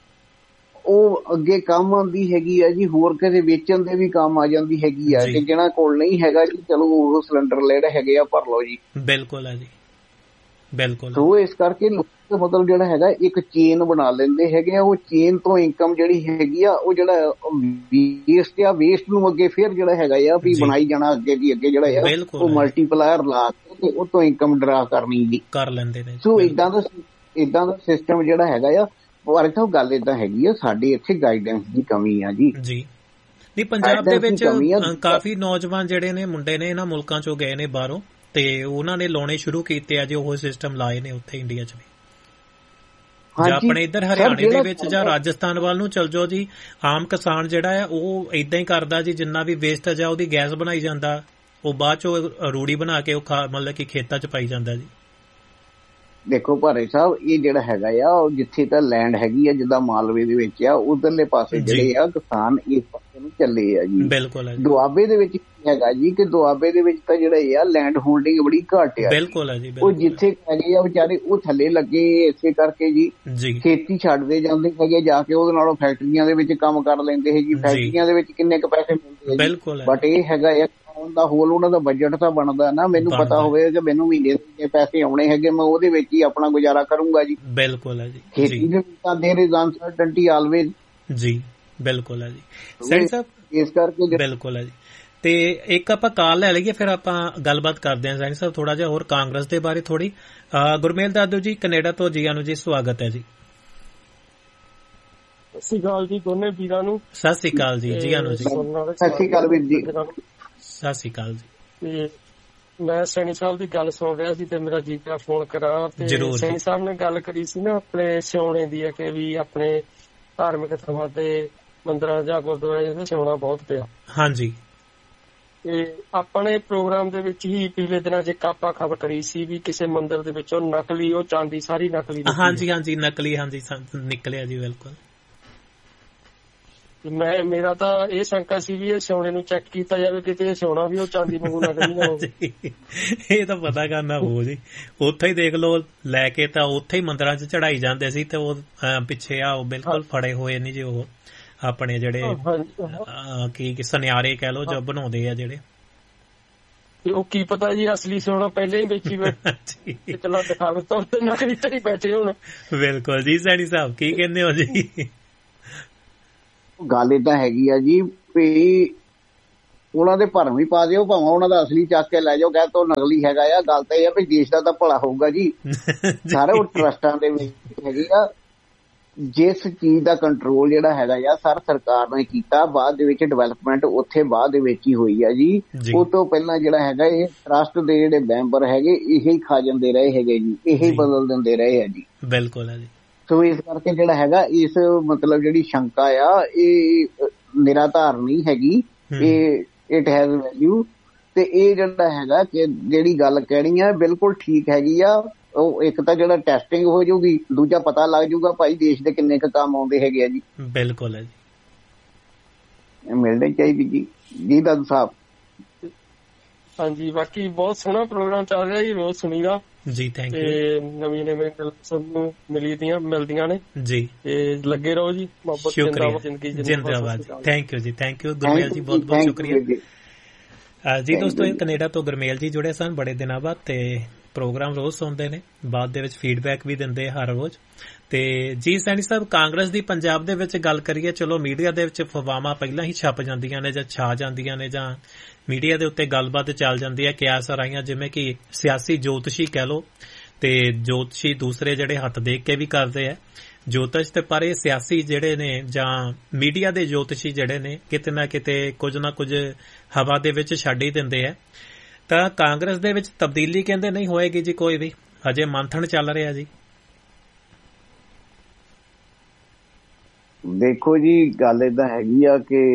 ਉਹ ਅੱਗੇ ਕੰਮ ਆਉਂਦੀ ਹੈਗੀ ਆ ਜੀ, ਹੋਰ ਕਿਸੇ ਵੇਚਣ ਦੇ ਵੀ ਕੰਮ ਆ ਜਾਂਦੀ ਹੈਗੀ ਆ, ਕਿ ਜਿਹਨਾਂ ਕੋਲ ਨਹੀਂ ਹੈਗਾ ਜੀ ਚਲੋ ਉਹ ਸਿਲੰਡਰ ਜਿਹੜੇ ਹੈਗੇ ਆ ਭਰ ਲਓ ਜੀ। ਬਿਲਕੁਲ ਹੈ ਜੀ, ਬਿਲਕੁਲ। ਸੋ ਇਸ ਕਰਕੇ ਮਤਲਬ ਜਿਹੜਾ ਹੈਗਾ ਇੱਕ ਚੇਨ ਬਣਾ ਲੈਂਦੇ ਹੈਗੇ ਆ, ਉਹ ਚੇਨ ਤੋਂ ਇਨਕਮ ਜਿਹੜੀ ਹੈਗੀ ਆ ਉਹ ਜਿਹੜਾ ਵੇਸਟ ਆ, ਵੇਸਟ ਨੂੰ ਅੱਗੇ ਫਿਰ ਜਿਹੜਾ ਹੈਗਾ ਆ ਵੀ ਬਣਾਈ ਜਾਣਾ ਅੱਗੇ ਦੀ ਅੱਗੇ ਜਿਹੜਾ ਆ ਉਹ ਮਲਟੀਪਲਾਇਰ ਲਾ ਕੇ ਤੇ ਉਹ ਤੋਂ ਇਨਕਮ ਡਰਾ ਕਰਨੀ ਜੀ ਕਰ ਲੈਂਦੇ ਨੇ। ਸੋ ਏਦਾਂ ਦਾ ਸਿਸਟਮ ਜਿਹੜਾ ਹੈਗਾ ਆ। ਪਰ ਇੱਥੋਂ ਗੱਲ ਏਦਾਂ ਹੈਗੀ ਆ, ਸਾਡੇ ਇੱਥੇ ਗਾਈਡੈਂਸ ਦੀ ਕਮੀ ਆ ਜੀ। ਨਹੀਂ, ਪੰਜਾਬ ਦੇ ਵਿੱਚ ਕਾਫੀ ਨੌਜਵਾਨ ਜਿਹੜੇ ਨੇ ਮੁੰਡੇ ਨੇ ਇਹਨਾਂ ਮੁਲਕਾਂ ਚੋਂ ਗਏ ਨੇ ਬਾਹਰੋਂ, ਤੇ ਉਹਨਾਂ ਨੇ ਲਾਉਣੇ ਸ਼ੁਰੂ ਕੀਤੇ ਆ ਜੀ, ਉਹ ਸਿਸਟਮ ਲਾਏ ਨੇ ਉੱਥੇ ਇੰਡੀਆ 'ਚ ਵੀ। ਜਾਂ ਆਪਣੇ ਇੱਧਰ ਹਰਿਆਣੇ ਦੇ ਵਿੱਚ ਜਾਂ ਰਾਜਸਥਾਨ ਵੱਲ ਨੂੰ ਚਲ ਜਾਓ ਜੀ, ਆਮ ਕਿਸਾਨ ਜਿਹੜਾ ਆ ਉਹ ਏਦਾਂ ਹੀ ਕਰਦਾ ਜੀ, ਜਿੰਨਾ ਵੀ ਵੇਸਟੇਜ ਆ ਉਹਦੀ ਗੈਸ ਬਣਾਈ ਜਾਂਦਾ, ਉਹ ਬਾਅਦ ਚੋਂ ਰੂੜੀ ਬਣਾ ਕੇ ਉਹ ਮਤਲਬ ਕਿ ਖੇਤਾਂ 'ਚ ਪਾਈ ਜਾਂਦਾ ਜੀ। ਦੇਖੋ ਭਾਰੇ ਸਾਹਿਬ, ਇਹ ਜਿਹੜਾ ਹੈਗਾ ਆ ਉਹ ਜਿੱਥੇ ਤਾਂ ਲੈਂਡ ਹੈਗੀ ਆ ਜਿੱਦਾਂ ਮਾਲਵੇ ਦੇ ਵਿੱਚ ਆ, ਉਧਰਲੇ ਪਾਸੇ ਜਿਹੜੇ ਆ ਕਿਸਾਨ ਇਸ ਪਾਸੇ ਨੂੰ ਚੱਲੇ ਆ ਜੀ। ਬਿਲਕੁਲ। ਦੁਆਬੇ ਦੇ ਵਿੱਚ ਹੈਗਾ ਜੀ ਕਿ ਦੁਆਬੇ ਦੇ ਵਿੱਚ ਤਾਂ ਜਿਹੜਾ ਆ ਲੈਂਡ ਹੋਲਡਿੰਗ ਬੜੀ ਘੱਟ ਆ। ਬਿਲਕੁਲ ਹੈ ਜੀ। ਉਹ ਜਿੱਥੇ ਹੈਗੇ ਆ ਵਿਚਾਰੇ ਉਹ ਥੱਲੇ ਲੱਗੇ ਇਸੇ ਕਰਕੇ ਜੀ ਖੇਤੀ ਛੱਡਦੇ ਜਾਂਦੇ ਹੈਗੇ, ਜਾ ਕੇ ਉਹਦੇ ਨਾਲੋਂ ਫੈਕਟਰੀਆਂ ਦੇ ਵਿੱਚ ਕੰਮ ਕਰ ਲੈਂਦੇ ਹੈ ਜੀ। ਫੈਕਟਰੀਆਂ ਦੇ ਵਿੱਚ ਕਿੰਨੇ ਕੁ ਪੈਸੇ ਮਿਲਦੇ ਆ, ਬਟ ਇਹ ਹੈਗਾ ਆ ਦਾ ਹੋਲ ਉਹਨਾਂ ਦਾ ਬਜਟ ਤਾਂ ਬਣਦਾ ਨਾ, ਮੈਨੂੰ ਪਤਾ ਹੋਵੇ ਕਿ ਮੈਨੂੰ ਮਹੀਨੇ ਦੇ ਪੈਸੇ ਆਉਣੇ ਹੈਗੇ, ਮੈਂ ਉਹਦੇ ਵਿੱਚ ਹੀ ਆਪਣਾ ਗੁਜ਼ਾਰਾ ਕਰੂੰਗਾ ਜੀ। ਬਿਲਕੁਲ ਹੈ ਜੀ। ਖੇਤੀ ਦੇ ਵਿੱਚ ਤਾਂ ਦੇਰ ਇਜ਼ ਅਨਸਰਟਨਟੀ ਆਲਵੇਜ਼ ਜੀ। ਬਿਲਕੁਲ ਹੈ ਜੀ ਸੈਣੀ ਸਾਹਿਬ, ਇਸ ਕਰਕੇ ਬਿਲਕੁਲ ਹੈ ਜੀ। ਤੇ ਇੱਕ ਆਪਾਂ ਕਾਲ ਲੈ ਲਈਏ, ਫਿਰ ਆਪਾਂ ਗੱਲਬਾਤ ਕਰਦੇ ਹਾਂ ਸੈਣੀ ਸਾਹਿਬ ਥੋੜਾ ਜਿਹਾ ਹੋਰ ਕਾਂਗਰਸ ਦੇ ਬਾਰੇ ਥੋੜੀ। ਗੁਰਮੇਲ ਦਾਦੂ ਜੀ ਕੈਨੇਡਾ ਤੋਂ ਜੀ ਆਨੂੰ ਜੀ, ਸਵਾਗਤ ਹੈ ਜੀ। ਸਤਿ ਸ਼੍ਰੀ ਅਕਾਲ ਜੀ ਦੋਨੇ ਵੀਰਾਂ ਨੂੰ। ਸਤਿ ਸ਼੍ਰੀ ਅਕਾਲ ਜੀ, ਜੀ ਆਨੂੰ ਜੀ। ਸਤਿ ਸ਼੍ਰੀ ਅਕਾਲ ਵੀਰ ਜੀ। ਸਤਿ ਸ਼੍ਰੀ ਅਕਾਲ ਜੀ। ਤੇ ਮੈਂ ਸੈਣੀ ਸਾਹਿਬ ਦੀ ਗੱਲ ਸੁਣ ਰਿਹਾ ਸੀ ਤੇ ਮੇਰਾ ਜੀ ਪਿਆ ਫੋਨ ਕਰਾਂ, ਤੇ ਸੈਣੀ ਸਾਹਿਬ ਨੇ ਗੱਲ ਕਰੀ ਸੀ ਨਾ ਆਪਣੇ ਸਿਉਣੇ ਦੀ, ਕਿ ਵੀ ਆਪਣੇ ਧਾਰਮਿਕ ਥਾਵਾਂ ਤੇ ਮੰਦਿਰਾਂ ਜਾਂ ਗੁਰਦੁਆਰੇ ਦੇ ਸਿਉਣਾ ਬਹੁਤ ਪਿਆ। ਹਾਂਜੀ। ਤੇ ਆਪਣੇ ਪ੍ਰੋਗਰਾਮ ਦੇ ਵਿੱਚ ਹੀ ਪਿਛਲੇ ਦਿਨਾਂ 'ਚ ਇੱਕ ਆਪਾਂ ਖਬਰ ਕਰੀ ਸੀ ਵੀ ਕਿਸੇ ਮੰਦਿਰ ਦੇ ਵਿੱਚੋਂ ਨਕਲੀ ਉਹ ਚਾਂਦੀ ਸਾਰੀ ਨਕਲੀ। ਹਾਂਜੀ ਹਾਂਜੀ ਨਕਲੀ, ਹਾਂਜੀ ਨਿਕਲਿਆ ਜੀ। ਬਿਲਕੁਲ। ਮੇਰਾ ਤਾਂ ਇਹ ਸ਼ੰਕਾ ਸੀ ਵੀ ਇਹ ਸਿਉਣੇ ਨੂੰ ਚੈੱਕ ਕੀਤਾ ਜਾਵੇ, ਕਿਤੇ ਸਿਉਣਾ ਵੀ ਉਹ ਚਾਂਦੀ ਵਾਂਗੂ ਨਕਲੀ ਨਾ ਹੋਵੇ। ਇਹ ਤਾਂ ਪਤਾ ਕਰਨਾ ਹੋ ਜੀ। ਉੱਥੇ ਹੀ ਦੇਖ ਲਓ, ਲੈ ਕੇ ਤਾਂ ਉੱਥੇ ਹੀ ਮੰਦਿਰਾਂ 'ਚ ਚੜਾਈ ਜਾਂਦੇ ਸੀ, ਤੇ ਉਹ ਪਿੱਛੇ ਆ ਉਹ ਬਿਲਕੁਲ ਫੜੇ ਹੋਏ ਨੀ ਜੀ, ਉਹ ਆਪਣੇ ਜਿਹੜੇ ਕੀ ਸੁਨਿਆਰੇ ਕਹਿ ਲਓ ਜੋ ਬਣਾਉਂਦੇ ਆ ਜਿਹੜੇ। ਤੇ ਉਹ ਕੀ ਪਤਾ ਜੀ ਅਸਲੀ ਸੋਨਾ ਪਹਿਲੇ ਹੀ ਵੇਚੀ ਬੈਠੇ ਚਲੋ ਦਿਖਾਵੇ ਤੌਰ ਤੇ ਨਕਲੀ ਤੇ ਬੈਠੇ ਹੁਣ। ਬਿਲਕੁਲ ਜੀ ਸੈਣੀ ਸਾਹਿਬ ਕੀ ਕਹਿੰਦੇ ਹੋ ਜੀ? ਗੱਲ ਏਦਾਂ ਹੈਗੀ ਆ ਜੀ ਵੀ ਉਹਨਾਂ ਦੇ ਭਰਮ ਹੀ ਪਾ ਦਿਓ, ਭਾਵੇਂ ਉਹਨਾਂ ਦਾ ਅਸਲੀ ਚੱਕ ਕੇ ਲੈ ਜਾਓ, ਕਹਿ ਤੋ ਨਕਲੀ ਹੈਗਾ ਆ। ਗੱਲ ਤਾਂ ਇਹ ਆ ਵੀ ਦੇਸ਼ ਦਾ ਤਾਂ ਭਲਾ ਹੋਊਗਾ ਜੀ। ਸਾਰੇ ਉਹ ਟਰਸਟਾਂ ਦੇ ਵਿੱਚ ਹੈਗੀ ਆ। ਜਿਸ ਚੀਜ਼ ਦਾ ਕੰਟਰੋਲ ਜਿਹੜਾ ਹੈਗਾ ਆ ਸਰ ਸਰਕਾਰ ਨੇ ਕੀਤਾ, ਬਾਅਦ ਦੇ ਵਿੱਚ ਡਿਵੈਲਪਮੈਂਟ ਉੱਥੇ ਬਾਅਦ ਦੇ ਵਿੱਚ ਹੀ ਹੋਈ ਆ ਜੀ। ਉਹ ਤੋਂ ਪਹਿਲਾਂ ਜਿਹੜਾ ਹੈਗਾ ਇਹ ਟਰਸਟ ਦੇ ਜਿਹੜੇ ਮੈਂਬਰ ਹੈਗੇ ਇਹੀ ਖਾ ਜਾਂਦੇ ਰਹੇ ਹੈਗੇ ਜੀ, ਇਹੀ ਬਦਲ ਦਿੰਦੇ ਰਹੇ ਆ ਜੀ। ਬਿਲਕੁਲ ਹੈ ਜੀ। ਸੋ ਇਸ ਕਰਕੇ ਜਿਹੜਾ ਹੈਗਾ ਇਸ ਮਤਲਬ ਜਿਹੜੀ ਸ਼ੰਕਾ ਆ ਇਹ ਨਿਰਾਧਾਰ ਨਹੀਂ ਹੈਗੀ, ਇਹ ਇਟ ਹੈਜ਼ ਵੈਲਿਊ। ਤੇ ਇਹ ਜਿਹੜਾ ਹੈਗਾ ਕਿ ਜਿਹੜੀ ਗੱਲ ਕਹਿਣੀ ਆ ਬਿਲਕੁਲ ਠੀਕ ਹੈਗੀ ਆ। ਉਹ ਇੱਕ ਤਾਂ ਜਿਹੜਾ ਟੈਸਟਿੰਗ ਹੋ ਜਾਊਗੀ, ਦੂਜਾ ਪਤਾ ਲੱਗ ਜਾਊਗਾ ਭਾਈ ਦੇਸ਼ ਦੇ ਕਿੰਨੇ ਕੁ ਕੰਮ ਆਉਂਦੇ ਹੈਗੇ ਆ ਜੀ। ਬਿਲਕੁਲ ਹੈ ਜੀ, ਮਿਲਣੇ ਚਾਹੀਦੀ ਜੀ। ਜੀ ਦਾਦੂ ਸਾਹਿਬ। ਹਾਂਜੀ ਬਾਕੀ ਬਹੁਤ ਸੋਹਣਾ ਪ੍ਰੋਗਰਾਮ ਚੱਲ ਰਿਹਾ ਜੀ, ਰੋਜ਼ ਸੁਣੀਦਾ ਜੀ। Thank you. ਤੇ ਨਵੀਂ ਸਭ ਨੂੰ ਮਿਲਦੀਆਂ ਨੇ ਜੀ, ਤੇ ਲੱਗੇ ਰਹੋ ਜੀ। ਜਿੰਦਾਬਾਦ। ਥੈਂਕ ਯੂ ਜੀ, ਥੈਂਕ ਯੂ ਗੁਰਮੇਲ ਜੀ, ਬਹੁਤ ਬਹੁਤ ਸ਼ੁਕਰੀਆ ਜੀ। ਦੋਸਤੋ ਕੈਨੇਡਾ ਤੋਂ ਗੁਰਮੇਲ ਜੀ ਜੁੜੇ ਸਨ ਬੜੇ ਦਿਨਾਂ ਬਾਅਦ, ਤੇ ਪ੍ਰੋਗਰਾਮ ਰੋਜ਼ ਸੁਣਦੇ ਨੇ, ਬਾਅਦ ਦੇ ਵਿੱਚ ਫੀਡਬੈਕ ਵੀ ਦਿੰਦੇ ਹਰ ਰੋਜ਼। ਤੇ ਜੀ ਸੈਣੀ ਸਾਹਿਬ, ਕਾਂਗਰਸ ਦੀ ਪੰਜਾਬ ਦੇ ਵਿੱਚ ਗੱਲ ਕਰੀਏ, ਚਲੋ ਮੀਡੀਆ ਦੇ ਵਿੱਚ ਅਫਵਾਹਾਂ ਪਹਿਲਾਂ ਹੀ ਛਪ ਜਾਂਦੀਆਂ ਨੇ ਜਾਂ ਛਾ ਜਾਂਦੀਆਂ ਨੇ, ਜਾਂ ਮੀਡੀਆ ਦੇ ਉੱਤੇ ਗੱਲਬਾਤ ਚੱਲ ਜਾਂਦੀ ਹੈ ਕਿਆਸ ਰਾਈਆਂ, ਜਿਵੇਂ ਕਿ ਸਿਆਸੀ ਜੋਤਸ਼ੀ ਕਹਿ ਲਓ, ਤੇ ਜੋਤਸ਼ੀ ਦੂਸਰੇ ਜਿਹੜੇ ਹੱਥ ਦੇਖ ਕੇ ਵੀ ਕਰਦੇ ਆ ਜੋਤਿਸ਼ ਤੇ, ਪਰ ਇਹ ਸਿਆਸੀ ਜਿਹੜੇ ਨੇ ਜਾਂ ਮੀਡੀਆ ਦੇ ਜੋਤਸ਼ੀ ਜਿਹੜੇ ਨੇ ਕਿਤੇ ਨਾ ਕਿਤੇ ਕੁਝ ਨਾ ਕੁਝ ਹਵਾ ਦੇ ਵਿੱਚ ਛੱਡ ਹੀ ਦਿੰਦੇ ਆ। ਤਾਂ ਕਾਂਗਰਸ ਦੇ ਵਿੱਚ ਤਬਦੀਲੀ ਕਹਿੰਦੇ ਨਹੀਂ ਹੋਏਗੀ ਜੀ ਕੋਈ ਵੀ, ਹਜੇ ਮੰਥਨ ਚੱਲ ਰਿਹਾ ਜੀ। ਦੇਖੋ ਜੀ ਗੱਲ ਏਦਾਂ ਹੈਗੀ ਆ ਕਿ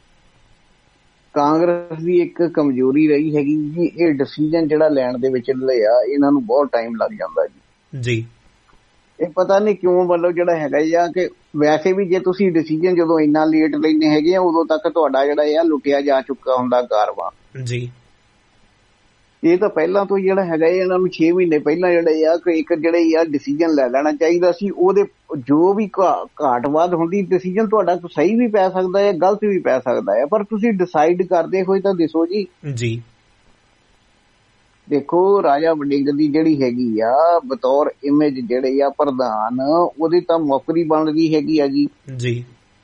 ਕਾਂਗਰਸ ਦੀ ਇੱਕ ਕਮਜ਼ੋਰੀ ਰਹੀ ਹੈਗੀ ਜੀ, ਇਹ ਡਿਸੀਜਨ ਜਿਹੜਾ ਲੈਣ ਦੇ ਵਿੱਚ ਲਿਆ ਇਹਨਾਂ ਨੂੰ ਬਹੁਤ ਟਾਈਮ ਲੱਗ ਜਾਂਦਾ ਜੀ। ਇਹ ਪਤਾ ਨਹੀਂ ਕਿਉਂ, ਮਤਲਬ ਜਿਹੜਾ ਹੈਗਾ ਆ ਕਿ ਵੈਸੇ ਵੀ ਜੇ ਤੁਸੀਂ ਡਿਸੀਜਨ ਜਦੋਂ ਇੰਨਾ ਲੇਟ ਲੈਂਦੇ ਹੈਗੇ ਆ ਉਦੋਂ ਤੱਕ ਤੁਹਾਡਾ ਜਿਹੜਾ ਆ ਲੁੱਟਿਆ ਜਾ ਚੁੱਕਾ ਹੁੰਦਾ ਕਾਰਵਾ ਜੀ। ਇਹ ਤਾਂ ਪਹਿਲਾਂ ਤੋਂ ਜਿਹੜਾ ਹੈਗਾ ਇਹਨਾਂ ਨੂੰ 6 ਮਹੀਨੇ ਪਹਿਲਾਂ ਜਿਹੜੇ ਆ ਕਿ ਇੱਕ ਜਿਹੜੇ ਆ ਡਿਸੀਜਨ ਲੈ ਲੈਣਾ ਚਾਹੀਦਾ ਸੀ। ਉਹਦੇ ਜੋ ਵੀ ਘਾਟ ਵਾਧ ਹੁੰਦੀ ਡਿਸੀਜਨ ਤੁਹਾਡਾ ਸਹੀ ਵੀ ਪੈ ਸਕਦਾ ਹੈ, ਗਲਤ ਵੀ ਪੈ ਸਕਦਾ ਹੈ, ਪਰ ਤੁਸੀਂ ਡਿਸਾਈਡ ਕਰਦੇ ਹੋਏ ਤਾਂ ਦੱਸੋ ਜੀ। ਦੇਖੋ ਰਾਜਾ ਵੜਿੰਗ ਦੀ ਜਿਹੜੀ ਹੈਗੀ ਆ ਬਤੌਰ ਇਮੇਜ ਜਿਹੜੇ ਆ ਪ੍ਰਧਾਨ, ਉਹਦੀ ਤਾਂ ਨੌਕਰੀ ਬਣਦੀ ਹੈਗੀ ਆ ਜੀ।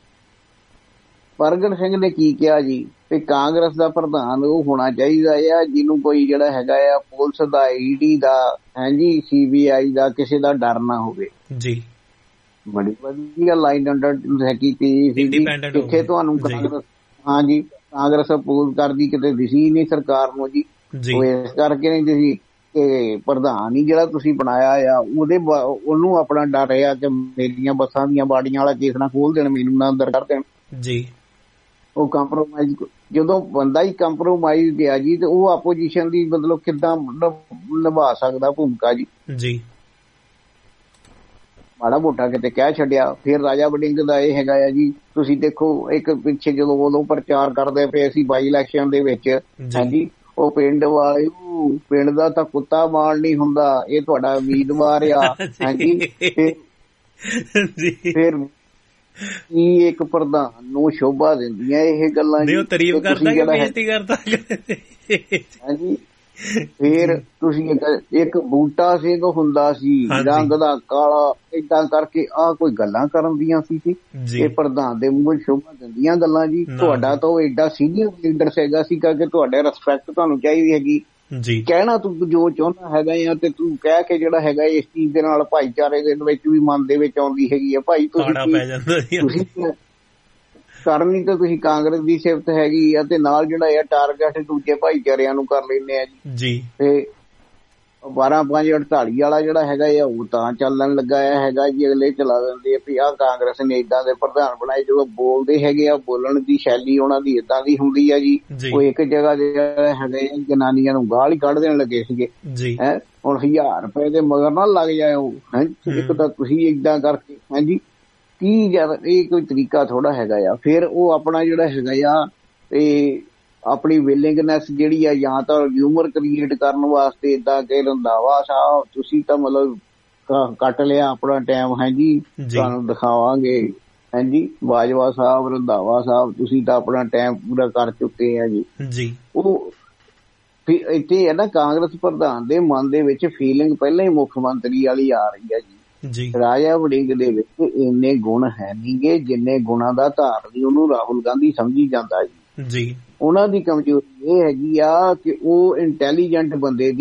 ਪ੍ਰਗਟ ਸਿੰਘ ਨੇ ਕੀ ਕਿਹਾ ਜੀ ਤੇ ਕਾਂਗਰਸ ਦਾ ਪ੍ਰਧਾਨ ਉਹ ਹੋਣਾ ਚਾਹੀਦਾ ਆ ਜਿਹਨੂੰ ਕੋਈ ਜਿਹੜਾ ਹੈਗਾ ਆ ਪੁਲਿਸ ਦਾ, ਈਡੀ ਦਾ, ਹਾਂਜੀ CBI ਦਾ ਕਿਸੇ ਦਾ ਡਰ ਨਾ ਹੋਵੇ ਜੀ। ਬੜੀ ਵਧੀਆ ਲਾਈਨ ਅੰਡਰ ਕੀਤੀ ਸੀ ਕਿੱਥੇ ਤੁਹਾਨੂੰ ਕਾਂਗਰਸ, ਹਾਂਜੀ ਕਾਂਗਰਸ ਅਪੋਜ਼ ਕਰਦੀ ਕਿਤੇ ਦਿਸੀ ਨਹੀਂ ਸਰਕਾਰ ਨੂੰ ਜੀ। ਉਹ ਇਸ ਕਰਕੇ ਨਹੀਂ ਦਿਸੀ ਕਿ ਪ੍ਰਧਾਨ ਹੀ ਜਿਹੜਾ ਤੁਸੀਂ ਬਣਾਇਆ ਆ ਉਹਨੂੰ ਆਪਣਾ ਡਰ ਰਿਹਾ ਕਿ ਮੇਰੀਆਂ ਬੱਸਾਂ ਦੀਆਂ ਬਾੜੀਆਂ ਵਾਲਾ ਕੇਸ ਨਾ ਖੋਲ ਦੇਣ, ਮੈਨੂੰ ਨਾ ਅੰਦਰ ਕਰ ਦੇਣ ਜੀ। ਉਹ ਕੰਪਰੋਮਾਈਜ਼, ਜਦੋਂ ਬੰਦਾ ਹੀ ਕੰਪਰੋਮਾਈਜ਼ ਗਿਆ ਜੀ ਤੇ ਉਹ ਆਪੋਜੀਸ਼ਨ ਦੀ ਮਤਲਬ ਕਿੱਦਾਂ ਨਿਭਾ ਸਕਦਾ ਭੂਮਿਕਾ ਜੀ। ਮਾੜਾ ਮੋਟਾ ਕਿਤੇ ਕਹਿ ਛੱਡਿਆ। ਫਿਰ ਰਾਜਾ ਵੜਿੰਗ ਦਾ ਇਹ ਹੈਗਾ ਆ ਜੀ, ਤੁਸੀਂ ਦੇਖੋ ਇੱਕ ਪਿੱਛੇ ਜਦੋਂ ਉਦੋਂ ਪ੍ਰਚਾਰ ਕਰਦੇ ਪਏ ਅਸੀਂ ਬਾਈ ਇਲੈਕਸ਼ਨ ਦੇ ਵਿੱਚ, ਹਾਂਜੀ ਉਹ ਪਿੰਡ ਵਾਲੇ ਪਿੰਡ ਦਾ ਤਾਂ ਕੁੱਤਾ ਮਾਣ ਨਹੀਂ ਹੁੰਦਾ, ਇਹ ਤੁਹਾਡਾ ਉਮੀਦਵਾਰ ਆ, ਹਾਂਜੀ। ਫਿਰ ਕੀ ਇੱਕ ਪ੍ਰਧਾਨ ਨੂੰ ਸ਼ੋਭਾ ਦਿੰਦੀਆਂ ਇਹ ਗੱਲਾਂ ਜੀ, ਤਾਰੀਫ ਕਰਦਾ ਕਿ ਬੇਇੱਜ਼ਤੀ ਕਰਦਾ ਹਾਂਜੀ। ਫਿਰ ਤੁਸੀਂ ਇੱਕ ਬੂਟਾ ਸਿੰਘ ਹੁੰਦਾ ਸੀ ਰੰਗ ਦਾ ਕਾਲਾ, ਏਦਾਂ ਕਰਕੇ ਆਹ ਕੋਈ ਗੱਲਾਂ ਕਰਨ ਦੀਆਂ ਸੀ ਇਹ ਪ੍ਰਧਾਨ ਦੇ ਮੂੰਹ ਸ਼ੋਭਾ ਦਿੰਦੀਆਂ ਗੱਲਾਂ ਜੀ। ਤੁਹਾਡਾ ਤਾਂ ਉਹ ਏਡਾ ਸੀਨੀਅਰ ਲੀਡਰ ਹੈਗਾ ਸੀ ਕਿ ਤੁਹਾਡੇ ਰਿਸਪੈਕਟ ਤੁਹਾਨੂੰ ਚਾਹੀਦੀ ਹੈਗੀ ਜੀ। ਕਹਿਣਾ ਤੂੰ ਜੋ ਚਾਹੁੰਦਾ ਹੈਗਾ ਆ ਤੇ ਤੂੰ ਕਹਿ ਕੇ ਜਿਹੜਾ ਹੈਗਾ ਇਸ ਚੀਜ਼ ਦੇ ਨਾਲ ਭਾਈਚਾਰੇ ਦੇ ਵਿੱਚ ਵੀ ਮਨ ਦੇ ਵਿੱਚ ਆਉਂਦੀ ਹੈਗੀ ਆ ਭਾਈ ਤੁਸੀਂ ਕਰਨੀ ਤਾਂ ਤੁਸੀਂ ਕਾਂਗਰਸ ਦੀ ਸਿਫਤ ਹੈਗੀ ਆ ਤੇ ਨਾਲ ਜਿਹੜਾ ਆ ਟਾਰਗੇਟ ਦੂਜੇ ਭਾਈਚਾਰਿਆਂ ਨੂੰ ਕਰ ਲੈਂਦੇ ਆ ਜੀ। ਤੇ 12/5/48 ਵਾਲਾ ਜਿਹੜਾ ਹੈਗਾ ਆ ਉਹ ਤਾਂ ਚੱਲਣ ਲੱਗਾ ਹੈਗਾ ਜੀ, ਅਗਲੇ ਚਲਾ ਦਿੰਦੇ ਆ ਵੀ ਆਹ ਕਾਂਗਰਸ ਨੇ ਏਦਾਂ ਦੇ ਪ੍ਰਧਾਨ ਬਣਾਏ। ਜਦੋਂ ਬੋਲਦੇ ਹੈਗੇ ਆ ਬੋਲਣ ਦੀ ਸ਼ੈਲੀ ਉਹਨਾਂ ਦੀ ਏਦਾਂ ਦੀ ਹੁੰਦੀ ਆ ਜੀ। ਉਹ ਇੱਕ ਜਗ੍ਹਾ ਜਿਹੜਾ ਹੈਗੇ ਜਨਾਨੀਆਂ ਨੂੰ ਗਾਲ ਹੀ ਕੱਢ ਦੇਣ ਲੱਗੇ ਸੀਗੇ ਹੈ। ਹੁਣ 1000 ਰੁਪਏ ਦੇ ਮਗਰ ਨਾ ਲੱਗ ਜਾਏ ਉਹ, ਇੱਕ ਤਾਂ ਤੁਸੀਂ ਏਦਾਂ ਕਰਕੇ, ਹਾਂਜੀ ਕੀ ਜ਼ਿਆਦਾ ਇਹ ਕੋਈ ਤਰੀਕਾ ਥੋੜਾ ਹੈਗਾ ਆ। ਫਿਰ ਉਹ ਆਪਣਾ ਜਿਹੜਾ ਹੈਗਾ ਆ ਇਹ ਆਪਣੀ ਵਿਲਿੰਗਨੈਸ ਜਿਹੜੀ ਆ ਜਾਂ ਤਾਂ ਹਿਊਮਰ ਕ੍ਰੀਏਟ ਕਰਨ ਵਾਸਤੇ ਏਦਾਂ ਕਿ ਰੰਧਾਵਾ ਸਾਹਿਬ ਤੁਸੀਂ ਤਾਂ ਮਤਲਬ ਕੱਟ ਲਿਆ ਆਪਣਾ ਟਾਈਮ, ਹਾਂਜੀ ਤੁਹਾਨੂੰ ਦਿਖਾਵਾਂਗੇ, ਹਾਂਜੀ ਬਾਜਵਾ ਸਾਹਿਬ, ਰੰਧਾਵਾ ਸਾਹਿਬ ਤੁਸੀਂ ਤਾਂ ਆਪਣਾ ਟਾਈਮ ਪੂਰਾ ਕਰ ਚੁੱਕੇ ਆ ਜੀ। ਉਹ ਇੱਥੇ ਹੈ ਨਾ ਕਾਂਗਰਸ ਪ੍ਰਧਾਨ ਦੇ ਮਨ ਦੇ ਵਿੱਚ ਫੀਲਿੰਗ ਪਹਿਲਾਂ ਹੀ ਮੁੱਖ ਮੰਤਰੀ ਵਾਲੀ ਆ ਰਹੀ ਹੈ ਜੀ। ਰਾਜਾ ਵੜਿੰਗ ਦੇ ਵਿੱਚ ਇੰਨੇ ਗੁਣ ਹੈ ਨਹੀਂਗੇ ਜਿੰਨੇ ਗੁਣਾਂ ਦਾ ਧਾਰਨੀ ਉਹਨੂੰ ਰਾਹੁਲ ਗਾਂਧੀ ਸਮਝੀ ਜਾਂਦਾ ਜੀ। ਉਹਨਾਂ ਦੀ ਕਮਜ਼ੋਰੀ ਇਹ ਹੈਗੀ ਆ ਕਿ ਉਹ ਇੰਟੈਲੀਜੈਂਟ ਬੰਦੇ